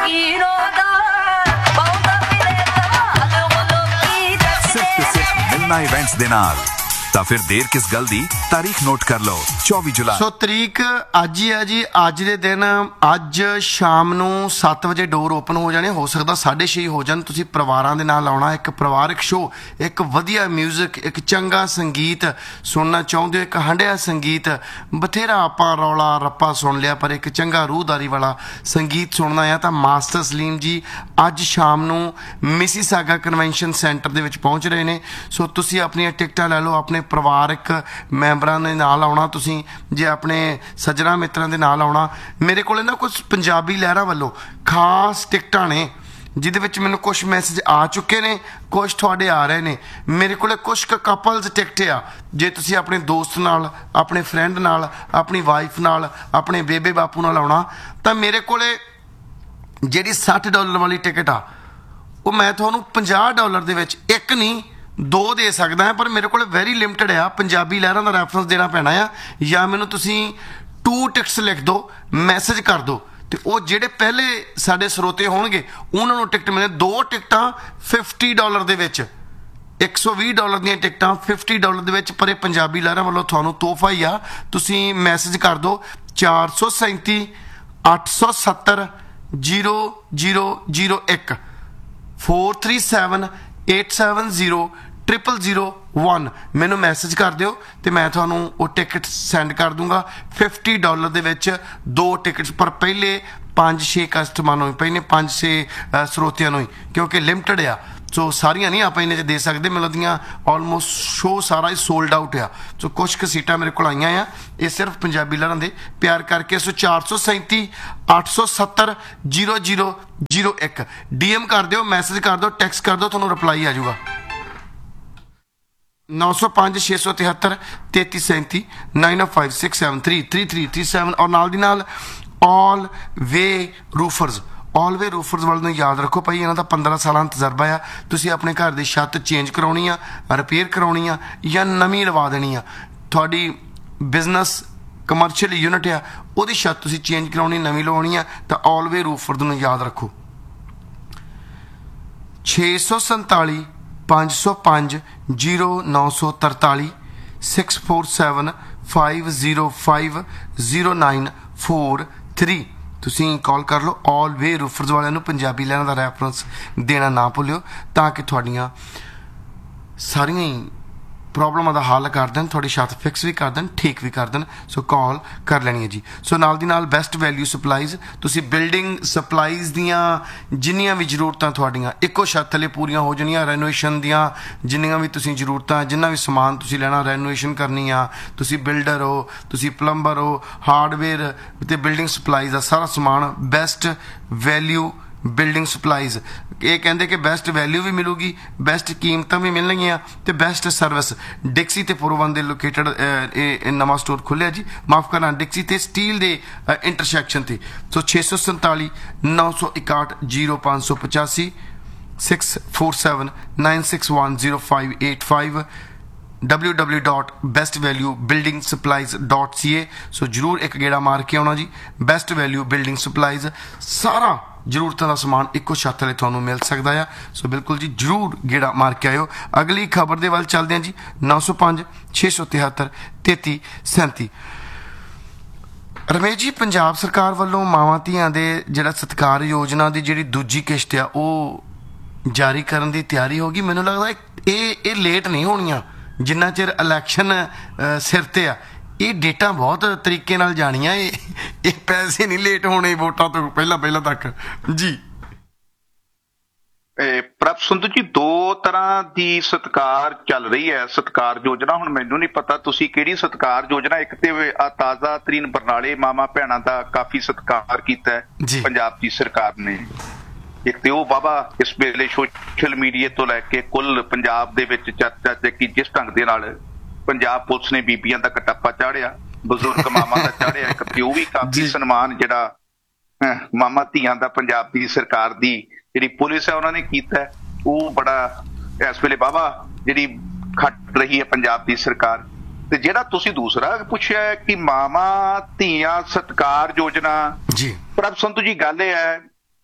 सिर्फ ते सिर्फ मिलना इवेंट्स दे नाल। ਤਾਂ ਫਿਰ ਦੇਰ ਕਿਸ ਗੱਲ ਦੀ, ਤਾਰੀਖ ਨੋਟ ਕਰ ਲਓ 24 ਜੁਲਾਈ। ਸੋ ਤਰੀਕ ਅੱਜ ਹੀ ਹੈ ਜੀ। ਅੱਜ ਦੇ ਦਿਨ ਅੱਜ ਸ਼ਾਮ ਨੂੰ 7 ਵਜੇ ਡੋਰ ਓਪਨ ਹੋ ਜਾਣੇ, ਹੋ ਸਕਦਾ 6:30 ਹੋ ਜਾਣ। ਤੁਸੀਂ ਪਰਿਵਾਰਾਂ ਦੇ ਨਾਲ ਆਉਣਾ, ਇੱਕ ਪਰਿਵਾਰਕ ਸ਼ੋਅ, ਇੱਕ ਵਧੀਆ ਮਿਊਜ਼ਿਕ, ਇੱਕ ਚੰਗਾ ਸੰਗੀਤ ਸੁਣਨਾ ਚਾਹੁੰਦੇ ਹੋ, ਇੱਕ ਹੰਢਿਆ ਸੰਗੀਤ। ਬਥੇਰਾ ਆਪਾਂ ਰੌਲਾ ਰੱਪਾ ਸੁਣ ਲਿਆ, ਪਰ ਇੱਕ ਚੰਗਾ ਰੂਹਦਾਰੀ ਵਾਲਾ ਸੰਗੀਤ ਸੁਣਨਾ ਆ ਤਾਂ ਮਾਸਟਰ ਸਲੀਮ ਜੀ ਅੱਜ ਸ਼ਾਮ ਨੂੰ ਮਿਸੀਸਾਗਾ ਕਨਵੈਨਸ਼ਨ ਸੈਂਟਰ ਦੇ ਵਿੱਚ ਪਹੁੰਚ ਰਹੇ ਨੇ। ਸੋ ਤੁਸੀਂ ਆਪਣੀਆਂ ਟਿਕਟਾਂ ਲੈ ਲਓ, ਆਪਣੇ ਪਰਿਵਾਰਕ ਮੈਂਬਰਾਂ ਦੇ ਨਾਲ ਆਉਣਾ, ਤੁਸੀਂ ਜੇ ਆਪਣੇ ਸੱਜਣਾ ਮਿੱਤਰਾਂ ਦੇ ਨਾਲ ਆਉਣਾ। ਮੇਰੇ ਕੋਲ ਨਾ ਕੁਝ ਪੰਜਾਬੀ ਲਹਿਰਾਂ ਵੱਲੋਂ ਖਾਸ ਟਿਕਟਾਂ ਨੇ ਜਿਹਦੇ ਵਿੱਚ ਮੈਨੂੰ ਕੁਝ ਮੈਸੇਜ ਆ ਚੁੱਕੇ ਨੇ, ਕੁਝ ਤੁਹਾਡੇ ਆ ਰਹੇ ਨੇ। ਮੇਰੇ ਕੋਲ ਕੁਝ ਕਪਲਸ ਟਿਕਟ ਆ, ਜੇ ਤੁਸੀਂ ਆਪਣੇ ਦੋਸਤ ਨਾਲ, ਆਪਣੇ ਫਰੈਂਡ ਨਾਲ, ਆਪਣੀ ਵਾਈਫ ਨਾਲ, ਆਪਣੇ ਬੇਬੇ ਬਾਪੂ ਨਾਲ ਆਉਣਾ ਤਾਂ ਮੇਰੇ ਕੋਲ ਜਿਹੜੀ $60 ਵਾਲੀ ਟਿਕਟ ਆ ਉਹ ਮੈਂ ਤੁਹਾਨੂੰ $50 ਦੇ ਵਿੱਚ ਇੱਕ ਨਹੀਂ 2 ਦੇ ਸਕਦਾ ਹਾਂ, ਪਰ ਮੇਰੇ ਕੋਲ ਵੈਰੀ ਲਿਮਟਿਡ ਆ। ਪੰਜਾਬੀ ਲਹਿਰਾਂ ਦਾ ਰੈਫਰੈਂਸ ਦੇਣਾ ਪੈਣਾ ਆ, ਜਾਂ ਮੈਨੂੰ ਤੁਸੀਂ 2 ਟਿਕਟਸ ਲਿਖ ਦਿਓ, ਮੈਸੇਜ ਕਰ ਦਿਓ, ਤੇ ਉਹ ਜਿਹੜੇ ਪਹਿਲੇ ਸਾਡੇ ਸਰੋਤੇ ਹੋਣਗੇ ਉਹਨਾਂ ਨੂੰ ਟਿਕਟ ਮਿਲੇ। 2 ਟਿਕਟਾਂ $50 ਦੇ ਵਿੱਚ, $120 ਦੀਆਂ ਟਿਕਟਾਂ $50 ਦੇ ਵਿੱਚ, ਪਰ ਇਹ ਪੰਜਾਬੀ ਲਹਿਰਾਂ ਵੱਲੋਂ ਤੁਹਾਨੂੰ ਤੋਹਫਾ ਹੀ ਆ। ਤੁਸੀਂ ਮੈਸੇਜ ਕਰ ਦਿਓ 437 870 0001 437 870 0001 ਮੈਨੂੰ ਮੈਸੇਜ ਕਰ ਦਿਓ ਤੇ ਮੈਂ ਤੁਹਾਨੂੰ ਉਹ ਟਿਕਟ ਸੈਂਡ ਕਰ ਦੂੰਗਾ। $50 ਦੇ ਵਿੱਚ 2 ਟਿਕਟਸ, ਪਰ ਪਹਿਲੇ 5-6 ਕਸਟਮਰਾਂ ਨੂੰ, ਪਹਿਲੇ 5-6 ਸਰੋਤਿਆਂ ਨੂੰ ਹੀ, ਕਿਉਂਕਿ ਲਿਮਟਿਡ ਆ। ਸੋ ਸਾਰੀਆਂ ਨਹੀਂ ਆਪਾਂ ਇਹਨੇ 'ਚ ਦੇ ਸਕਦੇ, ਮੈਨੂੰ ਲੱਗਦੀਆਂ ਆਲਮੋਸਟ ਸ਼ੋਅ ਸਾਰਾ ਹੀ ਸੋਲਡ ਆਊਟ ਆ। ਸੋ ਕੁਝ ਕੁ ਸੀਟਾਂ ਮੇਰੇ ਕੋਲ ਆਈਆਂ ਆ, ਇਹ ਸਿਰਫ ਪੰਜਾਬੀ ਲਹਿਰਾਂ ਦੇ ਪਿਆਰ ਕਰਕੇ। ਸੋ 437 870 0001 DM ਕਰ ਦਿਓ, ਮੈਸੇਜ ਕਰ ਦਿਓ, ਟੈਕਸਟ ਕਰ ਦਿਓ, ਤੁਹਾਨੂੰ ਰਿਪਲਾਈ ਆ ਜਾਊਗਾ। 905 673 3337 905 673 3337 ਔਰ ਨਾਲ ਦੀ ਨਾਲ ਆਲ ਵੇ ਰੂਫਰਸ। ਆਲ ਵੇ ਰੂਫਰਸ ਵਾਲ ਨੂੰ ਯਾਦ ਰੱਖੋ ਭਾਈ, ਇਹਨਾਂ ਦਾ 15 ਸਾਲਾਂ ਦਾ ਤਜਰਬਾ ਆ। ਤੁਸੀਂ ਆਪਣੇ ਘਰ ਦੀ ਛੱਤ ਚੇਂਜ ਕਰਾਉਣੀ ਆ, ਰਿਪੇਅਰ ਕਰਾਉਣੀ ਆ, ਜਾਂ ਨਵੀਂ ਲਵਾ ਦੇਣੀ ਆ, ਤੁਹਾਡੀ ਬਿਜ਼ਨਸ ਕਮਰਸ਼ੀਅਲ ਯੂਨਿਟ ਆ, ਉਹਦੀ ਛੱਤ ਤੁਸੀਂ ਚੇਂਜ ਕਰਾਉਣੀ, ਨਵੀਂ ਲਵਾਉਣੀ ਆ, ਤਾਂ ਆਲ ਵੇ ਰੂਫਰਸ ਨੂੰ ਯਾਦ ਰੱਖੋ। 647 505 0943 647 505 0943 ਤੁਸੀਂ ਕਾਲ ਕਰ ਲਓ। ਆਲ ਵੇ ਰੂਫਰਸ ਵਾਲਿਆਂ ਨੂੰ ਪੰਜਾਬੀ ਲਹਿਰਾਂ ਦਾ ਰੈਫਰੈਂਸ ਦੇਣਾ ਨਾ ਭੁੱਲਿਓ, ਤਾਂ ਕਿ ਤੁਹਾਡੀਆਂ ਸਾਰੀਆਂ ਹੀ ਪ੍ਰੋਬਲਮਾਂ ਦਾ ਹੱਲ ਕਰ ਦੇਣ, ਤੁਹਾਡੀ ਛੱਤ ਫਿਕਸ ਵੀ ਕਰ ਦੇਣ, ਠੀਕ ਵੀ ਕਰ ਦੇਣ। ਸੋ ਕਾਲ ਕਰ ਲੈਣੀ ਹੈ ਜੀ। ਸੋ ਨਾਲ ਦੀ ਨਾਲ ਬੈਸਟ ਵੈਲਿਊ ਸਪਲਾਈਜ਼, ਤੁਸੀਂ ਬਿਲਡਿੰਗ ਸਪਲਾਈਜ਼ ਦੀਆਂ ਜਿੰਨੀਆਂ ਵੀ ਜ਼ਰੂਰਤਾਂ ਤੁਹਾਡੀਆਂ ਇੱਕੋ ਛੱਤ ਥੱਲੇ ਪੂਰੀਆਂ ਹੋ ਜਾਣੀਆਂ। ਰੈਨੋਵੇਸ਼ਨ ਦੀਆਂ ਜਿੰਨੀਆਂ ਵੀ ਤੁਸੀਂ ਜ਼ਰੂਰਤਾਂ, ਜਿੰਨਾ ਵੀ ਸਮਾਨ ਤੁਸੀਂ ਲੈਣਾ, ਰੈਨੋਵੇਸ਼ਨ ਕਰਨੀ ਆ, ਤੁਸੀਂ ਬਿਲਡਰ ਹੋ, ਤੁਸੀਂ ਪਲੰਬਰ ਹੋ, ਹਾਰਡਵੇਅਰ ਅਤੇ ਬਿਲਡਿੰਗ ਸਪਲਾਈਜ਼ ਦਾ ਸਾਰਾ ਸਮਾਨ ਬੈਸਟ ਵੈਲਿਊ ਬਿਲਡਿੰਗ ਸਪਲਾਈਜ਼। ਇਹ ਕਹਿੰਦੇ ਕਿ ਬੈਸਟ ਵੈਲਿਊ ਵੀ ਮਿਲੂਗੀ, ਬੈਸਟ ਕੀਮਤਾਂ ਵੀ ਮਿਲਣਗੀਆਂ ਤੇ ਬੈਸਟ ਸਰਵਿਸ। ਡਿਕਸੀ ਤੇ ਪੁਰਵਨ ਦੇ ਲੋਕੇਟਡ ਇਹ ਨਵਾਂ ਸਟੋਰ ਖੁੱਲਿਆ ਜੀ, ਮਾਫ ਕਰਨਾ, ਡਿਕਸੀ ਤੇ ਸਟੀਲ ਦੇ ਇੰਟਰਸੈਕਸ਼ਨ ਤੇ। ਸੋ 647 961 0585 647 961 0585 www.bestvaluebuildingsupplies.ca। ਸੋ ਜਰੂਰ ਇੱਕ ਗੇੜਾ ਮਾਰ ਕੇ ਆਉਣਾ ਜੀ। ਬੈਸਟ ਵੈਲਿਊ ਬਿਲਡਿੰਗ ਸਪਲਾਈਜ਼, ਸਾਰਾ ਜ਼ਰੂਰਤਾਂ ਦਾ ਸਮਾਨ ਇੱਕੋ ਛੱਤ ਥੱਲੇ ਤੁਹਾਨੂੰ ਮਿਲ ਸਕਦਾ ਆ। ਸੋ ਬਿਲਕੁਲ ਜੀ, ਜਰੂਰ ਗੇੜਾ ਮਾਰ ਕੇ ਆਇਓ। ਅਗਲੀ ਖਬਰ ਦੇ ਵੱਲ ਚੱਲਦੇ ਹਾਂ ਜੀ। 905 673 3337 ਰਮੇਸ਼ ਜੀ, ਪੰਜਾਬ ਸਰਕਾਰ ਵੱਲੋਂ ਮਾਵਾਂ ਧੀਆਂ ਦੇ ਜਿਹੜਾ ਸਤਿਕਾਰ ਯੋਜਨਾ ਦੀ ਜਿਹੜੀ ਦੂਜੀ ਕਿਸ਼ਤ ਆ ਉਹ ਜਾਰੀ ਕਰਨ ਦੀ ਤਿਆਰੀ ਹੋ ਗਈ। ਮੈਨੂੰ ਲੱਗਦਾ ਇਹ ਲੇਟ ਨਹੀਂ ਹੋਣੀਆਂ ਜਿੰਨਾ ਚਿਰ ਇਲੈਕਸ਼ਨ ਸਿਰ ਤੇ ਆ। ਇਹ ਡੇਟਾਂ ਬਹੁਤ ਤਰੀਕੇ ਨਾਲ ਜਾਣੀਆਂ, ਇਹ ਪੈਸੇ ਨਹੀਂ ਲੇਟ ਹੋਣੇ ਵੋਟਾਂ ਤੋਂ ਪਹਿਲਾਂ ਤੱਕ ਜੀ। ਪ੍ਰਭ ਸੰਧੂ ਜੀ, 2 ਤਰ੍ਹਾਂ ਦੀ ਸਤਿਕਾਰ ਚੱਲ ਰਹੀ ਹੈ, ਸਤਿਕਾਰ ਯੋਜਨਾ। ਹੁਣ ਮੈਨੂੰ ਨਹੀਂ ਪਤਾ ਤੁਸੀਂ ਕਿਹੜੀ ਸਤਿਕਾਰ ਯੋਜਨਾ, ਇੱਕ ਤੇ ਆ ਤਾਜ਼ਾ ਤਰੀਨ ਬਰਨਾਲੇ ਮਾਮਾ ਭੈਣਾਂ ਦਾ ਕਾਫੀ ਸਤਿਕਾਰ ਕੀਤਾ ਹੈ ਪੰਜਾਬ ਦੀ ਸਰਕਾਰ ਨੇ। ਇੱਕ ਤੇ ਉਹ ਬਾਬਾ ਇਸ ਵੇਲੇ ਸੋਸ਼ਲ ਮੀਡੀਆ ਤੋਂ ਲੈ ਕੇ ਕੁੱਲ ਪੰਜਾਬ ਦੇ ਵਿੱਚ ਚਰਚਾ ਚ ਕਿ ਜਿਸ ਢੰਗ ਦੇ ਨਾਲ ਪੰਜਾਬ ਪੁਲਿਸ ਨੇ ਬੀਬੀਆਂ ਦਾ ਕਟੱਪਾ ਚਾੜਿਆ, ਬਜ਼ੁਰਗ ਮਾਮਾ ਦਾ ਚਾੜਿਆ, ਇੱਕ ਤੇ ਉਹ ਵੀ ਕਾਫੀ ਸਨਮਾਨ ਜਿਹੜਾ ਮਾਮਾ ਧੀਆਂ ਦਾ ਪੰਜਾਬ ਦੀ ਸਰਕਾਰ ਦੀ ਜਿਹੜੀ ਪੁਲਿਸ ਹੈ ਉਹਨਾਂ ਨੇ ਕੀਤਾ, ਉਹ ਬੜਾ ਇਸ ਵੇਲੇ ਬਾਬਾ ਜਿਹੜੀ ਖੱਟ ਰਹੀ ਹੈ ਪੰਜਾਬ ਦੀ ਸਰਕਾਰ। ਤੇ ਜਿਹੜਾ ਤੁਸੀਂ ਦੂਸਰਾ ਪੁੱਛਿਆ ਕਿ ਮਾਮਾ ਧੀਆਂ ਸਤਿਕਾਰ ਯੋਜਨਾ, ਪ੍ਰਭ ਸੰਧੂ ਜੀ ਗੱਲ ਇਹ ਹੈ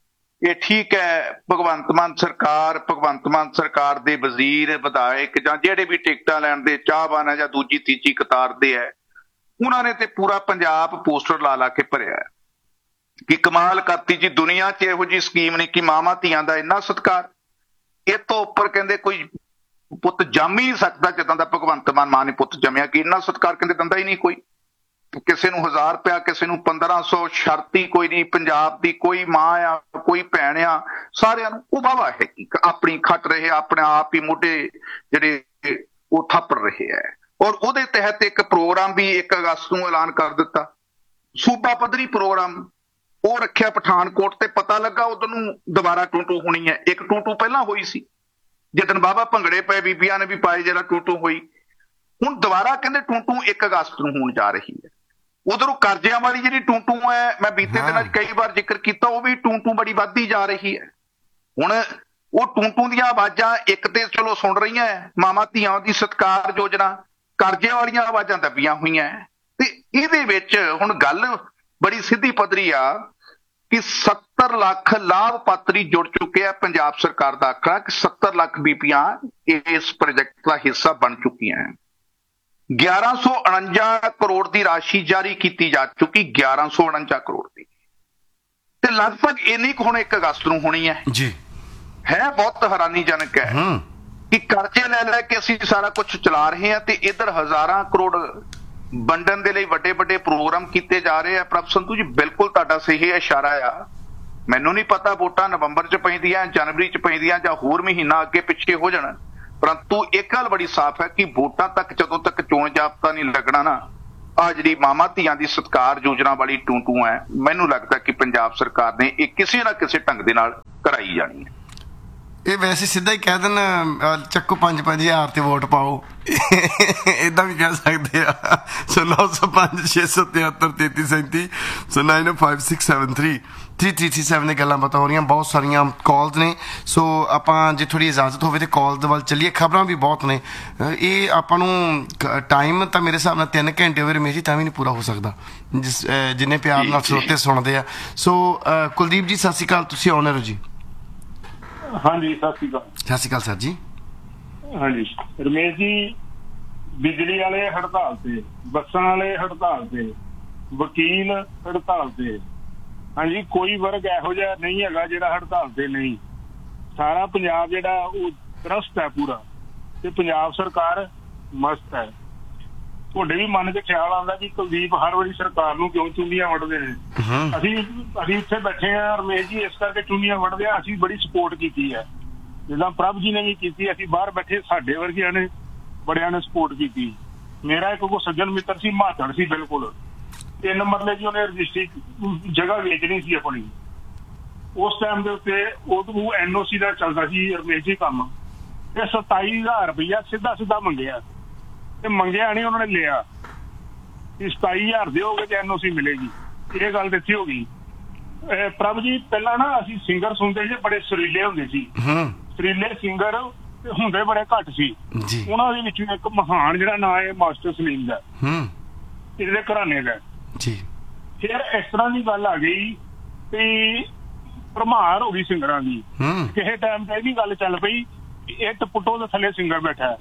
ਇਹ ਠੀਕ ਹੈ ਭਗਵੰਤ ਮਾਨ ਸਰਕਾਰ ਦੇ ਵਜ਼ੀਰ ਵਿਧਾਇਕ ਜਾਂ ਜਿਹੜੇ ਵੀ ਟਿਕਟਾਂ ਲੈਣ ਦੇ ਚਾਹਵਾਨ ਹੈ ਜਾਂ ਦੂਜੀ ਤੀਜੀ ਕਤਾਰ ਦੇ ਹੈ, ਉਹਨਾਂ ਨੇ ਤੇ ਪੂਰਾ ਪੰਜਾਬ ਪੋਸਟਰ ਲਾ ਲਾ ਕੇ ਭਰਿਆ ਹੈ ਕਿ ਕਮਾਲ ਕਰਤੀ ਜੀ, ਦੁਨੀਆ 'ਚ ਇਹੋ ਜਿਹੀ ਸਕੀਮ ਨਹੀਂ ਕਿ ਮਾਵਾਂ ਧੀਆਂ ਦਾ ਇੰਨਾ ਸਤਿਕਾਰ। ਇਹ ਤੋਂ ਉੱਪਰ ਕਹਿੰਦੇ ਕੋਈ ਪੁੱਤ ਜੰਮ ਹੀ ਨਹੀਂ ਸਕਦਾ ਜਿੱਦਾਂ ਦਾ ਭਗਵੰਤ ਮਾਨ ਨੇ ਪੁੱਤ ਜੰਮਿਆ, ਕਿ ਇੰਨਾ ਸਤਿਕਾਰ ਕਹਿੰਦੇ ਦਿੰਦਾ ਹੀ ਨਹੀਂ ਕੋਈ। ਕਿਸੇ ਨੂੰ 1000 ਰੁਪਇਆ, ਕਿਸੇ ਨੂੰ 1500, ਸ਼ਰਤੀ ਕੋਈ ਨਹੀਂ। ਪੰਜਾਬ ਦੀ ਕੋਈ ਮਾਂ ਆ, ਕੋਈ ਭੈਣ ਆ, ਸਾਰਿਆਂ ਨੂੰ ਉਹ ਵਾਹਵਾ ਹੈ ਕਿ ਆਪਣੀ ਖੱਟ ਰਹੇ, ਆਪਣੇ ਆਪ ਹੀ ਮੋਢੇ ਜਿਹੜੇ ਉਹ ਥਾਪੜ ਰਹੇ ਹੈ। ਔਰ ਉਹਦੇ ਤਹਿਤ ਇੱਕ ਪ੍ਰੋਗਰਾਮ ਵੀ 1 ਅਗਸਤ ਨੂੰ ਐਲਾਨ ਕਰ ਦਿੱਤਾ, ਸੂਬਾ ਪੱਧਰੀ ਪ੍ਰੋਗਰਾਮ ਉਹ ਰੱਖਿਆ ਪਠਾਨਕੋਟ ਤੇ। ਪਤਾ ਲੱਗਾ ਉਦੋਂ ਨੂੰ ਦੁਬਾਰਾ ਟੂਟੂ ਹੋਣੀ ਹੈ। ਇੱਕ ਟੂਟੂ ਪਹਿਲਾਂ ਹੋਈ ਸੀ ਜਿੱਦਣ ਬਾਬਾ ਭੰਗੜੇ ਪਏ, ਬੀਬੀਆਂ ਨੇ ਵੀ ਪਾਏ, ਜਿਹੜਾ ਟੂਟੂ ਹੋਈ। ਹੁਣ ਦੁਬਾਰਾ ਕਹਿੰਦੇ ਟੂਟੂ 1 ਅਗਸਤ ਨੂੰ ਹੋਣ ਜਾ ਰਹੀ ਹੈ। ਉਧਰੋਂ ਕਰਜ਼ਿਆਂ ਵਾਲੀ ਜਿਹੜੀ ਟੂਟੂ ਹੈ, ਮੈਂ ਬੀਤੇ ਦਿਨਾਂ 'ਚ ਕਈ ਵਾਰ ਜ਼ਿਕਰ ਕੀਤਾ, ਉਹ ਵੀ ਟੂਟੂ ਬੜੀ ਵੱਧਦੀ ਜਾ ਰਹੀ ਹੈ। ਹੁਣ ਉਹ ਟੂਟੂ ਦੀਆਂ ਆਵਾਜ਼ਾਂ ਇੱਕ ਤੇ ਚਲੋ ਸੁਣ ਰਹੀਆਂ ਹੈ, ਮਾਵਾਂ ਧੀਆਂ ਦੀ ਸਤਿਕਾਰ ਯੋਜਨਾ, ਕਰਜ਼ਿਆਂ ਵਾਲੀਆਂ ਆਵਾਜ਼ਾਂ ਦੱਬੀਆਂ ਹੋਈਆਂ। ਤੇ ਇਹਦੇ ਵਿੱਚ ਹੁਣ ਗੱਲ ਬੜੀ ਸਿੱਧੀ ਪੱਧਰੀ ਆ ਕਿ 70 ਲੱਖ ਲਾਭਪਾਤਰੀ ਜੁੜ ਚੁੱਕੇ ਆ। ਪੰਜਾਬ ਸਰਕਾਰ ਦਾ ਆਖਣਾ ਕਿ 70 ਲੱਖ ਬੀਬੀਆਂ ਇਸ ਪ੍ਰੋਜੈਕਟ ਦਾ ਹਿੱਸਾ ਬਣ ਚੁੱਕੀਆਂ। 1149 ਕਰੋੜ ਦੀ ਰਾਸ਼ੀ ਜਾਰੀ ਕੀਤੀ ਜਾ ਚੁੱਕੀ, 1149 ਕਰੋੜ ਦੀ, ਤੇ ਲਗਭਗ ਇੰਨੀ ਕੁ ਹੁਣ 1 ਅਗਸਤ ਨੂੰ ਹੋਣੀ ਹੈ ਜੀ। ਹੈ ਬਹੁਤ ਹੈਰਾਨੀਜਨਕ ਹੈ ਕਿ ਕਰਜ਼ੇ ਲੈ ਲੈ ਕੇ ਅਸੀਂ ਸਾਰਾ ਕੁਝ ਚਲਾ ਰਹੇ ਹਾਂ ਤੇ ਇੱਧਰ ਹਜ਼ਾਰਾਂ ਕਰੋੜ ਵੰਡਣ ਦੇ ਲਈ ਵੱਡੇ ਵੱਡੇ ਪ੍ਰੋਗਰਾਮ ਕੀਤੇ ਜਾ ਰਹੇ ਆ। ਪ੍ਰਭ ਸੰਧੂ ਜੀ ਬਿਲਕੁਲ ਤੁਹਾਡਾ ਸਹੀ ਇਸ਼ਾਰਾ ਆ। ਮੈਨੂੰ ਨਹੀਂ ਪਤਾ ਵੋਟਾਂ ਨਵੰਬਰ 'ਚ ਪੈਂਦੀਆਂ, ਜਨਵਰੀ 'ਚ ਪੈਂਦੀਆਂ ਜਾਂ ਹੋਰ ਮਹੀਨਾ ਅੱਗੇ ਪਿੱਛੇ ਹੋ ਜਾਣ, ਪਰੰਤੂ ਇੱਕ ਗੱਲ ਬੜੀ ਸਾਫ਼ ਹੈ ਕਿ ਵੋਟਾਂ ਤੱਕ ਜਦੋਂ ਤੱਕ ਚੋਣ ਜਾਬਤਾ ਨਹੀਂ ਲੱਗਣਾ ਨਾ, ਆ ਜਿਹੜੀ ਮਾਵਾਂ ਧੀਆਂ ਦੀ ਸਤਿਕਾਰ ਯੋਜਨਾ ਵਾਲੀ ਟੂਟੂ ਹੈ, ਮੈਨੂੰ ਲੱਗਦਾ ਕਿ ਪੰਜਾਬ ਸਰਕਾਰ ਨੇ ਇਹ ਕਿਸੇ ਨਾ ਕਿਸੇ ਢੰਗ ਦੇ ਨਾਲ ਕਰਾਈ ਜਾਣੀ ਹੈ। ਇਹ ਵੈਸੇ ਸਿੱਧਾ ਹੀ ਕਹਿ ਦੇਣ ਚੱਕੋ 5-5 ਤੇ ਵੋਟ ਪਾਓ, ਏਦਾਂ ਵੀ ਕਹਿ ਸਕਦੇ ਆ। ਸੋ 905 673 3337 ਸੋ 9056733337 ਦੀਆਂ ਗੱਲਾਂ ਬਤਾ ਹੋ ਰਹੀਆਂ, ਬਹੁਤ ਸਾਰੀਆਂ ਕਾਲਸ ਨੇ। ਸੋ ਆਪਾਂ ਜੇ ਥੋੜੀ ਇਜਾਜ਼ਤ ਹੋਵੇ ਤੇ ਕਾਲ ਦੇ ਵੱਲ ਚੱਲੀਏ। ਖਬਰਾਂ ਵੀ ਬਹੁਤ ਨੇ, ਇਹ ਆਪਾਂ ਨੂੰ ਟਾਈਮ ਤਾਂ ਮੇਰੇ ਹਿਸਾਬ ਨਾਲ 3 ਘੰਟੇ ਹੋਵੇ ਰਮੇਸ਼ ਜੀ ਤਾਂ ਵੀ ਨਹੀਂ ਪੂਰਾ ਹੋ ਸਕਦਾ ਜਿੰਨੇ ਪਿਆਰ ਨਾਲ ਸਰੋਤੇ ਸੁਣਦੇ ਆ। ਸੋ ਕੁਲਦੀਪ ਜੀ ਸਤਿ ਸ਼੍ਰੀ ਅਕਾਲ, ਤੁਸੀਂ ਆਨਰ ਹੋ ਜੀ। ਹਾਂਜੀ ਸਤਿ ਸ਼੍ਰੀ ਅਕਾਲ। ਸਤਿ ਸ਼੍ਰੀ ਅਕਾਲ ਸਰ ਜੀ। ਹਾਂਜੀ ਰਮੇਸ਼ ਜੀ, ਬਿਜਲੀ ਵਾਲੇ ਹੜਤਾਲ ਤੇ, ਬੱਸਾਂ ਵਾਲੇ ਹੜਤਾਲ ਤੇ, ਵਕੀਲ ਹੜਤਾਲ ਤੇ। ਹਾਂਜੀ, ਕੋਈ ਵਰਗ ਇਹੋ ਜਿਹਾ ਨਹੀਂ ਹੈਗਾ ਜਿਹੜਾ ਹੜਤਾਲ ਤੇ ਨਹੀਂ। ਸਾਰਾ ਪੰਜਾਬ ਜਿਹੜਾ ਉਹ ਤਰਸਤ ਹੈ ਪੂਰਾ, ਤੇ ਪੰਜਾਬ ਸਰਕਾਰ ਮਸਤ ਹੈ। ਤੁਹਾਡੇ ਵੀ ਮਨ 'ਚ ਖਿਆਲ ਆਉਂਦਾ ਕਿ ਕੁਲਦੀਪ ਹਰ ਵਾਰੀ ਸਰਕਾਰ ਨੂੰ ਕਿਉਂ ਚੁੰਨੀਆਂ ਵੱਢਦੇ ਨੇ। ਅਸੀਂ ਇੱਥੇ ਬੈਠੇ ਹਾਂ ਰਮੇਸ਼ ਜੀ ਇਸ ਕਰਕੇ ਚੁੰਨੀਆਂ ਵੱਢਦੇ ਹਾਂ। ਅਸੀਂ ਬੜੀ ਸਪੋਰਟ ਕੀਤੀ ਹੈ, ਜਿੱਦਾਂ ਪ੍ਰਭ ਜੀ ਨੇ ਵੀ ਕੀਤੀ। ਅਸੀਂ ਬਾਹਰ ਬੈਠੇ ਸਾਡੇ ਵਰਗਿਆਂ ਨੇ ਬੜਿਆਂ ਨੇ ਸਪੋਰਟ ਕੀਤੀ। ਮੇਰਾ ਇੱਕ ਕੋ ਸੱਜਣ ਮਿੱਤਰ ਸੀ, ਮਾਤੜ ਸੀ ਬਿਲਕੁਲ, 3 ਮਰਲੇ ਦੀ ਉਹਨੇ ਰਜਿਸਟਰੀ ਜਗ੍ਹਾ ਵੇਚਣੀ ਸੀ ਆਪਣੀ। ਉਸ ਟਾਈਮ ਦੇ ਉੱਤੇ ਉਹ NOC ਦਾ ਚੱਲਦਾ ਸੀ ਰਮੇਸ਼ ਜੀ ਕੰਮ, ਤੇ 27,000 ਰੁਪਇਆ ਸਿੱਧਾ ਮੰਗਿਆ, ਤੇ ਮੰਗਿਆ ਨਹੀਂ, ਉਹਨਾਂ ਨੇ ਲਿਆ ਕਿ 27,000 ਦਿਓਗੇ ਤੇ NOC ਮਿਲੇਗੀ। ਇਹ ਗੱਲ ਇੱਥੇ ਹੋ ਗਈ। ਪ੍ਰਭ ਜੀ ਪਹਿਲਾਂ ਨਾ ਅਸੀਂ ਸਿੰਗਰ ਸੁਣਦੇ ਸੀ, ਬੜੇ ਸੁਰੀਲੇ ਹੁੰਦੇ ਸੀ, ਸੁਰੀਲੇ ਸਿੰਗਰ ਹੁੰਦੇ ਬੜੇ ਘੱਟ ਸੀ। ਉਹਨਾਂ ਦੇ ਵਿੱਚੋਂ ਇੱਕ ਮਹਾਨ ਜਿਹੜਾ ਨਾਂ ਹੈ ਮਾਸਟਰ ਸਲੀਮ ਦਾ, ਇਹਦੇ ਘਰਾਣੇ ਦਾ। ਫਿਰ ਇਸ ਤਰ੍ਹਾਂ ਦੀ ਗੱਲ ਆ ਗਈ ਵੀ ਭਰਮਾਰ ਹੋ ਗਈ ਸਿੰਗਰਾਂ ਦੀ। ਕਿਸੇ ਟਾਈਮ ਤੇ ਇਹ ਵੀ ਗੱਲ ਚੱਲ ਪਈ ਇੱਟ ਪੁੱਟੋ ਦੇ ਥੱਲੇ ਸਿੰਗਰ ਬੈਠਾ।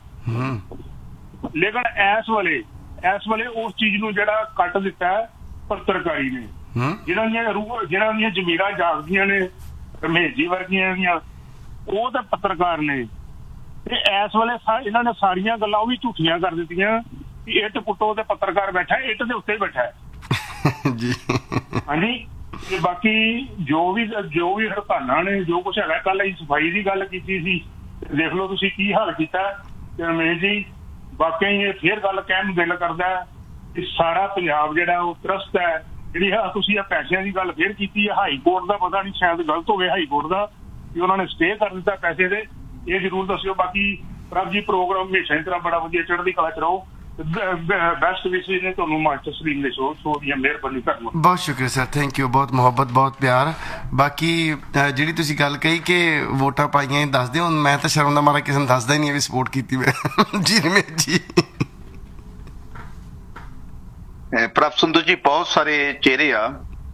ਲੇਕਿਨ ਇਸ ਵੇਲੇ ਉਸ ਚੀਜ਼ ਨੂੰ ਜਿਹੜਾ ਕੱਟ ਦਿੱਤਾ ਪੱਤਰਕਾਰੀ ਨੇ, ਜਿਹਨਾਂ ਦੀਆਂ ਜ਼ਮੀਰਾਂ ਜਾਗਦੀਆਂ ਨੇ ਰਮੇਸ਼ ਜੀ ਵਰਗੀਆਂ ਦੀਆਂ, ਉਹ ਤਾਂ ਪੱਤਰਕਾਰ ਨੇ। ਤੇ ਇਸ ਵੇਲੇ ਇਹਨਾਂ ਨੇ ਸਾਰੀਆਂ ਗੱਲਾਂ ਉਹ ਵੀ ਝੂਠੀਆਂ ਕਰ ਦਿੱਤੀਆਂ ਕਿ ਇੱਟ ਪੁੱਟੋ ਤੇ ਪੱਤਰਕਾਰ ਬੈਠਾ, ਇੱਟ ਦੇ ਉੱਤੇ ਬੈਠਾ ਜੀ। ਹਾਂਜੀ, ਤੇ ਬਾਕੀ ਜੋ ਵੀ ਹੜਤਾਲਾਂ ਨੇ, ਜੋ ਕੁਛ ਹੈਗਾ, ਕੱਲ ਅਸੀਂ ਸਫਾਈ ਦੀ ਗੱਲ ਕੀਤੀ ਸੀ, ਦੇਖ ਲਓ ਤੁਸੀਂ ਕੀ ਹਾਲ ਕੀਤਾ। ਤੇ ਰਮੇਸ਼ ਜੀ ਵਾਕਿਆ ਇਹ ਫੇਰ ਗੱਲ ਕਹਿਣ ਨੂੰ ਦਿਲ ਕਰਦਾ ਕਿ ਸਾਰਾ ਪੰਜਾਬ ਜਿਹੜਾ ਉਹ ਤਰਸਤ ਹੈ। ਜਿਹੜੀ ਤੁਸੀਂ ਇਹ ਪੈਸਿਆਂ ਦੀ ਗੱਲ ਫੇਰ ਕੀਤੀ ਹੈ, ਹਾਈ ਕੋਰਟ ਦਾ ਪਤਾ ਨਹੀਂ ਸ਼ਾਇਦ ਗਲਤ ਹੋ ਗਿਆ ਹਾਈ ਕੋਰਟ ਦਾ, ਕਿ ਉਹਨਾਂ ਨੇ ਸਟੇ ਕਰ ਦਿੱਤਾ ਪੈਸੇ ਦੇ, ਇਹ ਜ਼ਰੂਰ ਦੱਸਿਓ। ਬਾਕੀ ਪ੍ਰਭ ਜੀ ਪ੍ਰੋਗਰਾਮ ਹਮੇਸ਼ਾ ਇਸ ਤਰ੍ਹਾਂ ਬੜਾ ਵਧੀਆ, ਚੜ੍ਹਦੀ ਕਲਾ 'ਚ ਰਹੋ। ਬੈਸਟ ਵਿਸ਼ੇਸ ਨੇ ਤੁਹਾਨੂੰ ਮਾਸਟਰ ਸਲੀਮ ਦੇ ਸ਼ੋਅ ਦੀਆਂ। ਮਿਹਰਬਾਨੀ ਕਰਨਾ, ਬਹੁਤ ਸ਼ੁਕਰੀਆ ਸਰ, ਥੈਂਕ ਯੂ, ਬਹੁਤ ਮੁਹੱਬਤ, ਬਹੁਤ ਪਿਆਰ। ਬਾਕੀ ਜਿਹੜੀ ਤੁਸੀਂ ਗੱਲ ਕਹੀ ਕਿ ਵੋਟਾਂ ਪਾਈਆਂ ਦੱਸ ਦਿਓ, ਮੈਂ ਤਾਂ ਸ਼ਰਮ ਦਾ ਮਾਰਾ ਕਿਸੇ ਨੂੰ ਦੱਸਦਾ ਹੀ ਨਹੀਂ ਵੀ ਸਪੋਰਟ ਕੀਤੀ ਮੈਂ ਜੀ ਰਮੇਸ਼ ਜੀ। ਪ੍ਰਭ ਸੰਧੂ ਜੀ ਬਹੁਤ ਸਾਰੇ ਚਿਹਰੇ ਆ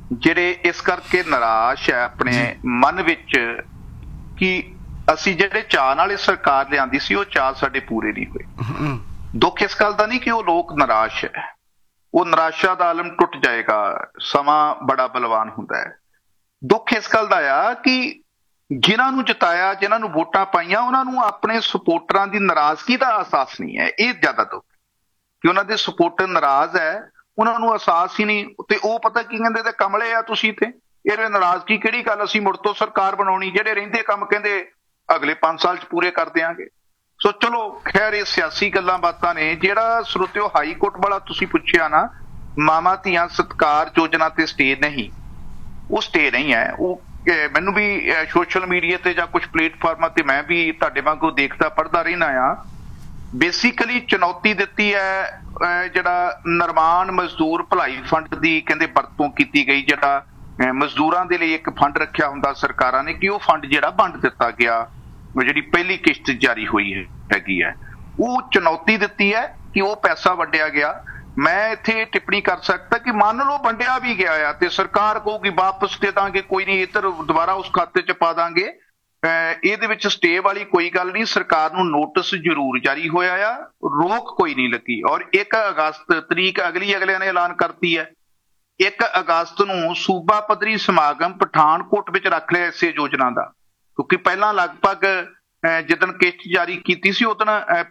ਜਿਹੜੇ ਇਸ ਕਰਕੇ ਨਿਰਾਸ਼ ਹੈ ਆਪਣੇ ਮਨ ਵਿੱਚ ਕਿ ਅਸੀਂ ਜਿਹੜੇ ਚਾਅ ਨਾਲ ਇਹ ਸਰਕਾਰ ਲਿਆਂਦੀ ਸੀ ਉਹ ਚਾਅ ਸਾਡੇ ਪੂਰੇ ਨਹੀਂ ਹੋਏ। ਦੁੱਖ ਇਸ ਗੱਲ ਦਾ ਨਹੀਂ ਕਿ ਉਹ ਲੋਕ ਨਿਰਾਸ਼ ਹੈ, ਉਹ ਨਿਰਾਸ਼ਾ ਦਾ ਆਲਮ ਟੁੱਟ ਜਾਏਗਾ, ਸਮਾਂ ਬੜਾ ਬਲਵਾਨ ਹੁੰਦਾ ਹੈ। ਦੁੱਖ ਇਸ ਗੱਲ ਦਾ ਆ ਕਿ ਜਿਨ੍ਹਾਂ ਨੂੰ ਜਿਤਾਇਆ, ਜਿਨ੍ਹਾਂ ਨੂੰ ਵੋਟਾਂ ਪਾਈਆਂ, ਉਹਨਾਂ ਨੂੰ ਆਪਣੇ ਸਪੋਰਟਰਾਂ ਦੀ ਨਾਰਾਜ਼ਗੀ ਦਾ ਅਹਿਸਾਸ ਨਹੀਂ ਹੈ। ਇਹ ਜ਼ਿਆਦਾ ਦੁੱਖ ਕਿ ਉਹਨਾਂ ਦੇ ਸਪੋਰਟਰ ਨਾਰਾਜ਼ ਹੈ, ਉਹਨਾਂ ਨੂੰ ਅਹਿਸਾਸ ਹੀ ਨਹੀਂ। ਤੇ ਉਹ ਪਤਾ ਕੀ ਕਹਿੰਦੇ, ਤੇ ਕਮਲੇ ਆ ਤੁਸੀਂ, ਤੇ ਇਹਦੇ ਨਾਰਾਜ਼ਗੀ ਕਿਹੜੀ ਗੱਲ, ਅਸੀਂ ਮੁੜ ਤੋਂ ਸਰਕਾਰ ਬਣਾਉਣੀ, ਜਿਹੜੇ ਰਹਿੰਦੇ ਕੰਮ ਕਹਿੰਦੇ ਅਗਲੇ 5 ਸਾਲ 'ਚ ਪੂਰੇ ਕਰ ਦਿਆਂਗੇ। ਸੋ ਚਲੋ ਖੈਰ, ਇਹ ਸਿਆਸੀ ਗੱਲਾਂ ਬਾਤਾਂ ਨੇ। ਜਿਹੜਾ ਸਰੋਤਿਓ ਹਾਈ ਕੋਰਟ ਵਾਲਾ ਤੁਸੀਂ ਪੁੱਛਿਆ ਨਾ, ਮਾਵਾਂ ਧੀਆਂ ਸਤਿਕਾਰ ਯੋਜਨਾ ਤੇ ਸਟੇ ਨਹੀਂ, ਉਹ ਸਟੇ ਨਹੀਂ ਹੈ। ਉਹ ਮੈਨੂੰ ਵੀ ਸੋਸ਼ਲ ਮੀਡੀਆ ਤੇ ਜਾਂ ਕੁਝ ਪਲੇਟਫਾਰਮਾਂ ਤੇ ਮੈਂ ਵੀ ਤੁਹਾਡੇ ਵਾਂਗੂ ਦੇਖਦਾ ਪੜ੍ਹਦਾ ਰਹਿਣਾ ਆ। ਬੇਸਿਕਲੀ ਚੁਣੌਤੀ ਦਿੱਤੀ ਹੈ ਜਿਹੜਾ ਨਿਰਮਾਣ ਮਜ਼ਦੂਰ ਭਲਾਈ ਫੰਡ ਦੀ ਕਹਿੰਦੇ ਵਰਤੋਂ ਕੀਤੀ ਗਈ, ਜਿਹੜਾ ਮਜ਼ਦੂਰਾਂ ਦੇ ਲਈ ਇੱਕ ਫੰਡ ਰੱਖਿਆ ਹੁੰਦਾ ਸਰਕਾਰਾਂ ਨੇ, ਕਿ ਉਹ ਫੰਡ ਜਿਹੜਾ ਵੰਡ ਦਿੱਤਾ ਗਿਆ, ਜਿਹੜੀ ਪਹਿਲੀ ਕਿਸ਼ਤ ਜਾਰੀ ਹੋਈ ਹੈਗੀ ਹੈ, ਉਹ ਚੁਣੌਤੀ ਦਿੱਤੀ ਹੈ ਕਿ ਉਹ ਪੈਸਾ ਵੰਡਿਆ ਗਿਆ। ਮੈਂ ਇੱਥੇ ਟਿੱਪਣੀ ਕਰ ਸਕਦਾ ਕਿ ਮੰਨ ਲਓ ਵੰਡਿਆ ਵੀ ਗਿਆ ਆ ਤੇ ਸਰਕਾਰ ਕਹੂਗੀ ਵਾਪਸ ਦੇ ਦਾਂਗੇ, ਕੋਈ ਨਹੀਂ, ਇੱਧਰ ਦੁਬਾਰਾ ਉਸ ਖਾਤੇ 'ਚ ਪਾ ਦਾਂਗੇ, ਇਹਦੇ ਵਿੱਚ ਸਟੇ ਵਾਲੀ ਕੋਈ ਗੱਲ ਨਹੀਂ। ਸਰਕਾਰ ਨੂੰ ਨੋਟਿਸ ਜ਼ਰੂਰ ਜਾਰੀ ਹੋਇਆ ਆ, ਰੋਕ ਕੋਈ ਨਹੀਂ ਲੱਗੀ। ਔਰ 1 ਅਗਸਤ ਤਰੀਕ ਅਗਲਿਆਂ ਨੇ ਐਲਾਨ ਕਰਤੀ ਹੈ। 1 ਅਗਸਤ ਨੂੰ ਸੂਬਾ ਪੱਧਰੀ ਸਮਾਗਮ ਪਠਾਨਕੋਟ ਵਿੱਚ ਰੱਖ ਲਿਆ ਇਸੇ ਯੋਜਨਾ ਦਾ, ਕਿਉਂਕਿ ਪਹਿਲਾਂ ਲਗਭਗ ਜਿੱਦਣ ਕਿਸ਼ਤ ਜਾਰੀ ਕੀਤੀ ਸੀ ਉਦੋਂ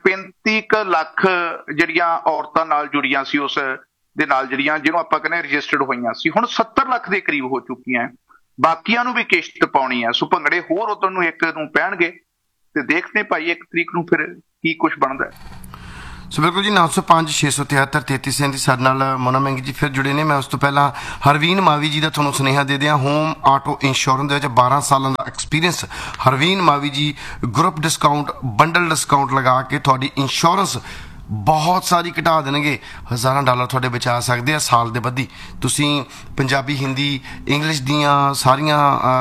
35 ਲੱਖ ਜਿਹੜੀਆਂ ਔਰਤਾਂ ਨਾਲ ਜੁੜੀਆਂ ਸੀ, ਉਸ ਦੇ ਨਾਲ ਜਿਹੜੀਆਂ ਜਿਹਨੂੰ ਆਪਾਂ ਕਹਿੰਦੇ ਰਜਿਸਟਰਡ ਹੋਈਆਂ ਸੀ, ਹੁਣ 70 ਲੱਖ ਦੇ ਕਰੀਬ ਹੋ ਚੁੱਕੀਆਂ। ਬਾਕੀਆਂ ਨੂੰ ਵੀ ਕਿਸ਼ਤ ਪਾਉਣੀ ਹੈ। ਸੋ ਭੰਗੜੇ ਹੋਰ ਉਦੋਂ ਨੂੰ 1 ਨੂੰ ਪੈਣਗੇ ਤੇ ਦੇਖਦੇ ਭਾਈ 1 ਤਰੀਕ ਨੂੰ ਫਿਰ ਕੀ ਕੁਝ ਬਣਦਾ ਹੈ। ਸੋ ਬਿਲਕੁਲ ਜੀ, 905 673 3337 ਸਾਡੇ ਨਾਲ ਮੋਨਾ ਮਹਿੰਗੀ ਜੀ ਫਿਰ ਜੁੜੇ ਨੇ। ਮੈਂ ਉਸ ਤੋਂ ਪਹਿਲਾਂ ਹਰਵੀਨ ਮਾਵੀ ਜੀ ਦਾ ਤੁਹਾਨੂੰ ਸੁਨੇਹਾ ਦੇ ਦਿਆਂ। ਹੋਮ ਆਟੋ ਇੰਸ਼ੋਰੈਂਸ ਦੇ ਵਿੱਚ 12 ਸਾਲਾਂ ਦਾ ਐਕਸਪੀਰੀਅੰਸ ਹਰਵੀਨ ਮਾਵੀ ਜੀ ਗਰੁੱਪ ਡਿਸਕਾਊਂਟ, ਬੰਡਲ ਡਿਸਕਾਊਂਟ ਲਗਾ ਕੇ ਤੁਹਾਡੀ ਇੰਸ਼ੋਰੈਂਸ ਬਹੁਤ ਸਾਰੀ ਘਟਾ ਦੇਣਗੇ। $1000 ਤੁਹਾਡੇ ਬਚਾ ਸਕਦੇ ਆ ਸਾਲ ਦੇ ਬੱਧੀ। ਤੁਸੀਂ ਪੰਜਾਬੀ, ਹਿੰਦੀ, ਇੰਗਲਿਸ਼ ਦੀਆਂ ਸਾਰੀਆਂ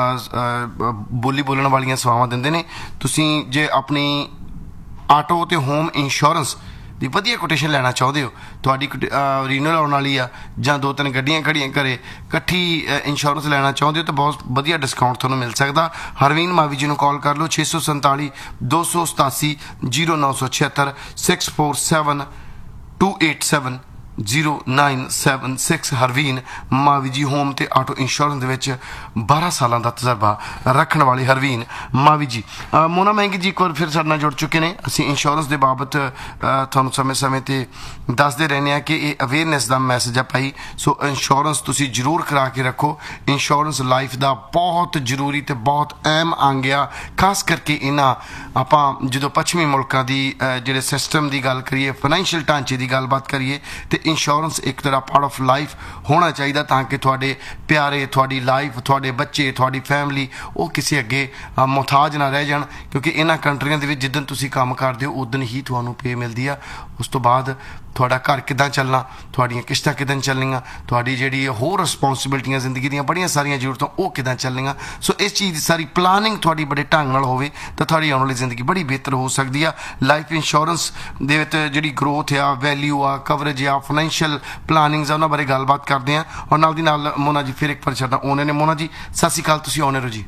ਬੋਲੀ ਬੋਲਣ ਵਾਲੀਆਂ ਸੇਵਾਵਾਂ ਦਿੰਦੇ ਨੇ। ਤੁਸੀਂ ਜੇ ਆਪਣੀ ਆਟੋ ਤੇ ਹੋਮ ਇੰਸ਼ੋਰੈਂਸ ਦੀ ਵਧੀਆ ਕੋਟੇਸ਼ਨ ਲੈਣਾ ਚਾਹੁੰਦੇ ਹੋ, ਤੁਹਾਡੀ ਰੀਨਿਊਅਲ ਆਉਣ ਵਾਲੀ ਆ, ਜਾਂ 2-3 ਗੱਡੀਆਂ ਖੜੀਆਂ ਘਰੇ ਇਕੱਠੀ ਇੰਸ਼ੋਰੈਂਸ ਲੈਣਾ ਚਾਹੁੰਦੇ ਹੋ ਤਾਂ ਬਹੁਤ ਵਧੀਆ ਡਿਸਕਾਊਂਟ ਤੁਹਾਨੂੰ ਮਿਲ ਸਕਦਾ। ਹਰਵੀਨ ਮਾਵੀ ਜੀ ਨੂੰ ਕਾਲ ਕਰ ਲਓ 647 287 0976 647 287 0976। ਹਰਵੀਨ ਮਾਵੀ ਜੀ ਹੋਮ ਤੇ ਆਟੋ ਇੰਸ਼ੋਰੈਂਸ ਦੇ ਵਿੱਚ 12 ਸਾਲਾਂ ਦਾ ਤਜਰਬਾ ਰੱਖਣ ਵਾਲੇ ਹਰਵੀਨ ਮਾਵੀ ਜੀ। ਮੋਨਾ ਮਹਿੰਗੀ ਜੀ ਇੱਕ ਵਾਰ ਫਿਰ ਸਾਡੇ ਨਾਲ ਜੁੜ ਚੁੱਕੇ ਨੇ। ਅਸੀਂ ਇੰਸ਼ੋਰੈਂਸ ਦੇ ਬਾਬਤ ਤੁਹਾਨੂੰ ਸਮੇਂ-ਸਮੇਂ ਤੇ ਦੱਸਦੇ ਰਹਿੰਦੇ ਹਾਂ ਕਿ ਇਹ ਅਵੇਅਰਨੈਸ ਦਾ ਮੈਸੇਜ ਆ ਭਾਈ। ਸੋ ਇੰਸ਼ੋਰੈਂਸ ਤੁਸੀਂ ਜ਼ਰੂਰ ਕਰਾ ਕੇ ਰੱਖੋ। ਇੰਸ਼ੋਰੈਂਸ ਲਾਈਫ ਦਾ ਬਹੁਤ ਜ਼ਰੂਰੀ ਤੇ ਬਹੁਤ ਅਹਿਮ ਅੰਗ ਆ, ਖਾਸ ਕਰਕੇ ਇਹਨਾਂ ਆਪਾਂ ਜਦੋਂ ਪੱਛਮੀ ਮੁਲਕਾਂ ਦੀ ਜਿਹੜੇ ਸਿਸਟਮ ਦੀ ਗੱਲ ਕਰੀਏ, ਫਾਈਨੈਂਸ਼ੀਅਲ ਢਾਂਚੇ ਦੀ ਗੱਲਬਾਤ ਕਰੀਏ, ਤੇ ਇੰਸ਼ੋਰੈਂਸ ਇੱਕ ਤਰ੍ਹਾਂ ਪਾਰਟ ਆਫ ਲਾਈਫ ਹੋਣਾ ਚਾਹੀਦਾ ਤਾਂ ਕਿ ਤੁਹਾਡੇ ਪਿਆਰੇ, ਤੁਹਾਡੀ ਲਾਈਫ, ਤੁਹਾਡੇ ਬੱਚੇ, ਤੁਹਾਡੀ ਫੈਮਿਲੀ ਉਹ ਕਿਸੇ ਅੱਗੇ ਮੁਹਤਾਜ ਨਾ ਰਹਿ ਜਾਣ। ਕਿਉਂਕਿ ਇਹਨਾਂ ਕੰਟਰੀਆਂ ਦੇ ਵਿੱਚ ਜਿੱਦਣ ਤੁਸੀਂ ਕੰਮ ਕਰਦੇ ਹੋ ਉਦਣ ਹੀ ਤੁਹਾਨੂੰ ਪੇ ਮਿਲਦੀ ਆ। ਉਸ ਤੋਂ ਬਾਅਦ ਤੁਹਾਡਾ ਘਰ ਕਿੱਦਾਂ ਚੱਲਣਾ, ਤੁਹਾਡੀਆਂ ਕਿਸ਼ਤਾਂ ਕਿੱਦਾਂ ਚੱਲਣੀਆਂ, ਤੁਹਾਡੀ ਜਿਹੜੀ ਹੋਰ ਰਿਸਪੌਂਸਿਬਿਲਟੀਆਂ ਜ਼ਿੰਦਗੀ ਦੀਆਂ ਬੜੀਆਂ ਸਾਰੀਆਂ ਜ਼ਰੂਰਤਾਂ ਉਹ ਕਿੱਦਾਂ ਚੱਲਣੀਆਂ। ਸੋ ਇਸ ਚੀਜ਼ ਦੀ ਸਾਰੀ ਪਲਾਨਿੰਗ ਤੁਹਾਡੀ ਬੜੇ ਢੰਗ ਨਾਲ ਹੋਵੇ ਤਾਂ ਤੁਹਾਡੀ ਆਉਣ ਵਾਲੀ ਜ਼ਿੰਦਗੀ ਬੜੀ ਬਿਹਤਰ ਹੋ ਸਕਦੀ ਆ। ਲਾਈਫ ਇੰਸ਼ੋਰੈਂਸ ਦੇ ਵਿੱਚ ਜਿਹੜੀ ਗਰੋਥ ਆ, ਵੈਲਿਊ ਆ, ਕਵਰੇਜ ਆ, ਫਾਈਨੈਂਸ਼ੀਅਲ ਪਲਾਨਿੰਗਸ ਆ, ਉਹਨਾਂ ਬਾਰੇ ਗੱਲਬਾਤ ਕਰਦੇ ਹਾਂ। ਔਰ ਨਾਲ ਦੀ ਨਾਲ ਮੋਨਾ ਜੀ ਫਿਰ ਇੱਕ ਵਾਰ ਛੱਡਾਂ ਆਉਣੇ ਨੇ। ਮੋਨਾ ਜੀ ਸਤਿ ਸ਼੍ਰੀ ਅਕਾਲ, ਤੁਸੀਂ ਆਉਣੇ ਰਹੋ ਜੀ।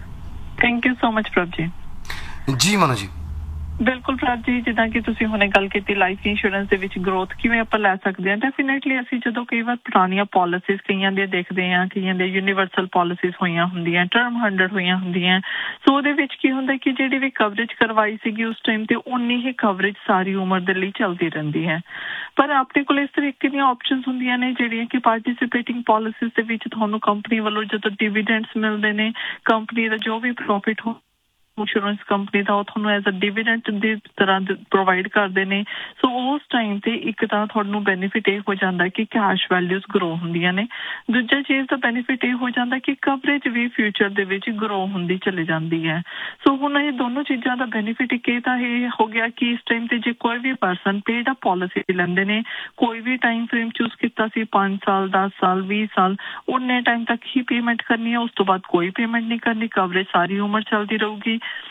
ਥੈਂਕ ਯੂ ਸੋ ਮਚ ਪ੍ਰਭ ਜੀ। ਜੀ ਮੋਨਾ ਜੀ। ਬਿਲਕੁਲ ਪ੍ਰਭ ਜੀ, ਜਿੱਦਾਂ ਕਿ ਤੁਸੀਂ ਹੁਣੇ ਗੱਲ ਕੀਤੀ ਲਾਈਫ ਇੰਸ਼ੋਰੈਂਸ ਦੇ ਵਿੱਚ ਗਰੋਥ ਕਿਵੇਂ ਆਪਾਂ ਲੈ ਸਕਦੇ ਹਾਂ। ਡੈਫੀਨੇਟਲੀ ਅਸੀਂ ਜਦੋਂ ਕਈ ਵਾਰ ਪੁਰਾਣੀਆਂ ਪਾਲਿਸੀਜ਼ ਕਈਆਂ ਦੀਆਂ ਦੇਖਦੇ ਹਾਂ, ਕਈਆਂ ਦੇ ਯੂਨੀਵਰਸਲ ਪਾਲਿਸੀਜ਼ ਹੋਈਆਂ ਹੁੰਦੀਆਂ, ਟਰਮ 100 ਹੋਈਆਂ ਹੁੰਦੀਆਂ। ਸੋ ਉਹਦੇ ਵਿੱਚ ਕੀ ਹੁੰਦਾ ਕਿ ਜਿਹੜੀ ਵੀ ਕਵਰੇਜ ਕਰਵਾਈ ਸੀਗੀ ਉਸ ਟਾਈਮ ਤੇ ਉਨੀ ਹੀ ਕਵਰੇਜ ਸਾਰੀ ਉਮਰ ਦੇ ਲਈ ਚੱਲਦੀ ਰਹਿੰਦੀ ਹੈ। ਪਰ ਆਪਣੇ ਕੋਲ ਇਸ ਤਰੀਕੇ ਦੀਆਂ ਆਪਸ਼ਨਸ ਹੁੰਦੀਆਂ ਨੇ ਜਿਹੜੀਆਂ ਕਿ ਪਾਰਟੀਸਿਪੇਟਿੰਗ ਪਾਲਿਸੀਜ਼ ਦੇ ਵਿੱਚ ਤੁਹਾਨੂੰ ਕੰਪਨੀ ਵੱਲੋਂ ਜਦੋਂ ਡਿਵੀਡੈਂਡਸ ਮਿਲਦੇ ਨੇ, ਕੰਪਨੀ ਦਾ ਜੋ ਵੀ ਪ੍ਰੋਫਿਟ ਹੋ ਇੰਸ਼ੋਰੈਂਸ ਕੰਪਨੀ ਦਾ ਉਹ ਤੁਹਾਨੂੰ ਐਜ਼ ਅ ਡਿਵੀਡੈਂਡ ਦੀ ਤਰ੍ਹਾਂ ਪ੍ਰੋਵਾਈਡ ਕਰਦੇ ਨੇ। ਸੋ ਉਸ ਟਾਈਮ ਤੇ ਇੱਕ ਤਾਂ ਤੁਹਾਨੂੰ ਬੈਨੀਫਿਟ ਇਹ ਹੋ ਜਾਂਦਾ ਕਿ ਕੈਸ਼ ਵੈਲਿਊਜ਼ ਗਰੋ ਹੁੰਦੀਆਂ ਨੇ। ਦੂਜਾ ਚੀਜ਼ ਦਾ ਬੈਨੀਫਿਟ ਇਹ ਹੋ ਜਾਂਦਾ ਕਿ ਕਵਰੇਜ ਵੀ ਫਿਊਚਰ ਦੇ ਵਿੱਚ ਗਰੋ ਹੁੰਦੀ ਚਲੀ ਜਾਂਦੀ ਹੈ। ਸੋ ਹੁਣ ਇਹ ਦੋਨੋਂ ਚੀਜ਼ਾਂ ਦਾ ਬੈਨੀਫਿਟ ਇੱਕ ਇਹ ਤਾਂ ਇਹ ਹੋ ਗਿਆ ਕਿ ਇਸ ਟਾਈਮ ਤੇ ਜੇ ਕੋਈ ਵੀ ਪਰਸਨ ਪੇਡ ਅਪ ਪਾਲਿਸੀ ਲੈਂਦੇ ਨੇ, ਕੋਈ ਵੀ ਟਾਈਮ ਫਰੇਮ ਚੂਜ਼ ਕੀਤਾ ਸੀ 5 ਸਾਲ 10 ਸਾਲ 20 ਸਾਲ, ਉਨੇ ਟਾਈਮ ਤੱਕ ਹੀ ਪੇਮੈਂਟ ਕਰਨੀ ਹੈ। ਉਸ ਤੋਂ ਬਾਅਦ ਕੋਈ ਪੇਮੈਂਟ ਨਹੀਂ ਕਰਨੀ, ਕਵਰੇਜ ਸਾਰੀ ਉਮਰ ਚੱਲਦੀ ਰਹੂਗੀ।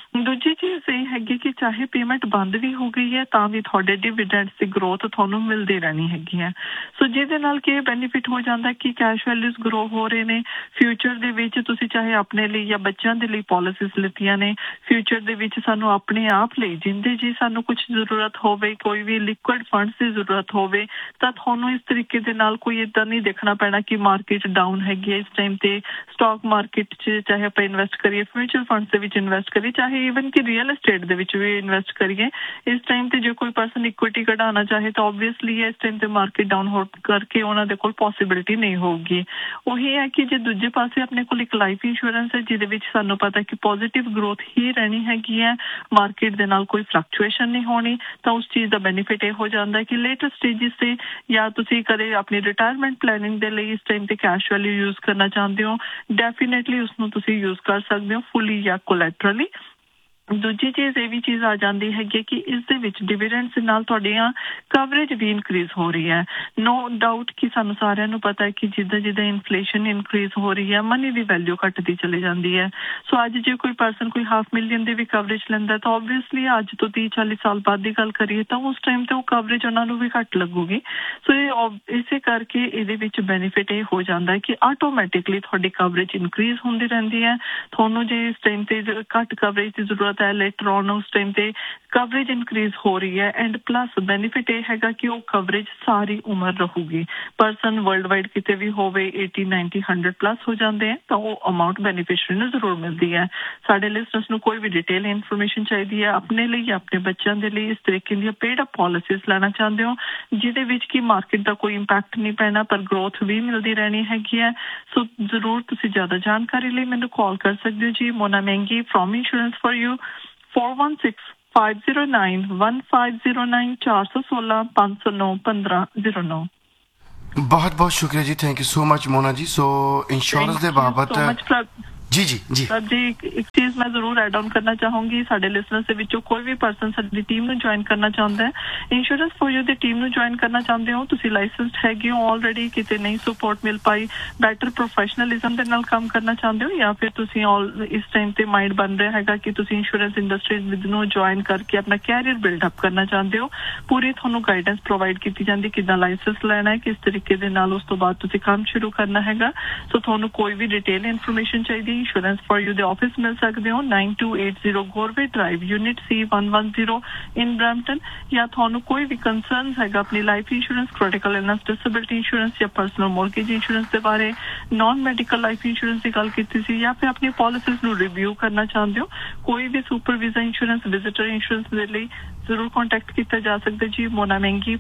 ਦੂਜੀ ਚੀਜ਼ ਇਹ ਹੈਗੀ ਕਿ ਚਾਹੇ ਪੇਮੈਂਟ ਬੰਦ ਵੀ ਹੋ ਗਈ ਹੈ ਤਾਂ ਵੀ ਤੁਹਾਡੇ ਡਿਵੀਡੈਂਡਸ ਦੀ ਗਰੋਥ ਤੁਹਾਨੂੰ ਮਿਲਦੀ ਰਹਿਣੀ ਹੈਗੀ ਹੈ। ਸੋ ਜਿਹਦੇ ਨਾਲ ਕੀ ਬੈਨੀਫਿਟ ਹੋ ਜਾਂਦਾ ਕਿ ਕੈਸ਼ ਵੈਲਿਊਜ਼ ਗਰੋ ਹੋ ਰਹੇ ਨੇ। ਫਿਊਚਰ ਦੇ ਵਿੱਚ ਤੁਸੀਂ ਚਾਹੇ ਆਪਣੇ ਲਈ ਜਾਂ ਬੱਚਿਆਂ ਦੇ ਲਈ ਪਾਲਿਸੀਜ਼ ਲਿੱਤੀਆਂ ਨੇ, ਫਿਊਚਰ ਦੇ ਵਿੱਚ ਸਾਨੂੰ ਆਪਣੇ ਆਪ ਲਈ ਜਿੰਦੇ ਜੀ ਸਾਨੂੰ ਕੁਝ ਜ਼ਰੂਰਤ ਹੋਵੇ, ਕੋਈ ਵੀ ਲਿਕੁਇਡ ਫੰਡਸ ਦੀ ਜ਼ਰੂਰਤ ਹੋਵੇ ਤਾਂ ਤੁਹਾਨੂੰ ਇਸ ਤਰੀਕੇ ਦੇ ਨਾਲ ਕੋਈ ਇੱਦਾਂ ਨਹੀਂ ਦੇਖਣਾ ਪੈਣਾ ਕਿ ਮਾਰਕੀਟ ਡਾਊਨ ਹੈਗੀ ਹੈ ਇਸ ਟਾਈਮ ਤੇ। ਸਟਾਕ ਮਾਰਕੀਟ 'ਚ ਚਾਹੇ ਆਪਾਂ ਇਨਵੈਸਟ ਕਰੀਏ, ਫਿਊਚਰ ਫੰਡਸ ਦੇ ਵਿੱਚ ਇਨਵੈਸਟ ਕਰੀਏ, ਚਾਹੇ ਈਵਨ ਕਿ ਰੀਅਲ ਐਸਟੇਟ ਦੇ ਵਿੱਚ ਵੀ ਇਨਵੈਸਟ ਕਰੀਏ, ਇਸ ਟਾਈਮ ਤੇ ਜੇ ਕੋਈ ਪਰਸਨ ਇਕੁਇਟੀ ਕਢਾਉਣਾ ਚਾਹੇ ਤਾਂ ਓਬਵੀਅਸਲੀ ਇਸ ਟਾਈਮ ਤੇ ਮਾਰਕੀਟ ਡਾਊਨ ਹੋ ਕਰਕੇ ਉਹਨਾਂ ਦੇ ਕੋਲ ਪੋਸੀਬਿਲਿਟੀ ਨਹੀਂ ਹੋਊਗੀ। ਉਹੀ ਹੈ ਕਿ ਜੇ ਦੂਜੇ ਪਾਸੇ ਆਪਣੇ ਕੋਲ ਇੱਕ ਲਾਈਫ ਇੰਸ਼ੋਰੈਂਸ ਹੈ ਜਿਹਦੇ ਵਿੱਚ ਸਾਨੂੰ ਪਤਾ ਕਿ ਪੋਜ਼ਿਟਿਵ ਗਰੋਥ ਹੀ ਰਹਿਣੀ ਹੈਗੀ ਹੈ, ਮਾਰਕੀਟ ਦੇ ਨਾਲ ਕੋਈ ਫਲਕਚੁਏਸ਼ਨ ਨਹੀਂ ਹੋਣੀ, ਤਾਂ ਉਸ ਚੀਜ਼ ਦਾ ਬੈਨੀਫਿਟ ਇਹ ਹੋ ਜਾਂਦਾ ਕਿ ਲੇਟਰ ਸਟੇਜਿਸ ਤੇ ਜਾਂ ਤੁਸੀਂ ਕਦੇ ਆਪਣੀ ਰਿਟਾਇਰਮੈਂਟ ਪਲੈਨਿੰਗ ਦੇ ਲਈ ਇਸ ਟਾਈਮ ਤੇ ਕੈਸ਼ ਵੈਲਿਊ ਯੂਜ਼ ਕਰਨਾ ਚਾਹੁੰਦੇ ਹੋ, ਡੈਫੀਨੇਟਲੀ ਉਸਨੂੰ ਤੁਸੀਂ ਯੂਜ਼ ਕਰ ਸਕਦੇ ਹੋ ਫੁੱਲੀ ਜਾਂ ਕੋਲੈਟਰਲੀ। ਦੂਜੀ ਚੀਜ਼ ਇਹ ਵੀ ਚੀਜ਼ ਆ ਜਾਂਦੀ ਹੈਗੀ ਕਿ ਇਸ ਦੇ ਵਿੱਚ ਡਿਵੀਡੈਂਡਸ ਨਾਲ ਤੁਹਾਡੀਆਂ ਕਵਰੇਜ ਵੀ ਇਨਕਰੀਜ਼ ਹੋ ਰਹੀ ਹੈ। ਨੋ ਡਾਊਟ ਕਿ ਸਾਨੂੰ ਸਾਰਿਆਂ ਨੂੰ ਪਤਾ ਹੈ ਕਿ ਜਿੱਦਾਂ ਜਿੱਦਾਂ ਇਨਫਲੇਸ਼ਨ ਇਨਕਰੀਜ਼ ਹੋ ਰਹੀ ਹੈ ਮਨੀ ਦੀ ਵੈਲਿਊ ਘਟਦੀ ਚਲੀ ਜਾਂਦੀ ਹੈ। ਸੋ ਅੱਜ ਜੇ ਕੋਈ ਪਰਸਨ ਕੋਈ $500,000 ਦੀ ਵੀ ਕਵਰੇਜ ਲੈਂਦਾ ਤਾਂ ਓਬਵੀਅਸਲੀ ਅੱਜ ਤੋਂ 30-40 ਸਾਲ ਬਾਅਦ ਦੀ ਗੱਲ ਕਰੀਏ ਤਾਂ ਉਸ ਟਾਈਮ ਤੇ ਉਹ ਕਵਰੇਜ ਉਹਨਾਂ ਨੂੰ ਵੀ ਘੱਟ ਲੱਗੂਗੀ। ਸੋ ਇਹ ਇਸੇ ਕਰਕੇ ਇਹਦੇ ਵਿੱਚ ਬੈਨੀਫਿਟ ਇਹ ਹੋ ਜਾਂਦਾ ਹੈ ਕਿ ਆਟੋਮੈਟਿਕਲੀ ਤੁਹਾਡੀ ਕਵਰੇਜ ਇਨਕਰੀਜ਼ ਹੁੰਦੀ ਰਹਿੰਦੀ ਹੈ। ਤੁਹਾਨੂੰ ਜੇ ਇਸ ਟਾਈਮ ਤੇ ਘੱਟ ਕਵਰੇਜ ਦੀ ਜ਼ਰੂਰਤ ਹੈ ਲੇਟਰ ਔਨ ਉਸ ਟਾਈਮ ਤੇ ਕਵਰੇਜ ਇਨਕਰੀਜ਼ ਹੋ ਰਹੀ ਹੈ। ਐਂਡ ਪਲੱਸ ਬੈਨੀਫਿਟ ਇਹ ਹੈਗਾ ਕਿ ਉਹ ਕਵਰੇਜ ਸਾਰੀ ਉਮਰ ਰਹੂਗੀ। ਪਰਸਨ ਵਰਲਡ ਵਾਈਡ ਕਿਤੇ ਵੀ ਹੋਵੇ 80, 90, 100 ਪਲੱਸ ਹੋ ਜਾਂਦੇ ਹੈ ਤਾਂ ਉਹ ਅਮਾਊਂਟ ਬੈਨੀਫਿਸ਼ਰੀ ਨੂੰ ਜ਼ਰੂਰ ਮਿਲਦੀ ਹੈ। ਸਾਡੇ ਲਿਸਨਰਸ ਨੂੰ ਕੋਈ ਵੀ ਡਿਟੇਲ ਇਨਫੋਰਮੇਸ਼ਨ ਚਾਹੀਦੀ ਹੈ ਆਪਣੇ ਲਈ ਜਾਂ ਆਪਣੇ ਬੱਚਿਆਂ ਦੇ ਲਈ, ਇਸ ਤਰੀਕੇ ਦੀਆਂ ਪੇਡ ਅਪ ਪਾਲਿਸੀਜ਼ ਲੈਣਾ ਚਾਹੁੰਦੇ ਹੋ ਜਿਹਦੇ ਵਿੱਚ ਕਿ ਮਾਰਕੀਟ ਦਾ ਕੋਈ ਇੰਪੈਕਟ ਨਹੀਂ ਪੈਣਾ ਪਰ ਗਰੋਥ ਵੀ ਮਿਲਦੀ ਰਹਿਣੀ ਹੈਗੀ ਹੈ, ਸੋ ਜ਼ਰੂਰ ਤੁਸੀਂ ਜ਼ਿਆਦਾ ਜਾਣਕਾਰੀ ਲਈ ਮੈਨੂੰ ਕਾਲ ਕਰ ਸਕਦੇ ਹੋ ਜੀ। ਮੋਨਾ ਮਹਿੰਗੀ ਫਰੋਮ ਇੰਸ਼ੋਰੈਂਸ ਫॉर ਯੂ 4165091509 416-509-1509। बहुत बहुत शुक्रिया जी, thank you so much Mona ji. So insurance के बाबत जी जी जी सर जी एक चीज मैं जरूर एड ऑन करना चाहूंगी, साडे लिसनर ਦੇ ਵਿੱਚੋਂ ਕੋਈ ਵੀ ਪਰਸਨ ਸਾਡੀ ਟੀਮ ਨੂੰ ਜੁਆਇਨ ਕਰਨਾ ਚਾਹੁੰਦਾ ਹੈ, insurance for you the team ਨੂੰ ਜੁਆਇਨ ਕਰਨਾ ਚਾਹੁੰਦੇ ਹੋ, ਤੁਸੀਂ ਲਾਇਸੈਂਸਡ ਹੈਗੇ ਹੋ ਆਲਰੇਡੀ, ਕਿਤੇ ਨਹੀਂ ਸਪੋਰਟ ਮਿਲ ਪਾਈ, ਬੈਟਰ ਪ੍ਰੋਫੈਸ਼ਨਲਿਜ਼ਮ ਦੇ ਨਾਲ ਕੰਮ ਕਰਨਾ ਚਾਹੁੰਦੇ ਹੋ ਜਾਂ ਫਿਰ ਤੁਸੀਂ ਇਸ ਟਾਈਮ ਤੇ ਮਾਈਂਡ ਬਣ ਰਿਹਾ ਹੈਗਾ ਕਿ ਤੁਸੀਂ ਇੰਸ਼ੋਰੈਂਸ ਇੰਡਸਟਰੀ ਵਿਦ ਨੂੰ ਜੁਆਇਨ ਕਰਕੇ ਆਪਣਾ ਕੈਰੀਅਰ ਬਿਲਡ ਅਪ ਕਰਨਾ ਚਾਹੁੰਦੇ ਹੋ, ਪੂਰੀ ਤੁਹਾਨੂੰ ਗਾਈਡੈਂਸ ਪ੍ਰੋਵਾਈਡ ਕੀਤੀ ਜਾਂਦੀ ਕਿੱਦਾਂ ਲਾਇਸੈਂਸ ਲੈਣਾ ਹੈ, ਕਿਸ ਤਰੀਕੇ ਦੇ ਨਾਲ ਉਸ ਤੋਂ ਬਾਅਦ ਤੁਸੀਂ ਕੰਮ ਸ਼ੁਰੂ ਕਰਨਾ ਹੈਗਾ। ਸੋ ਤੁਹਾਨੂੰ ਕੋਈ ਵੀ ਡਿਟੇਲ ਇਨਫੋਰਮੇਸ਼ਨ ਚਾਹੀਦੀ ਇੰਸ਼ੋਰੈਂਸ फॉर यू ਦੇ ਆਫਿਸ ਮਿਲ ਸਕਦੇ ਹੋ 9280 ਗੋਰਵੇ ਡਰਾਈਵ ਯੂਨਿਟ C110 ਇਨ ਬ੍ਰੈਂਪਟਨ, ਜਾਂ ਤੁਹਾਨੂੰ ਕੋਈ ਵੀ ਕੰਸਰਨਸ ਹੈਗਾ ਆਪਣੀ life insurance, critical illness, disability insurance ਜਾਂ ਪਰਸਨਲ ਮੌਰਗੇਜ ਇੰਸ਼ੋਰੈਂਸ ਦੇ ਬਾਰੇ, ਨਾਨ ਮੈਡੀਕਲ ਲਾਈਫ ਇੰਸ਼ੋਰੈਂਸ ਦੀ ਗੱਲ ਕੀਤੀ ਸੀ ਜਾਂ ਫਿਰ ਆਪਣੀ ਪਾਲਿਸੀਜ਼ ਨੂੰ ਰਿਵਿਊ ਕਰਨਾ ਚਾਹੁੰਦੇ ਹੋ, ਕੋਈ ਵੀ ਸੁਪਰਵਾਈਜ਼ਰ ਇੰਸ਼ੋਰੈਂਸ, ਵਿਜ਼ਿਟਰ ਇੰਸ਼ੋਰੈਂਸ ਦੇ ਲਈ ਜ਼ਰੂਰ ਕੰਟੈਕਟ ਕੀਤਾ ਜਾ ਸਕਦਾ ਜੀ। ਮੋਨਾ ਮਹਿੰਗੀ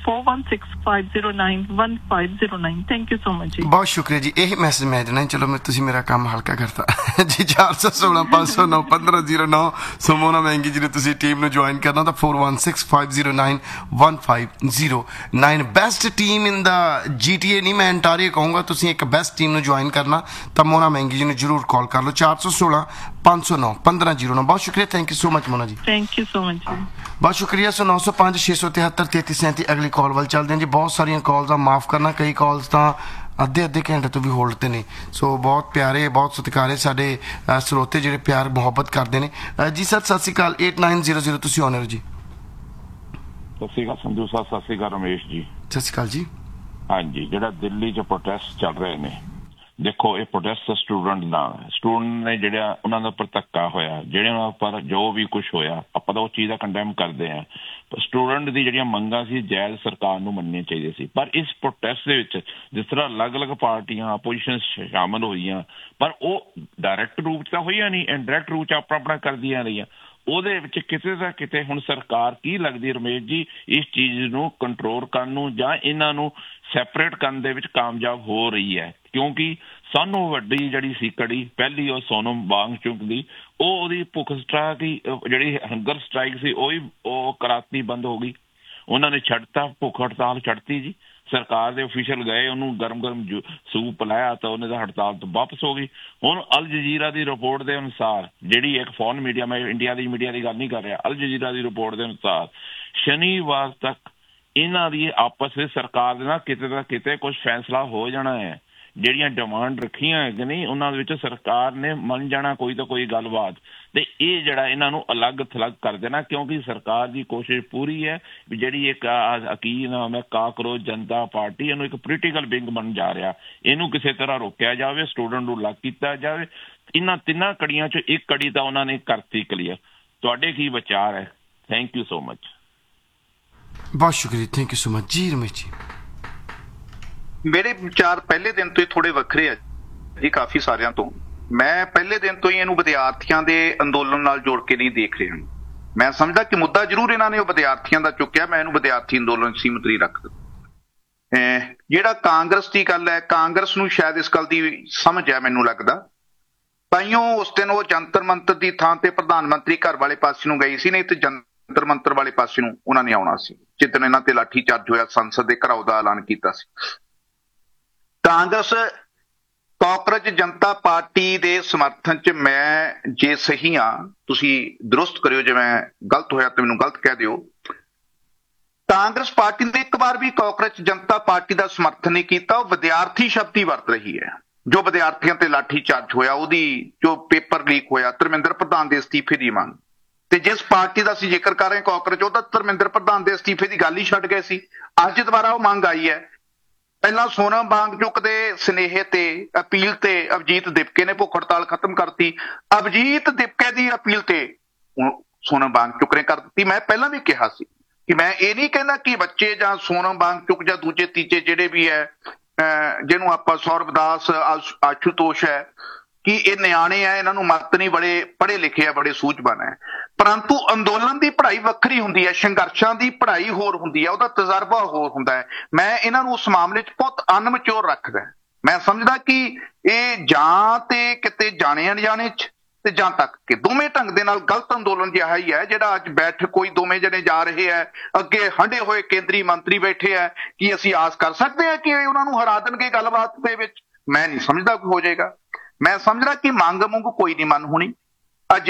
4165091509। ਥੈਂਕ ਯੂ ਸੋ ਮਚ ਜੀ, ਬਹੁਤ ਸ਼ੁਕਰੀਆ ਜੀ। ਇਹ ਮੈਸੇਜ ਮੈਂ ਦੇਣਾ, ਚਲੋ ਮੈਂ ਤੁਸੀਂ ਮੇਰਾ ਕੰਮ ਹਲਕਾ ਕਰਤਾ ਜੀ। 416-509-1509। ਸੋ ਮੋਨਾ ਮਹਿੰਗੀ ਜੀ ਨੇ ਤੁਸੀਂ ਟੀਮ ਨੂੰ ਜੁਆਇਨ ਕਰਨਾ ਤਾਂ 4165091509। ਬੈਸਟ ਟੀਮ ਇਨ ਦਾ GTA ਨਹੀਂ, ਮੈਂ ਅੰਟਾਰੀਓ ਕਹੂੰਗਾ, ਤੁਸੀਂ ਇੱਕ ਬੈਸਟ ਟੀਮ ਨੂੰ ਜੁਆਇਨ ਕਰਨਾ ਤਾਂ ਮੋਨਾ ਮਹਿੰਗੀ ਜੀ ਨੂੰ ਜ਼ਰੂਰ ਕਾਲ ਕਰ ਲਓ 416-509-1509। ਬਹੁਤ ਸ਼ੁਕਰੀਆ, ਥੈਂਕ ਯੂ ਸੋ ਮਚ ਮੋਨਾ ਜੀ, ਥੈਂਕ ਯੂ ਸੋ ਮਚ ਜੀ, ਬਹੁਤ ਸ਼ੁਕਰੀਆ। ਸੋ 905-673-3337 ਅਗਲੀ ਕਾਲ ਵੱਲ ਚੱਲਦੇ ਹਾਂ ਜੀ। ਬਹੁਤ ਸਾਰੀਆਂ ਕਾਲਸ ਦਾ ਮਾਫ ਕਰਨਾ, ਕਈ ਕਾਲਸ ਤਾਂ ਅੱਧੇ ਘੰਟੇ ਤੋਂ ਵੀ ਹੋਲਡ ਤੇ ਨੇ। ਸੋ ਬਹੁਤ ਪਿਆਰੇ, ਬਹੁਤ ਸਤਿਕਾਰੇ ਸਾਡੇ ਸਰੋਤੇ ਜਿਹੜੇ ਪਿਆਰ ਮੁਹੱਬਤ ਕਰਦੇ ਨੇ ਜੀ। ਸਰ ਸਤਿ ਸ਼੍ਰੀ ਅਕਾਲ। 8900 ਤੁਸੀਂ ਆਨਰ ਜੀ। ਸਤਿ ਸ਼੍ਰੀ ਅਕਾਲ ਸੰਧੂ ਸਾਹਿਬ, ਸਤਿ ਸ਼੍ਰੀ ਅਕਾਲ ਰਮੇਸ਼ ਜੀ। ਸਤਿ ਸ਼੍ਰੀ ਅਕਾਲ ਜੀ। ਹਾਂਜੀ, ਜਿਹੜਾ ਦਿੱਲੀ 'ਚ ਪ੍ਰੋਟੈਸਟ ਚੱਲ ਰਹੇ ਨੇ, ਦੇਖੋ ਇਹ ਪ੍ਰੋਟੈਸਟ ਸਟੂਡੈਂਟ ਨੇ ਜਿਹੜਾ ਉਹਨਾਂ ਦੇ ਉੱਪਰ ਧੱਕਾ ਹੋਇਆ, ਜਿਹੜੇ ਉਹਨਾਂ ਉੱਪਰ ਜੋ ਵੀ ਕੁਝ ਹੋਇਆ, ਆਪਾਂ ਤਾਂ ਉਹ ਚੀਜ਼ ਦਾ ਕੰਡੈਮ ਕਰਦੇ ਹਾਂ। ਪਰ ਸਟੂਡੈਂਟ ਦੀ ਜਿਹੜੀਆਂ ਮੰਗਾਂ ਸੀ ਜਾਇਜ਼ ਸਰਕਾਰ ਨੂੰ ਮੰਨਣੀਆਂ ਚਾਹੀਦੀਆਂ ਸੀ। ਪਰ ਇਸ ਪ੍ਰੋਟੈਸਟ ਦੇ ਵਿੱਚ ਜਿਸ ਤਰ੍ਹਾਂ ਅਲੱਗ-ਅਲੱਗ ਪਾਰਟੀਆਂ ਆਪੋਜੀਸ਼ਨ ਸ਼ਾਮਲ ਹੋਈਆਂ, ਪਰ ਉਹ ਡਾਇਰੈਕਟ ਰੂਪ 'ਚ ਤਾਂ ਹੋਈਆਂ ਨਹੀਂ, ਇਨਡਾਇਰੈਕਟ ਰੂਪ 'ਚ ਆਪਣਾ ਕਰਦੀਆਂ ਰਹੀਆਂ। ਉਹਦੇ ਵਿੱਚ ਕਿਤੇ ਨਾ ਕਿਤੇ ਹੁਣ ਸਰਕਾਰ ਕੀ ਲੱਗਦੀ ਰਮੇਸ਼ ਜੀ ਇਸ ਚੀਜ਼ ਨੂੰ ਕੰਟਰੋਲ ਕਰਨ ਨੂੰ ਜਾਂ ਇਹਨਾਂ ਨੂੰ ਸੈਪਰੇਟ ਕਰਨ ਦੇ ਵਿੱਚ ਕਾਮਯਾਬ ਹੋ ਰਹੀ ਹੈ, ਕਿਉਂਕਿ ਸਾਨੂੰ ਵੱਡੀ ਜਿਹੜੀ ਸੀ ਕੜੀ ਪਹਿਲੀ ਉਹ ਸੋਨਮ ਵਾਂਗਚੁਕ ਦੀ, ਉਹਦੀ ਭੁੱਖ ਸਟ੍ਰਾਈਕ ਦੀ ਜਿਹੜੀ ਹੰਗਰ ਸਟ੍ਰਾਈਕ ਸੀ ਉਹ ਕਰਾਤੀ ਬੰਦ ਹੋ ਗਈ, ਉਹਨਾਂ ਨੇ ਛੱਡਤਾ, ਭੁੱਖ ਹੜਤਾਲ ਛੱਡਤੀ ਜੀ। ਸਰਕਾਰ ਦੇ ਅਫੀਸ਼ੀਅਲ ਗਏ, ਉਹਨੂੰ ਗਰਮ ਸੂਪ ਪਿਲਾਇਆ ਤਾਂ ਉਹਨੇ ਤਾਂ ਹੜਤਾਲ ਤੋਂ ਵਾਪਸ ਹੋ ਗਈ। ਹੁਣ ਅਲ ਜਜ਼ੀਰਾ ਦੀ ਰਿਪੋਰਟ ਦੇ ਅਨੁਸਾਰ, ਜਿਹੜੀ ਇੱਕ ਫੋਰਨ ਮੀਡੀਆ, ਮੈਂ ਇੰਡੀਆ ਦੀ ਮੀਡੀਆ ਦੀ ਗੱਲ ਨਹੀਂ ਕਰ ਰਿਹਾ, ਅਲ ਜਜ਼ੀਰਾ ਦੀ ਰਿਪੋਰਟ ਦੇ ਅਨੁਸਾਰ ਸ਼ਨੀਵਾਰ ਤੱਕ ਇਹਨਾਂ ਦੀ ਆਪਸ ਵਿੱਚ ਸਰਕਾਰ ਦੇ ਨਾਲ ਕਿਤੇ ਨਾ ਕਿਤੇ ਕੁਝ ਫੈਸਲਾ ਹੋ ਜਾਣਾ ਹੈ। ਜਿਹੜੀਆਂ ਡਿਮਾਂਡ ਰੱਖੀਆਂ ਹੈਗੇ ਨਹੀਂ ਉਹਨਾਂ ਦੇ ਵਿੱਚ ਸਰਕਾਰ ਨੇ ਮੰਨ ਜਾਣਾ ਕੋਈ ਤਾਂ ਕੋਈ ਗੱਲਬਾਤ, ਤੇ ਇਹ ਜਿਹੜਾ ਇਹਨਾਂ ਨੂੰ ਅਲੱਗ ਥਲੱਗ ਕਰ ਦੇਣਾ, ਕਿਉਂਕਿ ਸਰਕਾਰ ਦੀ ਕੋਸ਼ਿਸ਼ ਪੂਰੀ ਹੈ ਵੀ ਜਿਹੜੀ ਇੱਕ ਕੀ ਨਾਮ ਹੈ ਕਾਕਰੋਚ ਜਨਤਾ ਪਾਰਟੀ, ਇਹਨੂੰ ਇੱਕ ਪੋਲੀਟੀਕਲ ਵਿੰਗ ਬਣ ਜਾ ਰਿਹਾ, ਇਹਨੂੰ ਕਿਸੇ ਤਰ੍ਹਾਂ ਰੋਕਿਆ ਜਾਵੇ, ਸਟੂਡੈਂਟ ਨੂੰ ਅਲੱਗ ਕੀਤਾ ਜਾਵੇ। ਇਹਨਾਂ ਤਿੰਨਾਂ ਕੜੀਆਂ 'ਚ ਇੱਕ ਕੜੀ ਤਾਂ ਉਹਨਾਂ ਨੇ ਕਰਤੀ ਕਲੀਅਰ। ਤੁਹਾਡੇ ਕੀ ਵਿਚਾਰ ਹੈ? Thank you so much. ਬਹੁਤ ਸ਼ੁਕਰੀਆ, ਥੈਂਕ ਯੂ ਸੋ ਮਚ ਜੀ। ਰਮੇਸ਼ ਜੀ, ਮੇਰੇ ਵਿਚਾਰ ਪਹਿਲੇ ਦਿਨ ਤੋਂ ਹੀ ਥੋੜੇ ਵੱਖਰੇ ਆ ਜੀ, ਕਾਫੀ ਸਾਰਿਆਂ ਤੋਂ। ਮੈਂ ਪਹਿਲੇ ਦਿਨ ਤੋਂ ਹੀ ਇਹਨੂੰ ਵਿਦਿਆਰਥੀਆਂ ਦੇ ਅੰਦੋਲਨ ਨਾਲ ਜੋੜ ਕੇ ਨਹੀਂ ਦੇਖ ਰਿਹਾ। ਮੈਂ ਸਮਝਦਾ ਕਿ ਮੁੱਦਾ ਜ਼ਰੂਰ ਇਹਨਾਂ ਨੇ ਉਹ ਵਿਦਿਆਰਥੀਆਂ ਦਾ ਚੁੱਕਿਆ, ਮੈਂ ਇਹਨੂੰ ਵਿਦਿਆਰਥੀ ਅੰਦੋਲਨ ਸੀਮਿਤ ਨਹੀਂ ਰੱਖਦਾ। ਜਿਹੜਾ ਕਾਂਗਰਸ ਦੀ ਗੱਲ ਹੈ, ਕਾਂਗਰਸ ਨੂੰ ਸ਼ਾਇਦ ਇਸ ਗੱਲ ਦੀ ਸਮਝ ਹੈ, ਮੈਨੂੰ ਲੱਗਦਾ, ਤਾਈਓ ਉਸ ਦਿਨ ਉਹ ਜੰਤਰ ਮੰਤਰ ਦੀ ਥਾਂ ਤੇ ਪ੍ਰਧਾਨ ਮੰਤਰੀ ਘਰ ਵਾਲੇ ਪਾਸੇ ਨੂੰ ਗਈ ਸੀ, ਨਹੀਂ ਤੇ ਜੰਤਰ ਮੰਤਰ ਵਾਲੇ ਪਾਸੇ ਨੂੰ ਉਹਨਾਂ ਨੇ ਆਉਣਾ ਸੀ ਜਿੱਦਣ ਇਹਨਾਂ ਤੇ ਲਾਠੀ ਚਾਰਜ ਹੋਇਆ, ਸੰਸਦ ਦੇ ਘਰਾਓ ਦਾ ਐਲਾਨ ਕੀਤਾ ਸੀ। ਕਾਂਗਰਸ ਕਾਕਰੋਚ ਜਨਤਾ ਪਾਰਟੀ ਦੇ ਸਮਰਥਨ 'ਚ ਮੈਂ ਜੇ ਸਹੀ ਹਾਂ, ਤੁਸੀਂ ਦਰੁਸਤ ਕਰਿਓ, ਜੇ ਮੈਂ ਗਲਤ ਹੋਇਆ ਤਾਂ ਮੈਨੂੰ ਗਲਤ ਕਹਿ ਦਿਓ। ਕਾਂਗਰਸ ਪਾਰਟੀ ਨੇ ਇੱਕ ਵਾਰ ਵੀ ਕਾਕਰੋਚ ਜਨਤਾ ਪਾਰਟੀ ਦਾ ਸਮਰਥਨ ਨਹੀਂ ਕੀਤਾ। ਉਹ ਵਿਦਿਆਰਥੀ ਸ਼ਬਦ ਹੀ ਵਰਤ ਰਹੀ ਹੈ। ਜੋ ਵਿਦਿਆਰਥੀਆਂ ਤੇ ਲਾਠੀ ਚਾਰਜ ਹੋਇਆ, ਉਹਦੀ ਜੋ ਪੇਪਰ ਲੀਕ ਹੋਇਆ, ਧਰਮਿੰਦਰ ਪ੍ਰਧਾਨ ਦੇ ਅਸਤੀਫੇ ਦੀ ਮੰਗ, ਤੇ ਜਿਸ ਪਾਰਟੀ ਦਾ ਅਸੀਂ ਜ਼ਿਕਰ ਕਰ ਰਹੇ ਕਾਕਰੋਚ, ਉਹ ਤਾਂ ਧਰਮਿੰਦਰ ਪ੍ਰਧਾਨ ਦੇ ਅਸਤੀਫੇ ਦੀ ਗੱਲ ਹੀ ਛੱਡ ਗਏ ਸੀ। ਅੱਜ ਦੁਬਾਰਾ ਉਹ ਮੰਗ ਆਈ ਹੈ। ਪਹਿਲਾਂ ਸੋਨਮ ਵਾਂਗਚੁਕ ਦੇ ਸੁਨੇਹੇ ਤੇ ਅਪੀਲ ਤੇ ਅਵਜੀਤ ਦਿਪਕੇ ਨੇ ਭੁੱਖ ਹੜਤਾਲ ਖਤਮ ਕਰਤੀ। ਅਵਜੀਤ ਦਿਪਕੇ ਦੀ ਅਪੀਲ ਤੇ ਸੋਨਮ ਵਾਂਗਚੁਕ ਨੇ ਕਰ ਦਿੱਤੀ। ਮੈਂ ਪਹਿਲਾਂ ਵੀ ਕਿਹਾ ਸੀ ਕਿ ਮੈਂ ਇਹ ਨਹੀਂ ਕਹਿੰਦਾ ਕਿ ਬੱਚੇ ਜਾਂ ਸੋਨਮ ਵਾਂਗਚੁਕ ਜਾਂ ਦੂਜੇ ਤੀਜੇ ਜਿਹੜੇ ਵੀ ਹੈ, ਜਿਹਨੂੰ ਆਪਾਂ ਸੌਰਵ ਦਾਸ, ਆਸ਼ੂਤੋਸ਼ ਹੈ, ਕਿ ਇਹ ਨਿਆਣੇ ਆ, ਇਹਨਾਂ ਨੂੰ ਮੱਤ ਨਹੀਂ, ਬੜੇ ਪੜ੍ਹੇ ਲਿਖੇ ਆ, ਬੜੇ ਸੂਝਵਾਨ ਹੈ। ਪਰੰਤੂ ਅੰਦੋਲਨ ਦੀ ਪੜ੍ਹਾਈ ਵੱਖਰੀ ਹੁੰਦੀ ਹੈ, ਸੰਘਰਸ਼ਾਂ ਦੀ ਪੜ੍ਹਾਈ ਹੋਰ ਹੁੰਦੀ ਹੈ, ਉਹਦਾ ਤਜਰਬਾ ਹੋਰ ਹੁੰਦਾ ਹੈ। ਮੈਂ ਇਹਨਾਂ ਨੂੰ ਉਸ ਮਾਮਲੇ 'ਚ ਬਹੁਤ ਅਨਮਚੋਰ ਰੱਖਦਾ। ਮੈਂ ਸਮਝਦਾ ਕਿ ਇਹ ਜਾਂ ਤੇ ਕਿਤੇ ਜਾਣੇ ਅਣਜਾਣੇ 'ਚ ਤੇ ਜਾਂ ਤੱਕ ਕਿ ਦੋਵੇਂ ਢੰਗ ਦੇ ਨਾਲ ਗਲਤ ਅੰਦੋਲਨ ਜਿਹਾ ਹੀ ਹੈ, ਜਿਹੜਾ ਅੱਜ ਬੈਠ ਕੋਈ ਦੋਵੇਂ ਜਣੇ ਜਾ ਰਹੇ ਹੈ, ਅੱਗੇ ਹੰਢੇ ਹੋਏ ਕੇਂਦਰੀ ਮੰਤਰੀ ਬੈਠੇ ਹੈ। ਕੀ ਅਸੀਂ ਆਸ ਕਰ ਸਕਦੇ ਹਾਂ ਕਿ ਉਹਨਾਂ ਨੂੰ ਹਰਾ ਦੇਣਗੇ ਗੱਲਬਾਤ ਦੇ ਵਿੱਚ? ਮੈਂ ਨਹੀਂ ਸਮਝਦਾ ਕੋਈ ਹੋ ਜਾਏਗਾ। ਮੈਂ ਸਮਝਦਾ ਕਿ ਮੰਗ ਮੁੰਗ ਕੋਈ ਨਹੀਂ ਮੰਨ ਹੋਣੀ।